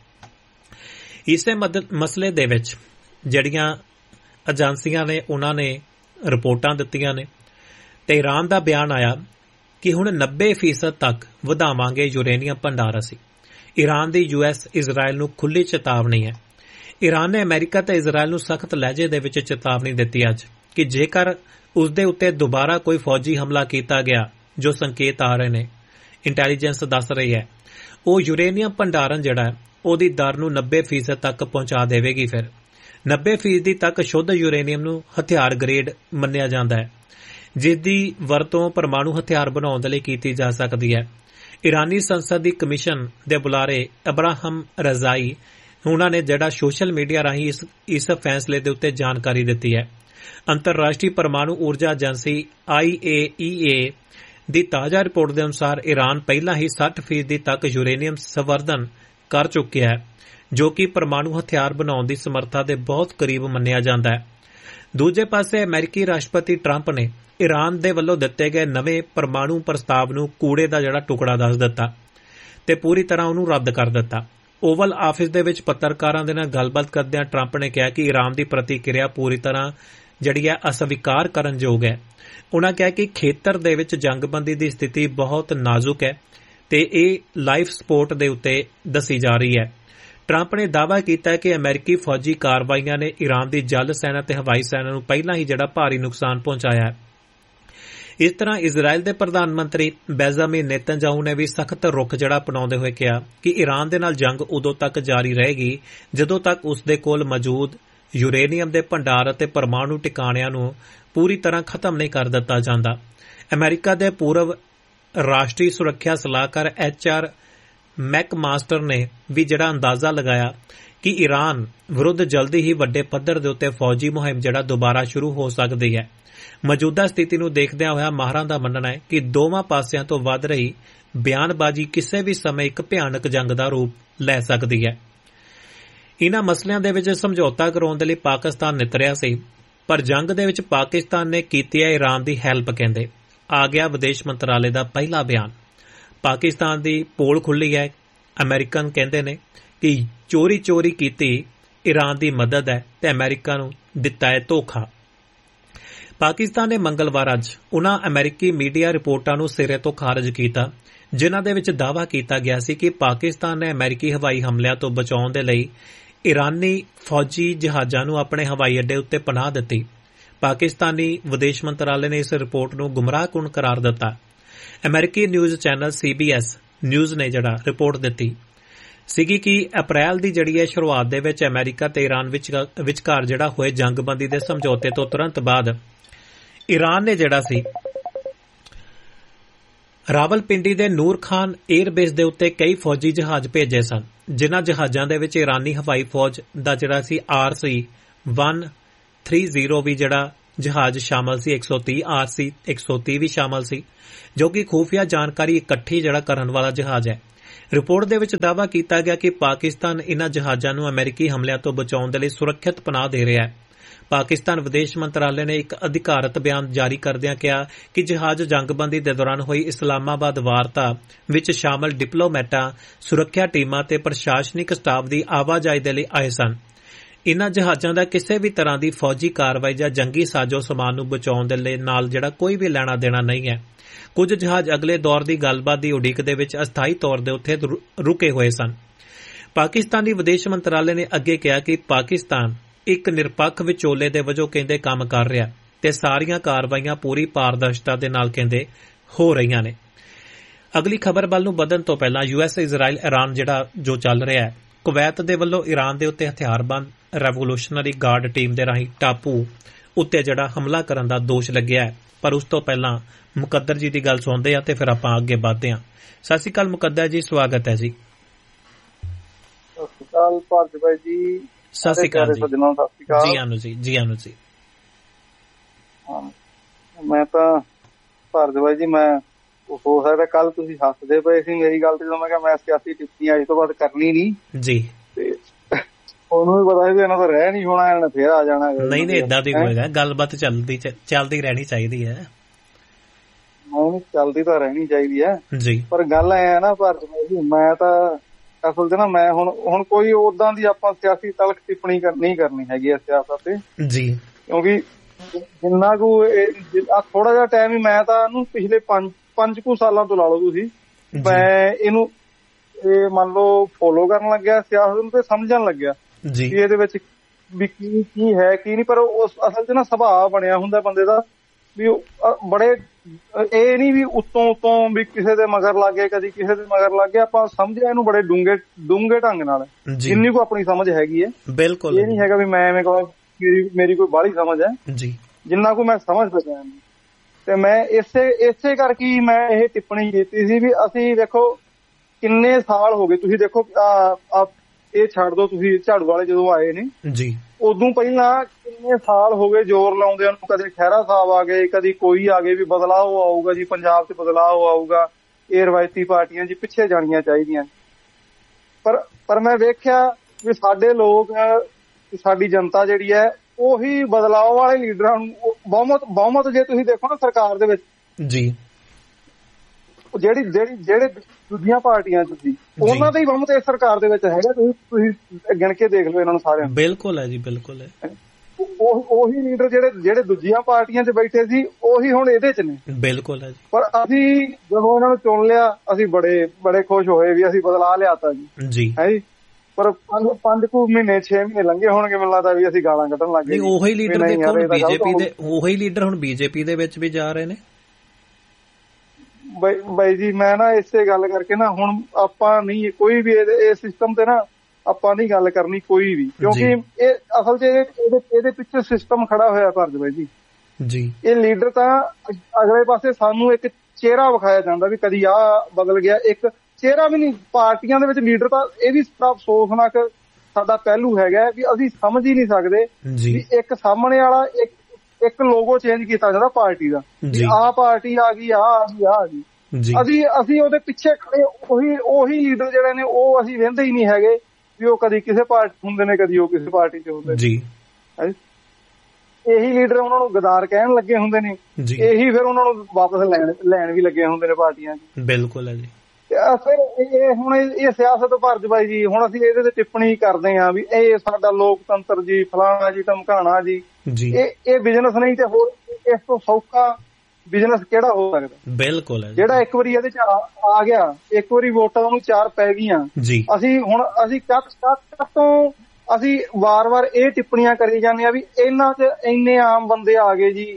ਇਸੇ ਮਸਲੇ ਦੇ ਵਿੱਚ ਜਿਹੜੀਆਂ ਏਜੰਸੀਆਂ ਨੇ ਉਹਨਾਂ ਨੇ ਰਿਪੋਰਟਾਂ ਦਿੱਤੀਆਂ ਨੇ ਤੇ ਈਰਾਨ ਦਾ ਬਿਆਨ ਆਇਆ ਕਿ ਹੁਣ ਨੱਬੇ ਫੀਸਦ ਤੱਕ ਵਧਾਵਾਂਗੇ ਯੂਰੇਨੀਅਮ ਭੰਡਾਰ ਅਸੀਂ। ਈਰਾਨ ਦੀ ਯੂ ਐਸ ਇਜ਼ਰਾਈਲ ਨੂੰ ਖੁੱਲ੍ਹੀ ਚੇਤਾਵਨੀ ਹੈ। ਈਰਾਨ ਨੇ ਅਮਰੀਕਾ ਤੇ ਇਜ਼ਰਾਈਲ ਨੂੰ ਸਖਤ ਲਹਿਜੇ ਦੇ ਵਿੱਚ ਚੇਤਾਵਨੀ ਦਿੱਤੀ ਅੱਜ ਕਿ ਜੇਕਰ ਉਸ ਦੇ ਉੱਤੇ ਦੁਬਾਰਾ ਕੋਈ ਫੌਜੀ ਹਮਲਾ ਕੀਤਾ ਗਿਆ, ਜੋ ਸੰਕੇਤ ਆ ਰਹੇ ਨੇ, ਇੰਟੈਲੀਜੈਂਸ ਦੱਸ ਰਹੀ ਹੈ, ਉਹ ਯੂਰੇਨੀਅਮ ਭੰਡਾਰਨ ਜਿਹੜਾ ਉਹਦੀ ਦਰ ਨੂੰ ਨੱਬੇ ਫੀਸਦ ਤੱਕ ਪਹੁੰਚਾ ਦੇਵੇਗੀ। ਫਿਰ ਨੱਬੇ ਫੀਸਦੀ ਤੱਕ ਸ਼ੁੱਧ ਯੂਰੇਨੀਅਮ ਨੂੰ ਹਥਿਆਰ ਗ੍ਰੇਡ ਮੰਨਿਆ ਜਾਂਦਾ ਹੈ, ਜਿਸ ਦੀ ਵਰਤੋਂ ਪਰਮਾਣੂ ਹਥਿਆਰ ਬਣਾਉਣ ਦੇ ਲਈ ਕੀਤੀ ਜਾ ਸਕਦੀ ਹੈ। ਈਰਾਨੀ ਸੰਸਦ ਦੀ ਕਮਿਸ਼ਨ ਦੇ ਬੁਲਾਰੇ ਅਬਰਾਹਮ ਰਜ਼ਾਈ ਉਹਨਾਂ ਨੇ ਜਿਹੜਾ ਸੋਸ਼ਲ ਮੀਡੀਆ ਰਾਹੀਂ ਇਸ ਇਸ ਫੈਸਲੇ ਦੇ ਉੱਤੇ ਜਾਣਕਾਰੀ ਦਿੱਤੀ ਹੈ। ਅੰਤਰਰਾਸ਼ਟਰੀ ਪਰਮਾਣੂ ਊਰਜਾ ਏਜੰਸੀ ਆਈ ਏ ਈ ਏ ਦੀ ਤਾਜ਼ਾ ਰਿਪੋਰਟ ਦੇ ਅਨੁਸਾਰ ਈਰਾਨ ਪਹਿਲਾਂ ਹੀ ਸੱਠ ਫੀਸਦੀ ਤੱਕ ਯੂਰੇਨੀਅਮ ਸੰਵਰਧਨ ਕਰ ਚੁੱਕਿਆ ਹੈ, ਜੋ ਕਿ ਪਰਮਾਣੂ ਹਥਿਆਰ ਬਣਾਉਣ ਦੀ ਸਮਰੱਥਾ ਦੇ ਬਹੁਤ ਕਰੀਬ ਮੰਨਿਆ ਜਾਂਦਾ ਹੈ। ਦੂਜੇ ਪਾਸੇ ਅਮਰੀਕੀ ਰਾਸ਼ਟਰਪਤੀ ਟਰੰਪ ਨੇ ਈਰਾਨ ਦੇ ਵੱਲੋਂ ਦਿੱਤੇ ਗਏ ਨਵੇਂ ਪਰਮਾਣੂ ਪ੍ਰਸਤਾਵ ਨੂੰ ਕੂੜੇ ਦਾ ਜਿਹੜਾ ਟੁਕੜਾ ਦੱਸ ਦਿੱਤਾ ਤੇ ਪੂਰੀ ਤਰ੍ਹਾਂ ਉਹਨੂੰ ਰੱਦ ਕਰ ਦਿੱਤਾ। ਓਵਲ ਆਫਿਸ ਦੇ ਵਿੱਚ ਪੱਤਰਕਾਰਾਂ ਦੇ ਨਾਲ ਗੱਲਬਾਤ ਕਰਦਿਆਂ ਟਰੰਪ ਨੇ ਕਿਹਾ ਕਿ ਈਰਾਨ ਦੀ ਪ੍ਰਤੀਕਿਰਿਆ ਪੂਰੀ ਤਰ੍ਹਾਂ ਜਿਹੜੀ ਹੈ ਅਸਵੀਕਾਰ ਕਰਨਯੋਗ ਹੈ। ਉਨ੍ਹਾਂ ਕਿਹਾ ਕਿ ਖੇਤਰ ਦੇ ਵਿੱਚ ਜੰਗਬੰਦੀ ਦੀ ਸਥਿਤੀ ਬਹੁਤ ਨਾਜ਼ੁਕ ਹੈ ਤੇ ਇਹ ਲਾਈਫ ਸਪੋਰਟ ਦੇ ਉੱਤੇ ਦੱਸੀ ਜਾ ਰਹੀ ਹੈ। ਟਰੰਪ ਨੇ ਦਾਅਵਾ ਕੀਤਾ ਕਿ ਅਮਰੀਕੀ ਫੌਜੀ ਕਾਰਵਾਈਆਂ ਨੇ ਈਰਾਨ ਦੀ ਜਲ ਸੈਨਾ ਤੇ ਹਵਾਈ ਸੈਨਾ ਨੂੰ ਪਹਿਲਾਂ ਹੀ ਜਿਹੜਾ ਭਾਰੀ ਨੁਕਸਾਨ ਪਹੁੰਚਾਇਆ ਹੈ। ਇਸ ਤਰ੍ਹਾਂ ਇਜ਼ਰਾਈਲ ਦੇ ਪ੍ਰਧਾਨ ਮੰਤਰੀ ਬੈਂਜਾਮਿਨ ਨੇਤਨਯਾਹੂ ਨੇ ਵੀ ਸਖਤ ਰੁਖ ਜਿਹੜਾ ਅਪਣਾਉਂਦੇ ਹੋਏ ਕਿਹਾ ਕਿ ਈਰਾਨ ਦੇ ਨਾਲ ਜੰਗ ਉਦੋਂ ਤੱਕ ਜਾਰੀ ਰਹੇਗੀ ਜਦੋਂ ਤੱਕ ਉਸ ਦੇ ਕੋਲ ਮੌਜੂਦ ਯੂਰੇਨੀਅਮ ਦੇ ਭੰਡਾਰ ਅਤੇ ਪਰਮਾਣੂ ਟਿਕਾਣਿਆਂ ਨੂੰ ਪੂਰੀ ਤਰ੍ਹਾਂ ਖਤਮ ਨਹੀਂ ਕਰ ਦਿੱਤਾ ਜਾਂਦਾ। ਅਮਰੀਕਾ ਦੇ ਪੂਰਵ ਰਾਸ਼ਟਰੀ ਸੁਰੱਖਿਆ ਸਲਾਹਕਾਰ ਐਚ ਆਰ ਮੈਕਮਾਸਟਰ ਨੇ ਵੀ ਜਿਹੜਾ ਅੰਦਾਜ਼ਾ ਲਗਾਇਆ ਕਿ ਈਰਾਨ ਵਿਰੁੱਧ ਜਲਦੀ ਹੀ ਵੱਡੇ ਪੱਧਰ ਦੇ ਉੱਤੇ ਫੌਜੀ ਮੁਹਿੰਮ ਜਿਹੜਾ ਦੁਬਾਰਾ ਸ਼ੁਰੂ ਹੋ ਸਕਦੀ ਹੈ। ਮੌਜੂਦਾ ਸਥਿਤੀ ਨੂੰ ਦੇਖਦਿਆਂ ਹੋਇਆ ਮਾਹਰਾਂ ਦਾ ਮੰਨਣਾ ਹੈ ਕਿ ਦੋਵਾਂ ਪਾਸਿਆਂ ਤੋਂ ਵੱਧ ਰਹੀ ਬਿਆਨਬਾਜ਼ੀ ਕਿਸੇ ਵੀ ਸਮੇਂ ਇੱਕ ਭਿਆਨਕ ਜੰਗ ਦਾ ਰੂਪ ਲੈ ਸਕਦੀ ਹੈ। ਇਨ੍ਹਾਂ ਮਸਲਿਆਂ ਦੇ ਵਿੱਚ ਸਮਝੌਤਾ ਕਰਾਉਣ ਦੇ ਲਈ ਪਾਕਿਸਤਾਨ ਨਿਤਰਿਆ ਸੀ, ਪਰ ਜੰਗ ਦੇ ਵਿੱਚ ਪਾਕਿਸਤਾਨ ਨੇ ਕੀਤੀ ਹੈ ਈਰਾਨ ਦੀ ਹੈਲਪ, ਕਹਿੰਦੇ ਆ ਗਿਆ ਵਿਦੇਸ਼ ਮੰਤਰਾਲੇ ਦਾ ਪਹਿਲਾ ਬਿਆਨ। ਪਾਕਿਸਤਾਨ ਦੀ ਪੋਲ ਖੁੱਲ੍ਹੀ ਹੈ। ਅਮਰੀਕਨ ਕਹਿੰਦੇ ਨੇ ਕਿ ਚੋਰੀ ਚੋਰੀ ਕੀਤੀ ਈਰਾਨ ਦੀ ਮਦਦ ਹੈ ਤੇ ਅਮਰੀਕਾ ਨੂੰ ਦਿੱਤਾ ਹੈ ਧੋਖਾ। ਪਾਕਿਸਤਾਨ ਨੇ ਮੰਗਲਵਾਰ ਅੱਜ ਉਨ੍ਹਾਂ ਅਮਰੀਕੀ ਮੀਡੀਆ ਰਿਪੋਰਟਾਂ ਨੂੰ ਸਿਰੇ ਤੋਂ ਖਾਰਜ ਕੀਤਾ ਜਿਨ੍ਹਾਂ ਦੇ ਵਿੱਚ ਦਾਅਵਾ ਕੀਤਾ ਗਿਆ ਸੀ ਕਿ ਪਾਕਿਸਤਾਨ ਨੇ ਅਮਰੀਕੀ ਹਵਾਈ ਹਮਲਿਆਂ ਤੋਂ ਬਚਾਉਣ ਦੇ ਲਈ ਈਰਾਨੀ ਫੌਜੀ ਜਹਾਜ਼ਾਂ ਨੂੰ ਆਪਣੇ ਹਵਾਈ ਅੱਡੇ ਉੱਤੇ ਪਨਾਹ ਦਿੱਤੀ। ਪਾਕਿਸਤਾਨੀ ਵਿਦੇਸ਼ ਮੰਤਰਾਲੇ ਨੇ ਇਸ ਰਿਪੋਰਟ ਨੂੰ ਗੁੰਮਰਾਹਕੁਨ ਕਰਾਰ ਦਿੱਤਾ। ਅਮਰੀਕੀ news channel C B S news ਨੇ ਜਿਹੜਾ ਰਿਪੋਰਟ ਦਿੱਤੀ ਸੀਗੀ ਕਿ ਅਪ੍ਰੈਲ ਦੀ ਜਿਹੜੀ ਹੈ ਸ਼ੁਰੂਆਤ ਦੇ ਵਿੱਚ ਅਮਰੀਕਾ ਤੇ ਈਰਾਨ ਵਿਚਕਾਰ ਜਿਹੜਾ ਹੋਏ ਜੰਗਬੰਦੀ ਦੇ ਸਮਝੌਤੇ ਤੋਂ ਤੁਰੰਤ ਬਾਅਦ ਈਰਾਨ ਨੇ ਜਿਹੜਾ ਸੀ ਰਾਵਲਪਿੰਡੀ ਦੇ ਨੂਰ ਖਾਨ 에ਅਰਬੇਸ ਦੇ ਉੱਤੇ ਕਈ ਫੌਜੀ ਜਹਾਜ਼ ਭੇਜੇ ਸਨ, ਜਿਨ੍ਹਾਂ ਜਹਾਜ਼ਾਂ ਦੇ ਵਿੱਚ ਈਰਾਨੀ ਹਵਾਈ ਫੌਜ ਦਾ ਜਿਹੜਾ ਸੀ ਆਰ ਸੀ ਇੱਕ ਸੌ ਤੀਹ ਵੀ ਜਿਹੜਾ ਜਹਾਜ਼ ਸ਼ਾਮਲ ਸੀ, ਇੱਕ ਸੌ ਤੀਹ ਆਰ ਸੀ ਇੱਕ ਸੌ ਤੀਹ ਵੀ ਸ਼ਾਮਲ ਸੀ, ਜੋ ਕਿ ਖੂਫੀਆ ਜਾਣਕਾਰੀ ਇਕੱਠੀ ਜਿਹੜਾ ਕਰਨ ਵਾਲਾ ਜਹਾਜ਼ ਹੈ। ਰਿਪੋਰਟ ਦੇ ਵਿੱਚ ਦਾਅਵਾ ਕੀਤਾ ਗਿਆ ਕਿ ਪਾਕਿਸਤਾਨ ਇਨ੍ਹਾਂ ਜਹਾਜ਼ਾਂ ਨੂੰ ਅਮਰੀਕੀ ਹਮਲਿਆਂ ਤੋਂ ਬਚਾਉਣ ਦੇ ਲਈ ਸੁਰੱਖਿਅਤ ਪਨਾਹ ਦੇ ਰਿਹਾ ਹੈ। ਪਾਕਿਸਤਾਨ ਵਿਦੇਸ਼ ਮੰਤਰਾਲੇ ਨੇ ਇੱਕ ਅਧਿਕਾਰਤ ਬਿਆਨ ਜਾਰੀ ਕਰਦਿਆਂ ਕਿਹਾ ਕਿ ਜਹਾਜ਼ ਜੰਗਬੰਦੀ ਦੇ ਦੌਰਾਨ ਹੋਈ ਇਸਲਾਮਾਬਾਦ ਵਾਰਤਾ ਵਿੱਚ ਸ਼ਾਮਲ ਡਿਪਲੋਮੈਟਾਂ, ਸੁਰੱਖਿਆ ਟੀਮਾਂ ਤੇ ਪ੍ਰਸ਼ਾਸਨਿਕ ਸਟਾਫ ਦੀ ਆਵਾਜਾਈ ਦੇ ਲਈ ਆਏ ਸਨ। ਇਨ੍ਹਾਂ ਜਹਾਜ਼ਾਂ ਦਾ ਕਿਸੇ ਵੀ ਤਰ੍ਹਾਂ ਦੀ ਫੌਜੀ ਕਾਰਵਾਈ ਜਾਂ ਜੰਗੀ ਸਾਜ਼ੋ ਸਮਾਨ ਨੂੰ ਬਚਾਉਣ ਦੇ ਲਈ ਨਾਲ ਜਿਹੜਾ ਕੋਈ ਵੀ ਲੈਣਾ ਦੇਣਾ ਨਹੀਂ ਹੈ। ਕੁਝ ਜਹਾਜ਼ ਅਗਲੇ ਦੌਰ ਦੀ ਗੱਲਬਾਤ ਦੀ ਉਡੀਕ ਦੇ ਵਿੱਚ ਅਸਥਾਈ ਤੌਰ ਦੇ ਉੱਤੇ ਰੁਕੇ ਹੋਏ ਸਨ। ਪਾਕਿਸਤਾਨੀ ਵਿਦੇਸ਼ ਮੰਤਰਾਲੇ ਨੇ ਅੱਗੇ ਕਿਹਾ ਕਿ ਪਾਕਿਸਤਾਨ ਇੱਕ ਨਿਰਪੱਖ ਵਿਚੋਲੇ ਦੇ ਵਜੋਂ ਕਹਿੰਦੇ ਕੰਮ ਕਰ ਰਿਹਾ ਤੇ ਸਾਰੀਆਂ ਕਾਰਵਾਈਆਂ ਪੂਰੀ ਪਾਰਦਰਸ਼ਤਾ ਦੇ ਨਾਲ ਕਹਿੰਦੇ ਹੋ ਰਹੀਆਂ ਨੇ। ਅਗਲੀ ਖਬਰ ਵੱਲ ਨੂੰ ਵਧਣ ਤੋਂ ਪਹਿਲਾਂ ਯੂ ਐਸ ਇਜ਼ਰਾਈਲ ਇਰਾਨ ਜਿਹੜਾ ਜੋ ਚੱਲ ਰਿਹਾ ਹੈ, ਕੁਵੈਤ ਦੇ ਵੱਲੋਂ ਈਰਾਨ ਦੇ ਉੱਤੇ ਹਥਿਆਰਬੰਦ ਰੈਵੋਲੂਸ਼ਨਰੀ ਗਾਰਡ ਟੀਮ ਦੇ ਰਾਹੀਂ ਟਾਪੂ ਉੱਤੇ ਜਿਹੜਾ ਹਮਲਾ ਕਰਨ ਦਾ ਦੋਸ਼ ਲੱਗਿਆ ਹੈ। ਪਰ ਉਸ ਤੋਂ ਪਹਿਲਾਂ ਮੁਕੱਦਰ ਜੀ ਦੀ ਗੱਲ ਸੁਣਦੇ ਆ ਤੇ ਫਿਰ ਆਪਾਂ ਅੱਗੇ ਵਧਦੇ ਹਾਂ। ਸਤਿ ਸ਼੍ਰੀ ਅਕਾਲ ਮੁਕੱਦਰ ਜੀ, ਸਵਾਗਤ ਹੈ ਜੀ। ਸਤਿ ਸ਼੍ਰੀ ਅਕਾਲ ਭਾਰਤ ਭਾਈ ਜੀ। ਸਤਿ ਸ਼੍ਰੀ ਅਕਾਲ ਜੀ। ਜੀ ਆਨੂ ਜੀ, ਜੀ ਆਨੂ ਜੀ। ਮੈਂ ਤਾਂ ਭਾਰਤ ਭਾਈ ਜੀ, ਮੈਂ ਹੋ ਸਕਦਾ ਕੱਲ ਤੁਸੀਂ ਹੱਸਦੇ ਪਏ ਸੀ ਮੇਰੀ ਗੱਲ ਤੇ, ਜਦੋਂ ਮੈਂ ਕਿਹਾ ਮੈਂ ਸਿਆਸੀ ਟਿੱਪਣੀਆਂ ਅੱਜ ਤੋਂ ਬਾਅਦ ਕਰਨੀ ਨਹੀਂ ਜੀ, ਤੇ ਉਹਨੂੰ ਵੀ ਪਤਾ ਸੀ ਇਹਨਾਂ ਦਾ ਰਹਿ ਨਹੀਂ ਹੋਣਾ, ਇਹਨਾਂ ਨੇ ਫੇਰ ਆ ਜਾਣਾ। ਨਹੀਂ ਨਹੀਂ, ਏਦਾਂ ਦੀ ਹੋਏਗਾ, ਗੱਲਬਾਤ ਚੱਲਦੀ ਚੱਲਦੀ ਰਹਿਣੀ ਚਾਹੀਦੀ ਹੈ। ਨਹੀਂ, ਚੱਲਦੀ ਤਾਂ ਰਹਿਣੀ ਚਾਹੀਦੀ ਹੈ ਜੀ, ਪਰ ਗੱਲ ਐ ਹੈ ਨਾ ਭਾਰਤ ਭਾਈ ਜੀ, ਮੈਂ ਤਾਂ ਅਸਲ ਚ ਨਾ ਮੈਂ ਹੁਣ ਹੁਣ ਕੋਈ ਓਦਾਂ ਦੀ ਆਪਾਂ ਸਿਆਸੀ ਤਲਖ ਟਿੱਪਣੀ ਨਹੀਂ ਕਰਨੀ ਹੈਗੀ ਸਿਆਸਤ ਤੇ ਜੀ, ਕਿਉਂਕਿ ਜਿੰਨਾ ਕੁ ਥੋੜਾ ਜਿਹਾ ਟਾਈਮ ਹੀ ਮੈਂ ਤਾਂ ਇਹਨੂੰ ਪਿਛਲੇ ਪੰਜ ਪੰਜ ਕੁ ਸਾਲਾਂ ਤੋਂ ਲਾ ਲਓ ਤੁਸੀਂ, ਮੈਂ ਇਹਨੂੰ ਇਹ ਮੰਨ ਲਓ ਫੋਲੋ ਕਰਨ ਲੱਗਿਆ ਸਿਆਸਤ ਨੂੰ ਤੇ ਸਮਝਣ ਲੱਗਿਆ ਕਿ ਇਹਦੇ ਵਿੱਚ ਵੀ ਕੀ ਕੀ ਹੈ ਕੀ ਨਹੀਂ। ਪਰ ਉਸ ਅਸਲ ਚ ਨਾ ਸੁਭਾਅ ਬਣਿਆ ਹੁੰਦਾ ਬੰਦੇ ਦਾ ਵੀ ਬੜੇ ਇਹ ਨੀ ਵੀ ਉੱਤੋਂ ਉੱਤੋਂ ਵੀ ਕਿਸੇ ਦੇ ਮਗਰ ਲੱਗ ਗਏ, ਕਦੀ ਕਿਸੇ ਦੇ ਮਗਰ ਲੱਗ ਗਏ। ਆਪਾਂ ਸਮਝਿਆ ਇਹਨੂੰ ਬੜੇ ਡੂੰਘੇ ਡੂੰਘੇ ਢੰਗ ਨਾਲ, ਜਿੰਨੀ ਕੋ ਆਪਣੀ ਸਮਝ ਹੈਗੀ ਹੈ। ਬਿਲਕੁਲ, ਇਹ ਨੀ ਹੈਗਾ ਵੀ ਮੈਂ ਐਵੇਂ ਕਹਾਂ ਮੇਰੀ ਮੇਰੀ ਕੋਈ ਬਾਹਲੀ ਸਮਝ ਹੈ ਜੀ, ਜਿੰਨਾ ਕੋ ਮੈਂ ਸਮਝ ਸਕਿਆ। ਤੇ ਮੈਂ ਇਸੇ ਇਸੇ ਕਰਕੇ ਮੈਂ ਇਹ ਟਿੱਪਣੀ ਕੀਤੀ ਸੀ ਵੀ ਅਸੀਂ ਦੇਖੋ ਕਿੰਨੇ ਸਾਲ ਹੋ ਗਏ, ਤੁਸੀਂ ਦੇਖੋ ਇਹ ਛੱਡ ਦੋ, ਤੁਸੀਂ ਝਾੜੂ ਵਾਲੇ ਜਦੋਂ ਆਏ ਨੇ ਜੀ, ਉਦੋਂ ਪਹਿਲਾਂ ਕਿੰਨੇ ਸਾਲ ਹੋ ਗਏ ਜ਼ੋਰ ਲਾਉਂਦਿਆਂ ਨੂੰ। ਕਦੇ ਖਹਿਰਾ ਸਾਹਿਬ ਆ ਗਏ, ਕਦੀ ਕੋਈ ਆ ਗਏ ਵੀ ਬਦਲਾਅ ਆਊਗਾ ਜੀ, ਪੰਜਾਬ 'ਚ ਬਦਲਾਅ ਆਊਗਾ, ਇਹ ਰਵਾਇਤੀ ਪਾਰਟੀਆਂ ਜੀ ਪਿੱਛੇ ਜਾਣੀਆਂ ਚਾਹੀਦੀਆਂ। ਪਰ ਪਰ ਮੈਂ ਵੇਖਿਆ ਵੀ ਸਾਡੇ ਲੋਕ, ਸਾਡੀ ਜਨਤਾ ਜਿਹੜੀ ਹੈ, ਉਹੀ ਬਦਲਾਅ ਵਾਲੇ ਲੀਡਰਾਂ ਨੂੰ ਬਹੁਮਤ ਬਹੁਮਤ ਜੇ ਤੁਸੀਂ ਦੇਖੋ ਨਾ ਸਰਕਾਰ ਦੇ ਵਿੱਚ ਜੀ, ਜਿਹੜੀ ਜਿਹੜੀ ਜਿਹੜੇ ਦੂਜੀਆਂ ਪਾਰਟੀਆਂ ਚ ਸੀ ਉਹਨਾਂ ਦਾ ਹੀ ਬਹੁਮਤ ਇਸ ਸਰਕਾਰ ਦੇ ਵਿੱਚ ਹੈਗਾ। ਤੁਸੀਂ ਤੁਸੀਂ ਗਿਣ ਕੇ ਦੇਖ ਲਓ ਇਹਨਾਂ ਨੂੰ ਸਾਰਿਆਂ ਨੂੰ। ਬਿਲਕੁਲ ਹੈ ਜੀ, ਬਿਲਕੁਲ ਹੈ। ਉਹੀ ਲੀਡਰ ਜਿਹੜੇ ਜਿਹੜੇ ਦੂਜੀਆਂ ਪਾਰਟੀਆਂ ਚ ਬੈਠੇ ਸੀ ਉਹੀ ਹੁਣ ਇਹਦੇ ਚ ਨੇ। ਬਿਲਕੁਲ ਹੈ ਜੀ। ਪਰ ਅਸੀਂ ਜਦੋਂ ਇਹਨਾਂ ਨੂੰ ਚੁਣ ਲਿਆ ਅਸੀਂ ਬੜੇ ਬੜੇ ਖੁਸ਼ ਹੋਏ ਵੀ ਅਸੀਂ ਬਦਲਾ ਲਿਆਤਾ ਜੀ ਜੀ ਹੈ ਜੀ। ਪਰ ਪੰਜ ਪੰਜ ਕੁ ਮਹੀਨੇ ਛੇ ਮਹੀਨੇ ਲੰਘੇ ਹੋਣਗੇ ਮੈਨੂੰ ਲੱਗਦਾ ਵੀ ਅਸੀਂ ਗਾਲਾਂ ਕੱਢਣ ਲੱਗ ਗਏ। ਉਹੀ ਲੀਡਰ ਦੇਖੋ ਬੀਜੇਪੀ ਦੇ, ਉਹੀ ਲੀਡਰ ਹੁਣ ਬੀਜੇਪੀ ਦੇ ਵਿੱਚ ਵੀ ਜਾ ਰਹੇ ਨੇ। ਬਾਈ ਬਾਈ ਜੀ ਮੈਂ ਨਾ ਇਸੇ ਗੱਲ ਕਰਕੇ ਨਾ ਹੁਣ ਆਪਾਂ ਨਹੀਂ ਕੋਈ ਵੀ ਇਹ ਸਿਸਟਮ ਤੇ ਨਾ ਆਪਾਂ ਨਹੀਂ ਗੱਲ ਕਰਨੀ ਕੋਈ ਵੀ, ਕਿਉਂਕਿ ਇਹ ਅਸਲ ਚ ਇਹਦੇ ਇਹਦੇ ਪਿੱਛੇ ਸਿਸਟਮ ਖੜਾ ਹੋਇਆ ਭਾਰਤ ਭਾਈ ਜੀ ਜੀ। ਇਹ ਲੀਡਰ ਤਾਂ ਅਗਲੇ ਪਾਸੇ ਸਾਨੂੰ ਇੱਕ ਚਿਹਰਾ ਵਿਖਾਇਆ ਜਾਂਦਾ ਵੀ ਕਦੀ ਆਹ ਬਦਲ ਗਿਆ, ਇੱਕ ਚਿਹਰਾ ਵੀ ਨਹੀਂ। ਪਾਰਟੀਆਂ ਦੇ ਵਿੱਚ ਲੀਡਰ ਤਾਂ ਇਹ ਵੀ ਅਫਸੋਸਨਾਕ ਸਾਡਾ ਪਹਿਲੂ ਹੈਗਾ ਵੀ ਅਸੀਂ ਸਮਝ ਹੀ ਨਹੀਂ ਸਕਦੇ ਵੀ ਇੱਕ ਸਾਹਮਣੇ ਵਾਲਾ ਇੱਕ ਇੱਕ ਲੋਗੋ ਚੇਂਜ ਕੀਤਾ ਜਾਂਦਾ ਪਾਰਟੀ ਦਾ, ਆਹ ਪਾਰਟੀ ਆ ਗਈ, ਆਹ ਆ ਗਈ, ਆਹ ਆ ਗਈ। ਅਸੀਂ ਅਸੀਂ ਉਹਦੇ ਪਿੱਛੇ ਖੜੇ, ਉਹੀ ਉਹੀ ਲੀਡਰ ਜਿਹੜੇ ਨੇ ਉਹ ਅਸੀਂ ਵਹਿੰਦੇ ਹੀ ਨਹੀਂ ਹੈਗੇ ਵੀ ਉਹ ਕਦੀ ਕਿਸੇ ਪਾਰਟੀ ਹੁੰਦੇ ਨੇ, ਕਦੀ ਉਹ ਕਿਸੇ ਪਾਰਟੀ ਚ ਹੁੰਦੇ ਜੀ। ਇਹੀ ਲੀਡਰ ਉਹਨਾਂ ਨੂੰ ਗਦਾਰ ਕਹਿਣ ਲੱਗੇ ਹੁੰਦੇ ਨੇ, ਇਹੀ ਫਿਰ ਉਹਨਾਂ ਨੂੰ ਵਾਪਸ ਲੈਣ ਲੈਣ ਵੀ ਲੱਗੇ ਹੁੰਦੇ ਨੇ ਪਾਰਟੀਆਂ ਚ। ਬਿਲਕੁਲ ਹੈ ਜੀ। ਫਿਰ ਇਹ ਹੁਣ ਇਹ ਸਿਆਸਤ ਭਾਰਤ ਭਾਈ ਜੀ, ਹੁਣ ਅਸੀਂ ਇਹਦੇ ਤੇ ਟਿੱਪਣੀ ਕਰਦੇ ਹਾਂ ਵੀ ਇਹ ਸਾਡਾ ਲੋਕਤੰਤਰ ਜੀ, ਫਲਾਣਾ ਜੀ, ਧਮਕਾਣਾ ਜੀ, ਇਹ ਇਹ ਬਿਜ਼ਨਸ ਨਹੀਂ ਤੇ ਹੋਰ ਇਸ ਤੋਂ ਸੌਖਾ ਬਿਜ਼ਨਸ ਕਿਹੜਾ ਹੋ ਸਕਦਾ। ਬਿਲਕੁਲ ਹੈ। ਜਿਹੜਾ ਇੱਕ ਵਾਰੀ ਇਹਦੇ ਚ ਆ ਗਿਆ, ਇੱਕ ਵਾਰੀ ਵੋਟਾਂ ਨੂੰ ਚਾਰ ਪੈ ਗਈਆਂ, ਅਸੀਂ ਹੁਣ ਅਸੀਂ ਕੱਟ ਕੱਟ ਤੋਂ ਅਸੀਂ ਵਾਰ ਵਾਰ ਇਹ ਟਿੱਪਣੀਆਂ ਕਰੀ ਜਾਂਦੇ ਆ ਵੀ ਇਹਨਾਂ ਚ ਇੰਨੇ ਆਮ ਬੰਦੇ ਆ ਗਏ ਜੀ,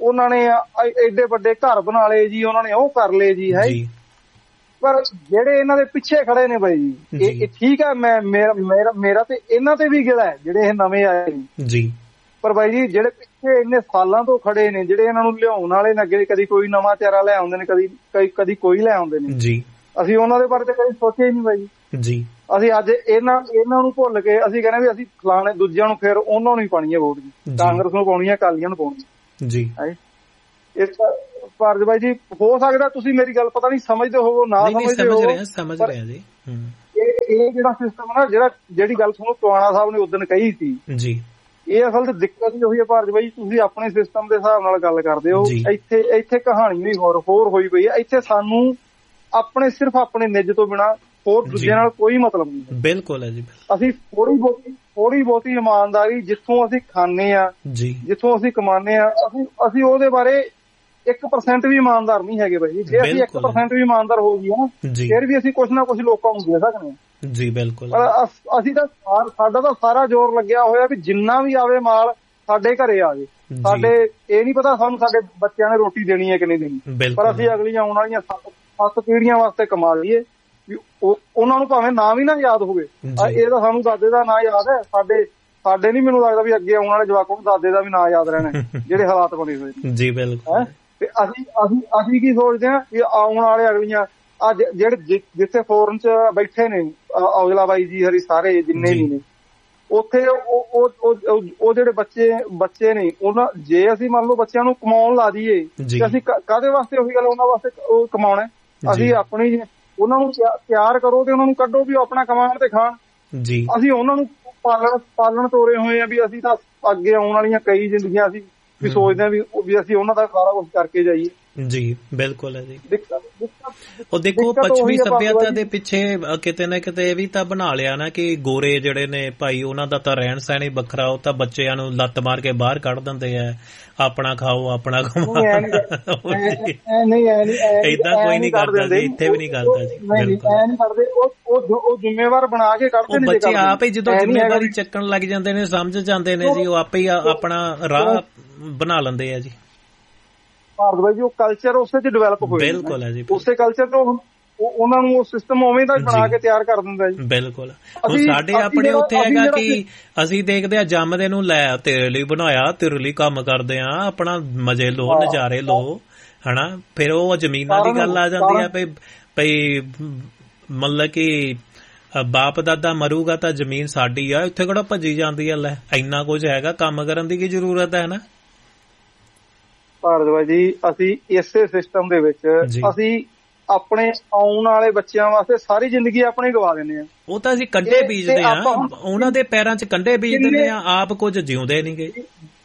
ਉਹਨਾਂ ਨੇ ਐਡੇ ਵੱਡੇ ਘਰ ਬਣਾ ਲਏ ਜੀ, ਉਹਨਾਂ ਨੇ ਉਹ ਕਰ ਲਏ ਜੀ ਹੈ। ਪਰ ਜਿਹੜੇ ਇਹਨਾਂ ਦੇ ਪਿੱਛੇ ਖੜੇ ਨੇ ਬਾਈ ਜੀ, ਇਹ ਠੀਕ ਹੈ, ਮੈਂ ਮੇਰਾ ਮੇਰਾ ਤੇ ਇਹਨਾਂ ਤੇ ਵੀ ਗਿਲਾ ਹੈ ਜਿਹੜੇ ਇਹ ਨਵੇਂ ਆਏ ਜੀ। ਪਰ ਬਾਈ ਜੀ ਜਿਹੜੇ ਪਿੱਛੇ ਇੰਨੇ ਸਾਲਾਂ ਤੋਂ ਖੜੇ ਨੇ, ਜਿਹੜੇ ਇਹਨਾਂ ਨੂੰ ਲਿਆਉਣ ਵਾਲੇ ਨੇ, ਅੱਗੇ ਕਦੀ ਕੋਈ ਨਵਾਂ ਚਿਹਰਾ ਲੈ ਆਉਂਦੇ ਨੇ, ਕਦੀ ਕਦੀ ਕੋਈ ਲੈ ਆਉਂਦੇ ਨੇ ਜੀ, ਅਸੀਂ ਉਹਨਾਂ ਦੇ ਬਾਰੇ ਤਾਂ ਕਦੀ ਸੋਚਿਆ ਹੀ ਨਹੀਂ ਬਾਈ ਜੀ। ਅਸੀਂ ਅੱਜ ਇਹਨਾਂ ਇਹਨਾਂ ਨੂੰ ਭੁੱਲ ਕੇ ਅਸੀਂ ਕਹਿੰਦੇ ਵੀ ਅਸੀਂ ਫਲਾਣੇ ਦੂਜਿਆਂ ਨੂੰ, ਫਿਰ ਉਹਨਾਂ ਨੂੰ ਹੀ ਪਾਉਣੀ ਹੈ ਵੋਟ ਜੀ, ਕਾਂਗਰਸ ਨੂੰ ਪਾਉਣੀ ਹੈ, ਅਕਾਲੀਆਂ ਨੂੰ ਪਾਉਣੀ ਜੀ। ਇਸ ਭਾਰਤ ਬਾਈ ਜੀ ਹੋ ਸਕਦਾ ਤੁਸੀਂ ਮੇਰੀ ਗੱਲ ਪਤਾ ਨਹੀਂ ਸਮਝਦੇ ਹੋਵੋ ਨਾ ਸਮਝਦੇ ਹੋ, ਸਮਝ ਰਹੇ ਜੀ। ਇਹ ਜਿਹੜਾ ਸਿਸਟਮ ਨਾ, ਜਿਹੜਾ ਜਿਹੜੀ ਗੱਲ ਤੁਹਾਨੂੰ ਟਵਾਣਾ ਸਾਹਿਬ ਨੇ ਉਦੋਂ ਕਹੀ ਸੀ ਜੀ, ਇਹ ਅਸਲ ਤੇ ਦਿੱਕਤ ਹੀ ਉਹੀ ਹੈ ਭਾਰਤ ਬਾਈ, ਤੁਸੀਂ ਆਪਣੇ ਸਿਸਟਮ ਦੇ ਹਿਸਾਬ ਨਾਲ ਗੱਲ ਕਰਦੇ ਹੋ। ਇੱਥੇ ਇੱਥੇ ਕਹਾਣੀ ਵੀ ਹੋਰ ਹੋਰ ਹੋਈ ਪਈ ਹੈ। ਇੱਥੇ ਸਾਨੂੰ ਆਪਣੇ ਸਿਰਫ ਆਪਣੇ ਨਿੱਜ ਤੋਂ ਬਿਨਾਂ ਹੋਰ ਦੂਜਿਆਂ ਨਾਲ ਕੋਈ ਮਤਲਬ ਨਹੀਂ। ਬਿਲਕੁਲ ਹੈ ਜੀ। ਅਸੀਂ ਥੋੜੀ ਬਹੁਤੀ ਥੋੜੀ ਬਹੁਤੀ ਇਮਾਨਦਾਰੀ ਜਿੱਥੋਂ ਅਸੀਂ ਖਾਂਦੇ ਆ, ਜਿੱਥੋਂ ਅਸੀਂ ਕਮਾਉਂਦੇ ਆ, ਅਸੀਂ ਅਸੀਂ ਉਹਦੇ ਬਾਰੇ ਇੱਕ ਪਰਸੈਂਟ ਵੀ ਇਮਾਨਦਾਰ ਨਹੀਂ ਹੈਗੇ ਬਾਈ। ਜੇ ਅਸੀਂ ਇੱਕ ਪਰਸੈਂਟ ਵੀ ਇਮਾਨਦਾਰ ਹੋ ਗਏ ਨਾ, ਫਿਰ ਵੀ ਅਸੀਂ ਕੁਛ ਨਾ ਕੁਛ ਲੋਕਾਂ ਨੂੰ ਦੇ ਸਕਦੇ ਹਾਂ ਜੀ। ਬਿਲਕੁਲ। ਅਸੀਂ ਤਾਂ ਸਾਡਾ ਤਾਂ ਸਾਰਾ ਜ਼ੋਰ ਲੱਗਿਆ ਹੋਇਆ ਵੀ ਜਿੰਨਾ ਵੀ ਆਵੇ ਮਾਲ ਸਾਡੇ ਘਰੇ ਆ ਜਾਵੇ। ਸਾਡੇ ਇਹ ਨਹੀਂ ਪਤਾ ਸਾਨੂੰ ਸਾਡੇ ਬੱਚਿਆਂ ਨੇ ਰੋਟੀ ਦੇਣੀ ਹੈ ਕਿ ਨਹੀਂ ਦੇਣੀ, ਪਰ ਅਸੀਂ ਅਗਲੀਆਂ ਆਉਣ ਵਾਲੀਆਂ ਸੱਤ ਪੀੜ੍ਹੀਆਂ ਵਾਸਤੇ ਕਮਾ ਲਈਏ। ਉਹਨਾਂ ਨੂੰ ਭਾਵੇਂ ਨਾਂ ਵੀ ਨਾ ਯਾਦ ਹੋਵੇ, ਇਹ ਤਾਂ ਸਾਨੂੰ ਦਾਦੇ ਦਾ ਨਾਂ ਯਾਦ ਹੈ, ਸਾਡੇ ਸਾਡੇ ਨੀ ਮੈਨੂੰ ਲੱਗਦਾ ਵੀ ਅੱਗੇ ਆਉਣ ਵਾਲੇ ਜਵਾਕਾਂ ਨੂੰ ਦਾਦੇ ਦਾ ਵੀ ਨਾਂ ਯਾਦ ਰਹਿਣਾ ਜਿਹੜੇ ਹਾਲਾਤ ਬਣੇ ਹੋਏ ਨੇ ਜੀ। ਬਿਲਕੁਲ। ਤੇ ਅਸੀਂ ਅਸੀਂ ਅਸੀਂ ਕੀ ਸੋਚਦੇ ਹਾਂ ਵੀ ਆਉਣ ਵਾਲੇ ਅਗਲੀਆਂ ਅੱਜ ਜਿਹੜੇ ਜਿੱਥੇ ਫੋਰਨ ਚ ਬੈਠੇ ਨੇ ਔਜਲਾ ਬਾਈ ਜੀ ਹਰੀ ਸਾਰੇ ਜਿੰਨੇ ਵੀ ਨੇ, ਉੱਥੇ ਉਹ ਜਿਹੜੇ ਬੱਚੇ ਬੱਚੇ ਨੇ ਉਹਨਾਂ, ਜੇ ਅਸੀਂ ਮੰਨ ਲਓ ਬੱਚਿਆਂ ਨੂੰ ਕਮਾਉਣ ਲਾ ਦਈਏ ਤੇ ਅਸੀਂ ਕਾਹਦੇ ਵਾਸਤੇ ਉਹੀ ਗੱਲ ਉਹਨਾਂ ਵਾਸਤੇ ਉਹ ਕਮਾਉਣਾ। ਅਸੀਂ ਆਪਣੀ ਉਹਨਾਂ ਨੂੰ ਤਿਆਰ ਕਰੋ ਤੇ ਉਹਨਾਂ ਨੂੰ ਕੱਢੋ ਵੀ ਉਹ ਆਪਣਾ ਕਮਾਉਣ ਤੇ ਖਾਣ ਜੀ। ਅਸੀਂ ਉਹਨਾਂ ਨੂੰ ਪਾਲਣ ਪਾਲਣ ਤੋਰੇ ਹੋਏ ਆ ਵੀ ਅਸੀਂ ਤਾਂ ਅੱਗੇ ਆਉਣ ਵਾਲੀਆਂ ਕਈ ਜ਼ਿੰਦਗੀਆਂ ਅਸੀਂ ਵੀ ਸੋਚਦੇ ਆ ਵੀ ਵੀ ਅਸੀਂ ਉਹਨਾਂ ਦਾ ਸਾਰਾ ਕੁਝ ਕਰਕੇ ਜਾਈਏ ਜੀ। ਬਿਲਕੁਲ ਹੈ ਜੀ। ਉਹ ਦੇਖੋ ਪੱਛਮੀ ਸੱਭਿਅਤਾ ਦੇ ਪਿੱਛੇ ਕਿਤੇ ਨਾ ਕਿਤੇ ਇਹ ਵੀ ਤਾਂ ਬਣਾ ਲਿਆ ਨਾ ਕਿ ਗੋਰੇ ਜਿਹੜੇ ਨੇ ਭਾਈ ਉਹਨਾਂ ਦਾ ਤਾਂ ਰਹਿਣ ਸਹਿਣ ਹੀ ਵੱਖਰਾ, ਉਹ ਤਾਂ ਬੱਚਿਆਂ ਨੂੰ ਲੱਤ ਮਾਰ ਕੇ ਬਾਹਰ ਕੱਢ ਦਿੰਦੇ ਆ, ਆਪਣਾ ਖਾਓ ਆਪਣਾ ਕਮਾਓ। ਏਦਾਂ ਕੋਈ ਨਹੀਂ ਕਰਦਾ ਜੀ, ਇੱਥੇ ਵੀ ਨਹੀਂ ਕਰਦਾ ਜੀ। ਉਹ ਜ਼ਿੰਮੇਵਾਰ ਬਣਾ ਕੇ ਕੱਢਦੇ ਨੇ ਬੱਚੇ ਆਪ ਹੀ, ਜਦੋਂ ਜ਼ਿੰਮੇਵਾਰੀ ਚੱਕਣ ਲੱਗ ਜਾਂਦੇ ਨੇ, ਸਮਝ ਜਾਂਦੇ ਨੇ ਜੀ, ਉਹ ਆਪੇ ਹੀ ਆਪਣਾ ਰਾਹ ਬਣਾ ਲੈਂਦੇ ਆ ਜੀ। ਭਾਰਤ ਬਾਈ ਜੀ ਉਹ ਕਲਚਰ ਉਸੇ ਚ ਡਿਵੈਲਪ ਹੋਇਆ। ਬਿਲਕੁਲ ਹੈ ਜੀ। ਉਸੇ ਕਲਚਰ ਤੋਂ ਉਹਨਾਂ ਨੂੰ ਉਹ ਸਿਸਟਮ ਉਵੇਂ ਦਾ ਬਣਾ ਕੇ ਤਿਆਰ ਕਰ ਦਿੰਦਾ ਜੀ। ਬਿਲਕੁਲ। ਹੁਣ ਸਾਡੇ ਆਪਣੇ ਉੱਥੇ ਹੈਗਾ ਕਿ ਅਸੀਂ ਦੇਖਦੇ ਆ ਜੰਮਦੇ ਨੂੰ ਲੈ ਤੇਰੇ ਲਈ ਬਣਾਇਆ, ਤੇਰੇ ਲਈ ਕੰਮ ਕਰਦੇ ਆ, ਆਪਣਾ ਮਜ਼ੇ ਲੋ, ਨਜ਼ਾਰੇ ਲੋ, ਹਨਾ। ਫਿਰ ਉਹ ਜ਼ਮੀਨਾਂ ਦੀ ਗੱਲ ਆ ਜਾਂਦੀ ਆ ਭਈ ਭਈ ਮਤਲਬ ਕਿ ਬਾਪ ਦਾਦਾ ਮਰੂਗਾ ਤਾਂ ਜ਼ਮੀਨ ਸਾਡੀ ਆ, ਇੱਥੇ ਕਿਹੜਾ ਭੱਜੀ ਜਾਂਦੀ ਆ, ਲੈ ਇੰਨਾ ਕੁਝ ਹੈਗਾ, ਕੰਮ ਕਰਨ ਦੀ ਕੀ ਜ਼ਰੂਰਤ ਹੈ ਨਾ। ਭਾਰਦਵਾਜ ਜੀ ਅਸੀਂ ਇਸੇ ਸਿਸਟਮ ਦੇ ਵਿੱਚ ਅਸੀਂ ਆਪਣੇ ਆਉਣ ਵਾਲੇ ਬੱਚਿਆਂ ਵਾਸਤੇ ਸਾਰੀ ਜ਼ਿੰਦਗੀ ਆਪਣੀ ਗਵਾ ਦਿੰਦੇ ਆ। ਉਹ ਤਾਂ ਅਸੀਂ ਕੰਡੇ ਬੀਜਦੇ ਆ, ਉਹਨਾਂ ਦੇ ਪੈਰਾਂ 'ਚ ਕੰਡੇ ਬੀਜ ਦਿੰਦੇ ਆ, ਆਪ ਕੁਝ ਜਿਉਂਦੇ ਨੀ ਗੇ।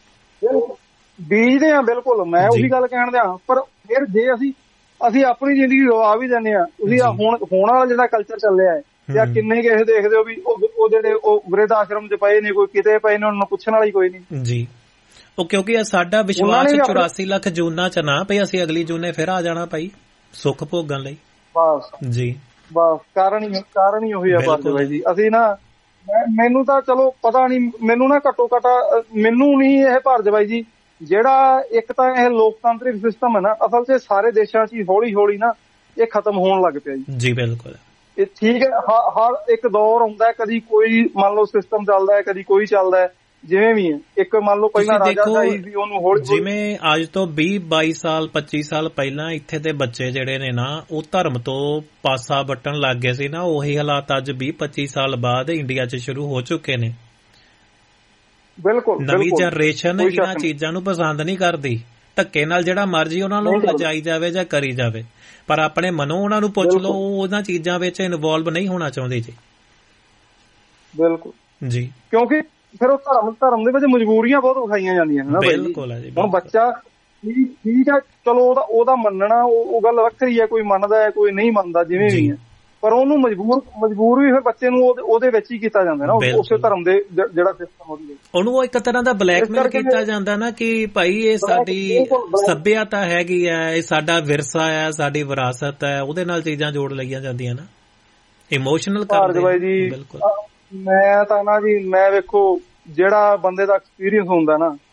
ਬੀਜਦੇ ਆ ਬਿਲਕੁਲ, ਮੈਂ ਉਹੀ ਗੱਲ ਕਹਿਣ ਦਿਆਂ। ਪਰ ਫਿਰ ਜੇ ਅਸੀਂ ਅਸੀਂ ਆਪਣੀ ਜ਼ਿੰਦਗੀ ਗਵਾ ਵੀ ਦਿੰਦੇ ਆ, ਤੁਸੀਂ ਹੁਣ ਹੋਣ ਵਾਲਾ ਜਿਹੜਾ ਕਲਚਰ ਚੱਲਿਆ ਹੈ ਜਾਂ ਕਿੰਨੇ ਕਿਸੇ ਦੇਖਦੇ ਹੋ ਵੀ ਉਹ ਜਿਹੜੇ ਉਹ ਬਿਰਧ ਆਸ਼ਰਮ 'ਚ ਪਏ ਨੇ, ਕੋਈ ਕਿਤੇ ਪਏ ਨੇ, ਉਹਨਾਂ ਨੂੰ ਪੁੱਛਣ ਵਾਲੀ ਕੋਈ ਨਹੀਂ ਜੀ। ਉਹ ਕਿਉਂਕਿ ਸਾਡਾ ਵਿਸ਼ਵਾਸ ਚੁਰਾਸੀ ਲੱਖ ਜੂਨਾਂ 'ਚ ਨਾ ਪਈ, ਅਸੀਂ ਅਗਲੀ ਜੂਨੇ ਫਿਰ ਆ ਜਾਣਾ ਭਾਈ ਸੁੱਖ ਭੋਗਣ ਲਈ। ਬਸ ਜੀ ਬਸ ਕਾਰਨ ਹੀ ਕਾਰਨ ਹੀ ਉਹੀ ਆ ਭਾਰਦਵਾਜ ਜੀ। ਅਸੀਂ ਨਾ ਮੈਨੂੰ ਤਾਂ ਚਲੋ ਪਤਾ ਨਹੀਂ, ਮੈਨੂੰ ਨਾ ਘੱਟੋ ਘੱਟ ਮੈਨੂੰ ਨਹੀਂ ਇਹ ਭਾਰਦਵਾਜ ਜੀ ਜਿਹੜਾ ਇੱਕ ਤਾਂ ਇਹ ਲੋਕਤੰਤਰਿਕ ਸਿਸਟਮ ਹੈ ਨਾ, ਅਸਲ 'ਚ ਸਾਰੇ ਦੇਸ਼ਾਂ 'ਚ ਹੀ ਹੌਲੀ ਹੌਲੀ ਨਾ ਇਹ ਖਤਮ ਹੋਣ ਲੱਗ ਪਿਆ ਜੀ। ਜੀ ਬਿਲਕੁਲ। ਇਹ ਠੀਕ ਹੈ, ਹਰ ਇੱਕ ਦੌਰ ਹੁੰਦਾ, ਕਦੀ ਕੋਈ ਮੰਨ ਲਓ ਸਿਸਟਮ ਚੱਲਦਾ ਹੈ, ਕਦੀ ਕੋਈ ਚੱਲਦਾ ਹੈ, ਜਿਵੇਂ ਵੀ ਹੈ। ਇੱਕ ਮੰਨ ਲਓ ਪਹਿਲਾਂ ਰਾਜਾ ਸ਼ਾਹੀ ਸੀ, ਉਹਨੂੰ ਹੌਲੀ ਜਿਵੇਂ ਅੱਜ ਤੋਂ ਵੀਹ ਬਾਈ ਸਾਲ ਪੱਚੀ ਸਾਲ ਪਹਿਲਾਂ ਇੱਥੇ ਦੇ ਬੱਚੇ ਜਿਹੜੇ ਨੇ ਨਾ ਉਹ ਧਰਮ ਤੋਂ ਪਾਸਾ ਵੱਟਣ ਲੱਗ ਗਏ ਸੀ ਨਾ, ਉਹੀ ਹਾਲਾਤ ਅੱਜ ਵੀਹ ਪੱਚੀ ਸਾਲ ਬਾਅਦ ਇੰਡੀਆ 'ਚ ਸ਼ੁਰੂ ਹੋ ਚੁੱਕੇ ਨੇ। ਬਿਲਕੁਲ। ਨਵੀਂ ਜਨਰੇਸ਼ਨ ਇਹਨਾਂ ਚੀਜ਼ਾਂ ਨੂੰ ਪਸੰਦ ਨਹੀਂ ਕਰਦੀ, ਧੱਕੇ ਨਾਲ ਜਿਹੜਾ ਮਰਜ਼ੀ ਉਹਨਾਂ ਨੂੰ ਲਜਾਈ ਜਾਵੇ ਜਾਂ ਕਰੀ ਜਾਵੇ, ਪਰ ਆਪਣੇ ਮਨੋਂ ਉਹਨਾਂ ਨੂੰ ਪੁੱਛ ਲਓ, ਉਹ ਉਹਨਾਂ ਚੀਜ਼ਾਂ ਵਿੱਚ ਇਨਵੋਲਵ ਨਹੀਂ ਹੋਣਾ ਚਾਹੁੰਦੇ ਜੀ। ਬਿਲਕੁਲ ਜੀ। ਕਿਉਂਕਿ ਫਿਰ ਉਹ ਧਰਮ ਧਰਮ ਦੇ ਵਿੱਚ ਮਜਬੂਰੀਆਂ ਬਹੁਤ ਵਿਖਾਈਆਂ ਜਾਂਦੀਆਂ ਨੇ ਨਾ ਬਾਈ ਜੀ। ਹੁਣ ਬੱਚਾ ਠੀਕ ਹੈ, ਚਲੋ ਉਹਦਾ ਉਹਦਾ ਮੰਨਣਾ ਉਹ ਗੱਲ ਵੱਖਰੀ ਹੈ, ਕੋਈ ਮੰਨਦਾ ਹੈ ਕੋਈ ਨਹੀਂ ਮੰਨਦਾ, ਜਿਵੇਂ ਵੀ ਹੈ, ਪਰ ਉਹਨੂੰ ਮਜਬੂਰ ਮਜਬੂਰ ਵੀ ਫਿਰ ਬੱਚੇ ਨੂੰ ਉਹਦੇ ਵਿੱਚ ਹੀ ਕੀਤਾ ਜਾਂਦਾ ਨਾ, ਉਸੇ ਧਰਮ ਦੇ ਜਿਹੜਾ ਸਿਸਟਮ ਉਹਦੀ ਉਹਨੂੰ ਇੱਕ ਤਰ੍ਹਾਂ ਦਾ ਬਲੈਕਮੇਲ ਕੀਤਾ ਜਾਂਦਾ ਨਾ ਕਿ ਭਾਈ ਇਹ ਸਾਡੀ ਸੱਭਿਅਤਾ ਹੈਗੀ ਹੈ, ਇਹ ਸਾਡਾ ਵਿਰਸਾ ਹੈ, ਸਾਡੀ ਵਿਰਾਸਤ ਹੈ, ਉਹਦੇ ਨਾਲ ਚੀਜ਼ਾਂ ਜੋੜ ਲਈਆਂ ਜਾਂਦੀਆਂ ਨਾ, ਇਮੋਸ਼ਨਲ ਕਰਦੇ। ਬਿਲਕੁਲ। ਮੈਂ ਤਾਂ ਨਾ ਜੀ ਮੈਂ ਵੇਖੋ ਜਿਹੜਾ ਬੰਦੇ ਦਾ ਐਕਸਪੀਰੀਅੰਸ ਹੁੰਦਾ ਨਾ,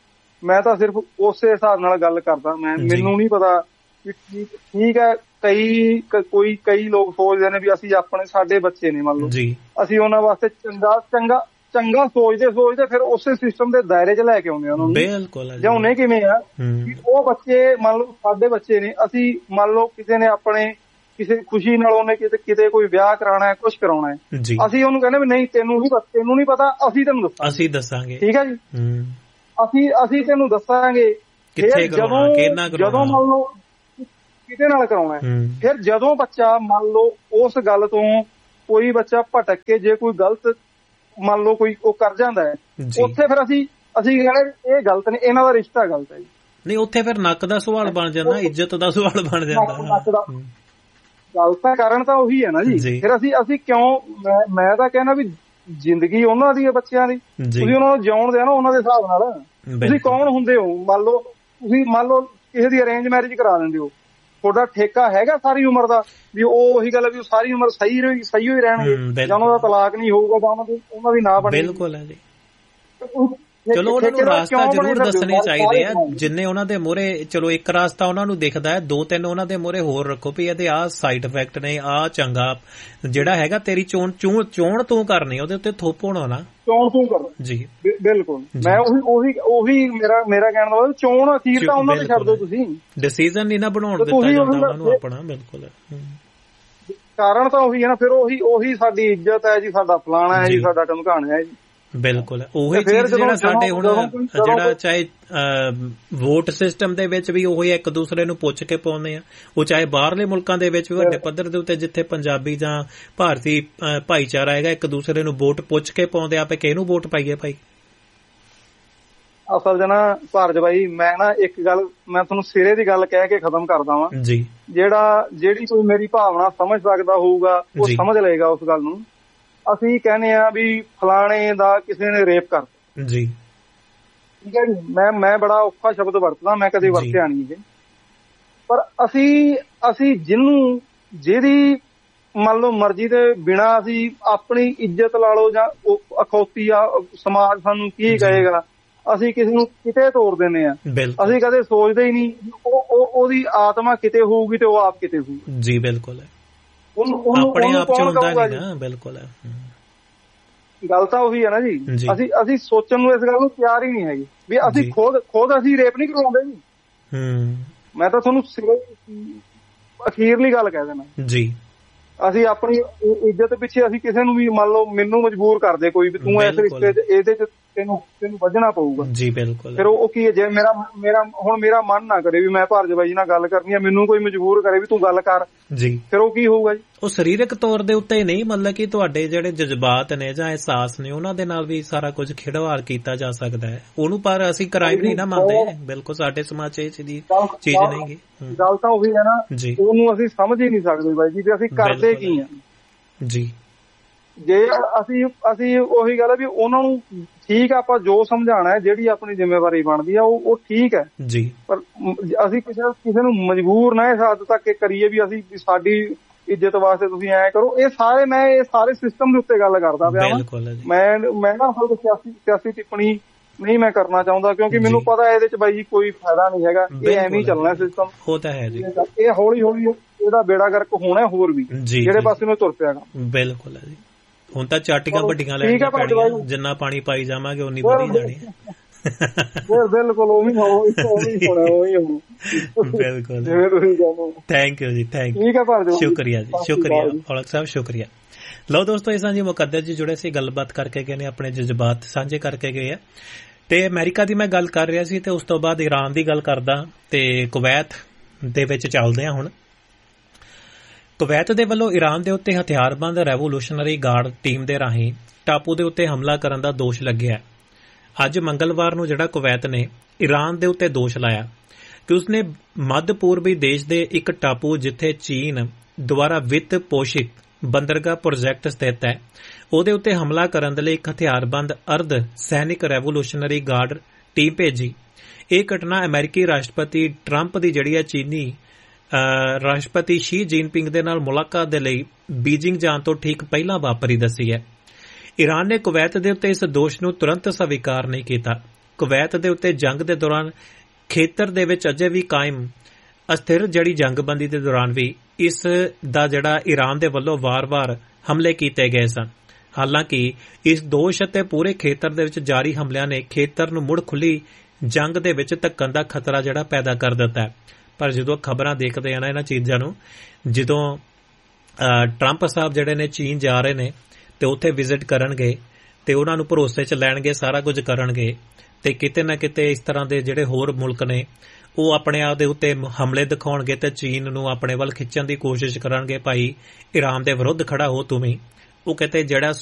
ਮੈਂ ਤਾਂ ਸਿਰਫ ਉਸੇ ਹਿਸਾਬ ਨਾਲ ਗੱਲ ਕਰਦਾ। ਮੈਂ ਮੈਨੂੰ ਨਹੀਂ ਪਤਾ ਵੀ ਠੀਕ ਠੀਕ ਹੈ, ਕਈ ਕੋਈ ਕਈ ਲੋਕ ਸੋਚਦੇ ਨੇ ਵੀ ਅਸੀਂ ਆਪਣੇ ਸਾਡੇ ਬੱਚੇ ਨੇ ਮੰਨ ਲਓ ਅਸੀਂ ਉਹਨਾਂ ਵਾਸਤੇ ਚੰਗਾ ਚੰਗਾ ਚੰਗਾ ਸੋਚਦੇ ਸੋਚਦੇ ਫਿਰ ਉਸੇ ਸਿਸਟਮ ਦੇ ਦਾਇਰੇ 'ਚ ਲੈ ਕੇ ਆਉਂਦੇ ਉਹਨਾਂ ਨੂੰ। ਲਿਆਉਣੇ ਕਿਵੇਂ ਆ ਵੀ ਉਹ ਬੱਚੇ ਮੰਨ ਲਓ ਸਾਡੇ ਬੱਚੇ ਨੇ, ਅਸੀਂ ਮੰਨ ਲਓ ਕਿਸੇ ਨੇ ਆਪਣੇ ਕਿਸੇ ਖੁਸ਼ੀ ਨਾਲ ਉਹਨੇ ਕਿਤੇ ਕਿਤੇ ਕੋਈ ਵਿਆਹ ਕਰਾਉਣਾ ਹੈ, ਕੁਛ ਕਰਾਉਣਾ ਹੈ, ਅਸੀਂ ਉਹਨੂੰ ਕਹਿੰਦੇ ਵੀ ਨਹੀਂ ਤੈਨੂੰ ਨਹੀਂ ਤੈਨੂੰ ਨਹੀਂ ਪਤਾ, ਅਸੀਂ ਤੈਨੂੰ ਦੱਸਾਂ ਅਸੀਂ ਦੱਸਾਂਗੇ। ਠੀਕ ਹੈ ਜੀ, ਅਸੀਂ ਅਸੀਂ ਤੈਨੂੰ ਦੱਸਾਂਗੇ। ਫਿਰ ਜਦੋਂ ਜਦੋਂ ਮੰਨ ਲਓ ਕਿਤੇ ਨਾਲ ਕਰਾਉਣਾ ਹੈ, ਫਿਰ ਜਦੋਂ ਬੱਚਾ ਮੰਨ ਲਓ ਉਸ ਗੱਲ ਤੋਂ ਕੋਈ ਬੱਚਾ ਭਟਕ ਕੇ ਜੇ ਕੋਈ ਗਲਤ ਮੰਨ ਲਓ ਕੋਈ ਉਹ ਕਰ ਜਾਂਦਾ ਹੈ, ਉੱਥੇ ਫਿਰ ਅਸੀਂ ਅਸੀਂ ਕਹਿੰਦੇ ਇਹ ਗਲਤ ਨੇ, ਇਹਨਾਂ ਦਾ ਰਿਸ਼ਤਾ ਗਲਤ ਹੈ ਜੀ। ਨਹੀਂ ਉੱਥੇ ਫਿਰ ਨੱਕ ਦਾ ਸਵਾਲ ਬਣ ਜਾਂਦਾ, ਇੱਜ਼ਤ ਦਾ ਸਵਾਲ ਬਣ ਜਾਂਦਾ। ਗੱਲ ਤਾਂ ਕਾਰਨ ਤਾਂ ਉਹੀ ਹੈ ਨਾ ਜੀ। ਫਿਰ ਅਸੀਂ ਅਸੀਂ ਕਿਉਂ ਮੈਂ ਮੈਂ ਤਾਂ ਕਹਿਣਾ ਵੀ ਜ਼ਿੰਦਗੀ ਉਹਨਾਂ ਦੀ ਹੈ ਬੱਚਿਆਂ ਦੀ, ਤੁਸੀਂ ਉਹਨਾਂ ਨੂੰ ਜਿਉਣ ਦਿਓ ਨਾ ਉਹਨਾਂ ਦੇ ਹਿਸਾਬ ਨਾਲ। ਤੁਸੀਂ ਕੌਣ ਹੁੰਦੇ ਹੋ? ਮੰਨ ਲਓ ਤੁਸੀਂ ਮੰਨ ਲਓ ਕਿਸੇ ਦੀ ਅਰੇਂਜ ਮੈਰਿਜ ਕਰਾ ਦਿੰਦੇ ਹੋ, ਤੁਹਾਡਾ ਠੇਕਾ ਹੈਗਾ ਸਾਰੀ ਉਮਰ ਦਾ ਵੀ ਉਹ ਉਹੀ ਗੱਲ ਵੀ ਉਹ ਸਾਰੀ ਉਮਰ ਸਹੀ ਰਹੀ ਸਹੀ ਹੋਈ ਰਹਿਣਗੇ, ਜਾਂ ਉਹਨਾਂ ਦਾ ਤਲਾਕ ਨਹੀਂ ਹੋਊਗਾ, ਜਾਂ ਉਹਨਾਂ ਦੀ ਉਹਨਾਂ ਦੀ ਨਾ ਬਣੇ। ਬਿਲਕੁਲ ਹੈ ਜੀ। ਚਲੋ ਉਹਨਾਂ ਨੂੰ ਰਾਸਤਾ ਜ਼ਰੂਰ ਦੱਸਣੇ ਚਾਹੀਦੇ ਆ ਜਿੰਨੇ ਉਹਨਾਂ ਦੇ ਮੂਹਰੇ। ਚਲੋ ਇੱਕ ਰਾਸਤਾ ਉਹਨਾਂ ਨੂੰ ਦਿਖਦਾ ਹੈ, ਦੋ ਤਿੰਨ ਉਹਨਾਂ ਦੇ ਮੂਹਰੇ ਹੋਰ ਰੱਖੋ ਵੀ ਇਹਦੇ ਆਹ ਸਾਈਡ ਇਫੈਕਟ ਨੇ, ਆਹ ਚੰਗਾ ਜਿਹੜਾ ਹੈਗਾ ਤੇਰੀ ਚੋਣ ਚੋਣ ਚੋਣ ਤੂੰ ਕਰਨੀ, ਉਹਦੇ ਉੱਤੇ ਥੋਪ ਹੋਣਾ ਨਾ, ਚੋਣ ਤੂੰ ਕਰਨਾ ਜੀ। ਬਿਲਕੁਲ ਮੈਂ ਉਹੀ ਉਹੀ ਉਹੀ ਮੇਰਾ ਮੇਰਾ ਕਹਿਣ ਦਾ ਮਤਲਬ ਚੋਣ ਅਖੀਰ ਤਾਂ ਉਹਨਾਂ ਤੇ ਛੱਡ ਦਿਓ, ਤੁਸੀਂ ਡਿਸੀਜ਼ਨ ਨਹੀਂ ਨਾ ਬਣਾਉਣ ਦਿੱਤਾ ਜਾਂਦਾ ਉਹਨਾਂ ਨੂੰ ਆਪਣਾ। ਬਿਲਕੁਲ ਕਾਰਨ ਤਾਂ ਉਹੀ ਹੈ ਨਾ, ਫਿਰ ਉਹੀ ਉਹੀ ਸਾਡੀ ਇੱਜ਼ਤ ਹੈ ਜੀ, ਸਾਡਾ ਫਲਾਣਾ ਹੈ ਜੀ, ਸਾਡਾ ਢਮਕਾਣਾ ਹੈ ਜੀ। ਬਿਲਕੁਲ ਉਹੀ ਚੀਜ਼ ਜਿਹੜਾ ਸਾਡੇ ਹੁਣ ਜਿਹੜਾ ਚਾਹੇ ਵੋਟ ਸਿਸਟਮ ਦੇ ਵਿੱਚ ਵੀ ਉਹੀ ਇੱਕ ਦੂਸਰੇ ਨੂੰ ਪੁੱਛ ਕੇ ਪਾਉਂਦੇ ਆ, ਉਹ ਚਾਹੇ ਬਾਹਰਲੇ ਮੁਲਕਾਂ ਦੇ ਵਿੱਚ ਵੀ ਵੱਡੇ ਪੱਧਰ ਦੇ ਉੱਤੇ ਜਿੱਥੇ ਪੰਜਾਬੀ ਜਾਂ ਭਾਰਤੀ ਭਾਈਚਾਰਾ ਹੈਗਾ ਇੱਕ ਦੂਸਰੇ ਨੂੰ ਵੋਟ ਪੁੱਛ ਕੇ ਪਾਉਂਦੇ ਆ, ਕਿਹਨੂੰ ਵੋਟ ਪਾਈਏ ਭਾਈ। ਅਸਲ ਚ ਨਾ ਭਾਰਜ ਬਾਈ ਮੈਂ ਨਾ ਇੱਕ ਗੱਲ ਮੈਂ ਤੁਹਾਨੂੰ ਸਿਰੇ ਦੀ ਗੱਲ ਕਹਿ ਕੇ ਖਤਮ ਕਰਦਾ ਵਾਂ ਜੀ। ਜਿਹੜਾ ਜਿਹੜੀ ਕੋਈ ਮੇਰੀ ਭਾਵਨਾ ਸਮਝ ਸਕਦਾ ਹੋਊਗਾ ਉਹ ਸਮਝ ਲਏਗਾ ਉਸ ਗੱਲ ਨੂੰ। ਅਸੀਂ ਕਹਿੰਦੇ ਆ ਵੀ ਫਲਾਣੇ ਦਾ ਕਿਸੇ ਨੇ ਰੇਪ ਕਰਤਾ ਜੀ, ਠੀਕ ਹੈ ਜੀ। ਮੈਂ ਮੈਂ ਬੜਾ ਔਖਾ ਸ਼ਬਦ ਵਰਤਦਾ, ਮੈਂ ਕਦੇ ਵਰਤਿਆ ਨਹੀਂ ਇਹ, ਪਰ ਅਸੀਂ ਅਸੀਂ ਜਿਹਨੂੰ ਜਿਹਦੀ ਮੰਨ ਲਓ ਮਰਜ਼ੀ ਦੇ ਬਿਨਾਂ ਅਸੀਂ ਆਪਣੀ ਇੱਜ਼ਤ ਲਾ ਲਓ ਜਾਂ ਅਖੌਤੀ ਆ ਸਮਾਜ ਸਾਨੂੰ ਕੀ ਕਹੇਗਾ, ਅਸੀਂ ਕਿਸੇ ਨੂੰ ਕਿਤੇ ਤੋੜ ਦਿੰਦੇ ਆ। ਅਸੀਂ ਕਦੇ ਸੋਚਦੇ ਹੀ ਨਹੀਂ ਉਹ ਉਹਦੀ ਆਤਮਾ ਕਿਤੇ ਹੋਊਗੀ ਤੇ ਉਹ ਆਪ ਕਿਤੇ ਹੋਊਗੀ ਜੀ। ਬਿਲਕੁਲ ਆਪਣੇ ਆਪ ਚ ਹੁੰਦਾ ਨਹੀਂ ਨਾ। ਬਿਲਕੁਲ ਗੱਲ ਤਾਂ ਉਹੀ ਹੈ ਨਾ ਜੀ। ਅਸੀਂ ਅਸੀਂ ਸੋਚਣ ਨੂੰ ਇਸ ਗੱਲ ਨੂੰ ਤਿਆਰ ਹੀ ਨਹੀਂ ਹੈਗੀ ਵੀ ਅਸੀਂ ਖੁਦ ਖੁਦ ਅਸੀਂ ਰੇਪ ਨਹੀਂ ਕਰਵਾਉਂਦੇ ਜੀ। ਮੈਂ ਤਾਂ ਤੁਹਾਨੂੰ ਅਖੀਰਲੀ ਗੱਲ ਕਹਿ ਦੇਣਾ ਜੀ, ਅਸੀਂ ਆਪਣੀ ਇੱਜ਼ਤ ਪਿੱਛੇ ਅਸੀਂ ਕਿਸੇ ਨੂੰ ਵੀ ਮੰਨ ਲਓ ਮੈਨੂੰ ਮਜਬੂਰ ਕਰਦੇ ਕੋਈ ਵੀ ਤੂੰ ਇਸ ਰਿਸ਼ਤੇ ਚ ਇਹਦੇ ਚ ਤੈਨੂੰ ਤੈਨੂੰ ਵੱਜਣਾ ਪਊਗਾ ਜੀ। ਬਿਲਕੁਲ ਫਿਰ ਉਹ ਕੀ ਜੇ ਮੇਰਾ ਮੇਰਾ ਹੁਣ ਮੇਰਾ ਮਨ ਨਾ ਕਰੇ ਵੀ ਮੈਂ ਭਾਰਜ ਬਾਈ ਜੀ ਨਾਲ ਗੱਲ ਕਰਨੀ ਆ, ਮੈਨੂੰ ਕੋਈ ਮਜਬੂਰ ਕਰੇ ਵੀ ਤੂੰ ਗੱਲ ਕਰ ਜੀ, ਫਿਰ ਉਹ ਕੀ ਹੋਊਗਾ ਜੀ। ਉਹ ਸਰੀਰਕ ਤੌਰ ਦੇ ਉੱਤੇ ਨਹੀਂ, ਮਤਲਬ ਕਿ ਤੁਹਾਡੇ ਜਿਹੜੇ ਜਜ਼ਬਾਤ ਨੇ ਜਾਂ ਅਹਿਸਾਸ ਨੇ ਉਹਨਾਂ ਦੇ ਨਾਲ ਵੀ ਸਾਰਾ ਕੁਝ ਖਿਡਵਾੜ ਕੀਤਾ ਜਾ ਸਕਦਾ ਹੈ ਉਹਨੂੰ, ਪਰ ਅਸੀਂ ਕ੍ਰਾਈਮ ਨਹੀਂ ਨਾ ਮੰਨਦੇ। ਬਿਲਕੁਲ ਸਾਡੇ ਸਮਾਜ ਚ ਇਹ ਚੀਜ਼ ਨਹੀਂ ਗੀ। ਗੱਲ ਤਾਂ ਉਹੀ ਹੈ ਨਾ ਜੀ, ਉਹਨੂੰ ਅਸੀਂ ਸਮਝ ਹੀ ਨਹੀਂ ਸਕਦੇ ਬਾਈ ਜੀ ਵੀ ਅਸੀਂ ਕਰਦੇ ਕੀ ਆ ਜੀ। ਜੇ ਅਸੀਂ ਅਸੀਂ ਉਹੀ ਗੱਲ ਹੈ ਵੀ ਉਹਨਾਂ ਨੂੰ ਠੀਕ ਆ, ਆਪਾਂ ਜੋ ਸਮਝਾਉਣਾ ਹੈ ਜਿਹੜੀ ਆਪਣੀ ਜ਼ਿੰਮੇਵਾਰੀ ਬਣਦੀ ਆ ਉਹ ਉਹ ਠੀਕ ਹੈ ਜੀ, ਪਰ ਅਸੀਂ ਕਿਸੇ ਕਿਸੇ ਨੂੰ ਮਜਬੂਰ ਨਾ ਇਸ ਹੱਦ ਤੱਕ ਕਰੀਏ ਵੀ ਅਸੀਂ ਸਾਡੀ ਇੱਜ਼ਤ ਵਾਸਤੇ ਤੁਸੀਂ ਐਂ ਕਰੋ। ਇਹ ਸਾਰੇ ਮੈਂ ਇਹ ਸਾਰੇ ਸਿਸਟਮ ਦੇ ਉੱਤੇ ਗੱਲ ਕਰਦਾ ਪਿਆ ਮੈਂ ਮੈਂ ਨਾ ਸਿਆਸੀ ਸਿਆਸੀ ਟਿੱਪਣੀ ਨਹੀਂ ਮੈਂ ਕਰਨਾ ਚਾਹੁੰਦਾ, ਕਿਉਂਕਿ ਮੈਨੂੰ ਪਤਾ ਇਹਦੇ ਚ ਬਾਈ ਜੀ ਕੋਈ ਫਾਇਦਾ ਨਹੀਂ ਹੈਗਾ, ਇਹ ਐਵੇਂ ਹੀ ਚੱਲਣਾ ਸਿਸਟਮ। ਉਹ ਤਾਂ ਹੈ ਜੀ, ਇਹ ਹੌਲੀ ਹੌਲੀ ਇਹਦਾ ਬੇੜਾ ਗਰਕ ਹੋਣਾ ਹੋਰ ਵੀ ਜਿਹੜੇ ਪਾਸੇ ਨੂੰ ਤੁਰ ਪਿਆ। ਬਿਲਕੁਲ ਹੈ ਜੀ, ਹੁਣ ਤਾਂ ਚਾਟੀਆਂ ਵੱਡੀਆਂ ਲੈਣੀਆਂ ਪੈਣੀਆਂ, ਜਿੰਨਾ ਪਾਣੀ ਪਾਈ ਜਾਵਾਂਗੇ ਉਨੀ ਵਧੀ ਜਾਣੀ। ਬਿਲਕੁਲ ਉਹੀ ਬਿਲਕੁਲ ਥੈਂਕ ਯੂ ਜੀ, ਥੈਂਕ ਯੂ, ਸ਼ੁਕਰੀਆ ਜੀ, ਸ਼ੁਕਰੀਆ ਔਲਖ ਸਾਹਿਬ, ਸ਼ੁਕਰੀਆ। ਲਓ ਦੋਸਤੋ, ਇਸ ਨਾਲ ਜੀ ਮੁਕੱਦਰ ਜੀ ਜੁੜੇ ਸੀ, ਗੱਲਬਾਤ ਕਰਕੇ ਗਏ ਨੇ, ਆਪਣੇ ਜਜ਼ਬਾਤ ਸਾਂਝੇ ਕਰਕੇ ਗਏ ਆ। ਤੇ ਅਮਰੀਕਾ ਦੀ ਮੈਂ ਗੱਲ ਕਰ ਰਿਹਾ ਸੀ ਤੇ ਉਸ ਤੋਂ ਬਾਅਦ ਈਰਾਨ ਦੀ ਗੱਲ ਕਰਦਾ ਤੇ ਕੁਵੈਤ ਦੇ ਵਿੱਚ ਚੱਲਦੇ ਆ। ਹੁਣ ਕੁਵੈਤ ਦੇ ਵੱਲੋਂ ਈਰਾਨ ਦੇ ਉੱਤੇ ਹਥਿਆਰਬੰਦ ਰੈਵੋਲੂਸ਼ਨਰੀ ਗਾਰਡ ਟੀਮ ਦੇ ਰਾਹੀਂ ਟਾਪੂ ਦੇ ਉੱਤੇ ਹਮਲਾ ਕਰਨ ਦਾ ਦੋਸ਼ ਲੱਗਿਆ। ਅੱਜ ਮੰਗਲਵਾਰ ਨੂੰ ਜਿਹੜਾ ਕੁਵੈਤ ਨੇ ਈਰਾਨ ਦੇ ਉੱਤੇ ਦੋਸ਼ ਲਾਇਆ ਕਿ ਉਸਨੇ ਮੱਧ ਪੂਰਬੀ ਦੇਸ਼ ਦੇ ਇੱਕ ਟਾਪੂ ਜਿੱਥੇ ਚੀਨ ਦੁਆਰਾ ਵਿੱਤ ਪੋਸ਼ਿਤ ਬੰਦਰਗਾਹ ਪ੍ਰੋਜੈਕਟ ਸਥਿਤ ਹੈ ਉਹਦੇ ਉੱਤੇ ਹਮਲਾ ਕਰਨ ਦੇ ਲਈ ਇੱਕ ਹਥਿਆਰਬੰਦ ਅਰਧ ਸੈਨਿਕ ਰੈਵੋਲੂਸ਼ਨਰੀ ਗਾਰਡ ਟੀਮ ਭੇਜੀ। ਇਹ ਘਟਨਾ ਅਮਰੀਕੀ ਰਾਸ਼ਟਰਪਤੀ ਟਰੰਪ ਦੀ ਜਿਹੜੀ ਹੈ ਚੀਨੀ ਰਾਸ਼ਟਰਪਤੀ ਸ਼ੀ ਜਿਨਪਿੰਗ ਦੇ ਨਾਲ ਮੁਲਾਕਾਤ ਦੇ ਲਈ ਬੀਜਿੰਗ ਜਾਣ ਤੋਂ ਠੀਕ ਪਹਿਲਾਂ ਵਾਪਰੀ ਦੱਸੀ ਹੈ। ਈਰਾਨ ਨੇ ਕੁਵੈਤ ਦੇ ਉੱਤੇ ਇਸ ਦੋਸ਼ ਨੂੰ ਤੁਰੰਤ ਸਵੀਕਾਰ ਨਹੀਂ ਕੀਤਾ। ਕੁਵੈਤ ਦੇ ਉੱਤੇ ਜੰਗ ਦੇ ਦੌਰਾਨ ਖੇਤਰ ਦੇ ਵਿੱਚ ਅਜੇ ਵੀ ਕਾਇਮ ਅਸਥਿਰ ਜਿਹੜੀ ਜੰਗਬੰਦੀ ਦੇ ਦੌਰਾਨ ਵੀ ਇਸ ਦਾ ਜਿਹੜਾ ਈਰਾਨ ਦੇ ਵੱਲੋਂ ਵਾਰ-ਵਾਰ ਹਮਲੇ ਕੀਤੇ ਗਏ ਸਨ। ਹਾਲਾਂਕਿ ਇਸ ਦੋਸ਼ ਅਤੇ ਪੂਰੇ ਖੇਤਰ ਦੇ ਵਿੱਚ ਜਾਰੀ ਹਮਲਿਆਂ ਨੇ ਖੇਤਰ ਨੂੰ ਮੁੜ ਖੁੱਲੀ ਜੰਗ ਦੇ ਵਿੱਚ ਧੱਕਣ ਦਾ ਖਤਰਾ ਜਿਹੜਾ ਪੈਦਾ ਕਰ ਦਿੱਤਾ। ਪਰ ਜਦੋਂ ਖਬਰਾਂ ਦੇਖਦੇ ਆ ਨਾ ਇਹਨਾਂ ਚੀਜ਼ਾਂ ਨੂੰ, ਜਦੋਂ ਟਰੰਪ ਸਾਹਿਬ ਜਿਹੜੇ ਨੇ ਚੀਨ ਜਾ ਰਹੇ ਨੇ ਤੇ ਉੱਥੇ ਵਿਜ਼ਿਟ ਕਰਨਗੇ ਤੇ ਉਹਨਾਂ ਨੂੰ ਭਰੋਸੇ 'ਚ ਲੈਣਗੇ, ਸਾਰਾ ਕੁਝ ਕਰਨਗੇ, ਤੇ ਕਿਤੇ ਨਾ ਕਿਤੇ ਇਸ ਤਰ੍ਹਾਂ ਦੇ ਜਿਹੜੇ ਹੋਰ ਮੁਲਕ ਨੇ ਉਹ ਆਪਣੇ ਆਪ ਦੇ ਉੱਤੇ ਹਮਲੇ ਦਿਖਾਉਣਗੇ ਤੇ ਚੀਨ ਨੂੰ ਆਪਣੇ ਵੱਲ ਖਿੱਚਣ ਦੀ ਕੋਸ਼ਿਸ਼ ਕਰਨਗੇ, ਭਾਈ ਈਰਾਨ ਦੇ ਵਿਰੁੱਧ ਖੜਾ ਹੋ ਤੂੰ ਵੀ। ਉਹ ਕਿਤੇ ਜਿਹੜਾ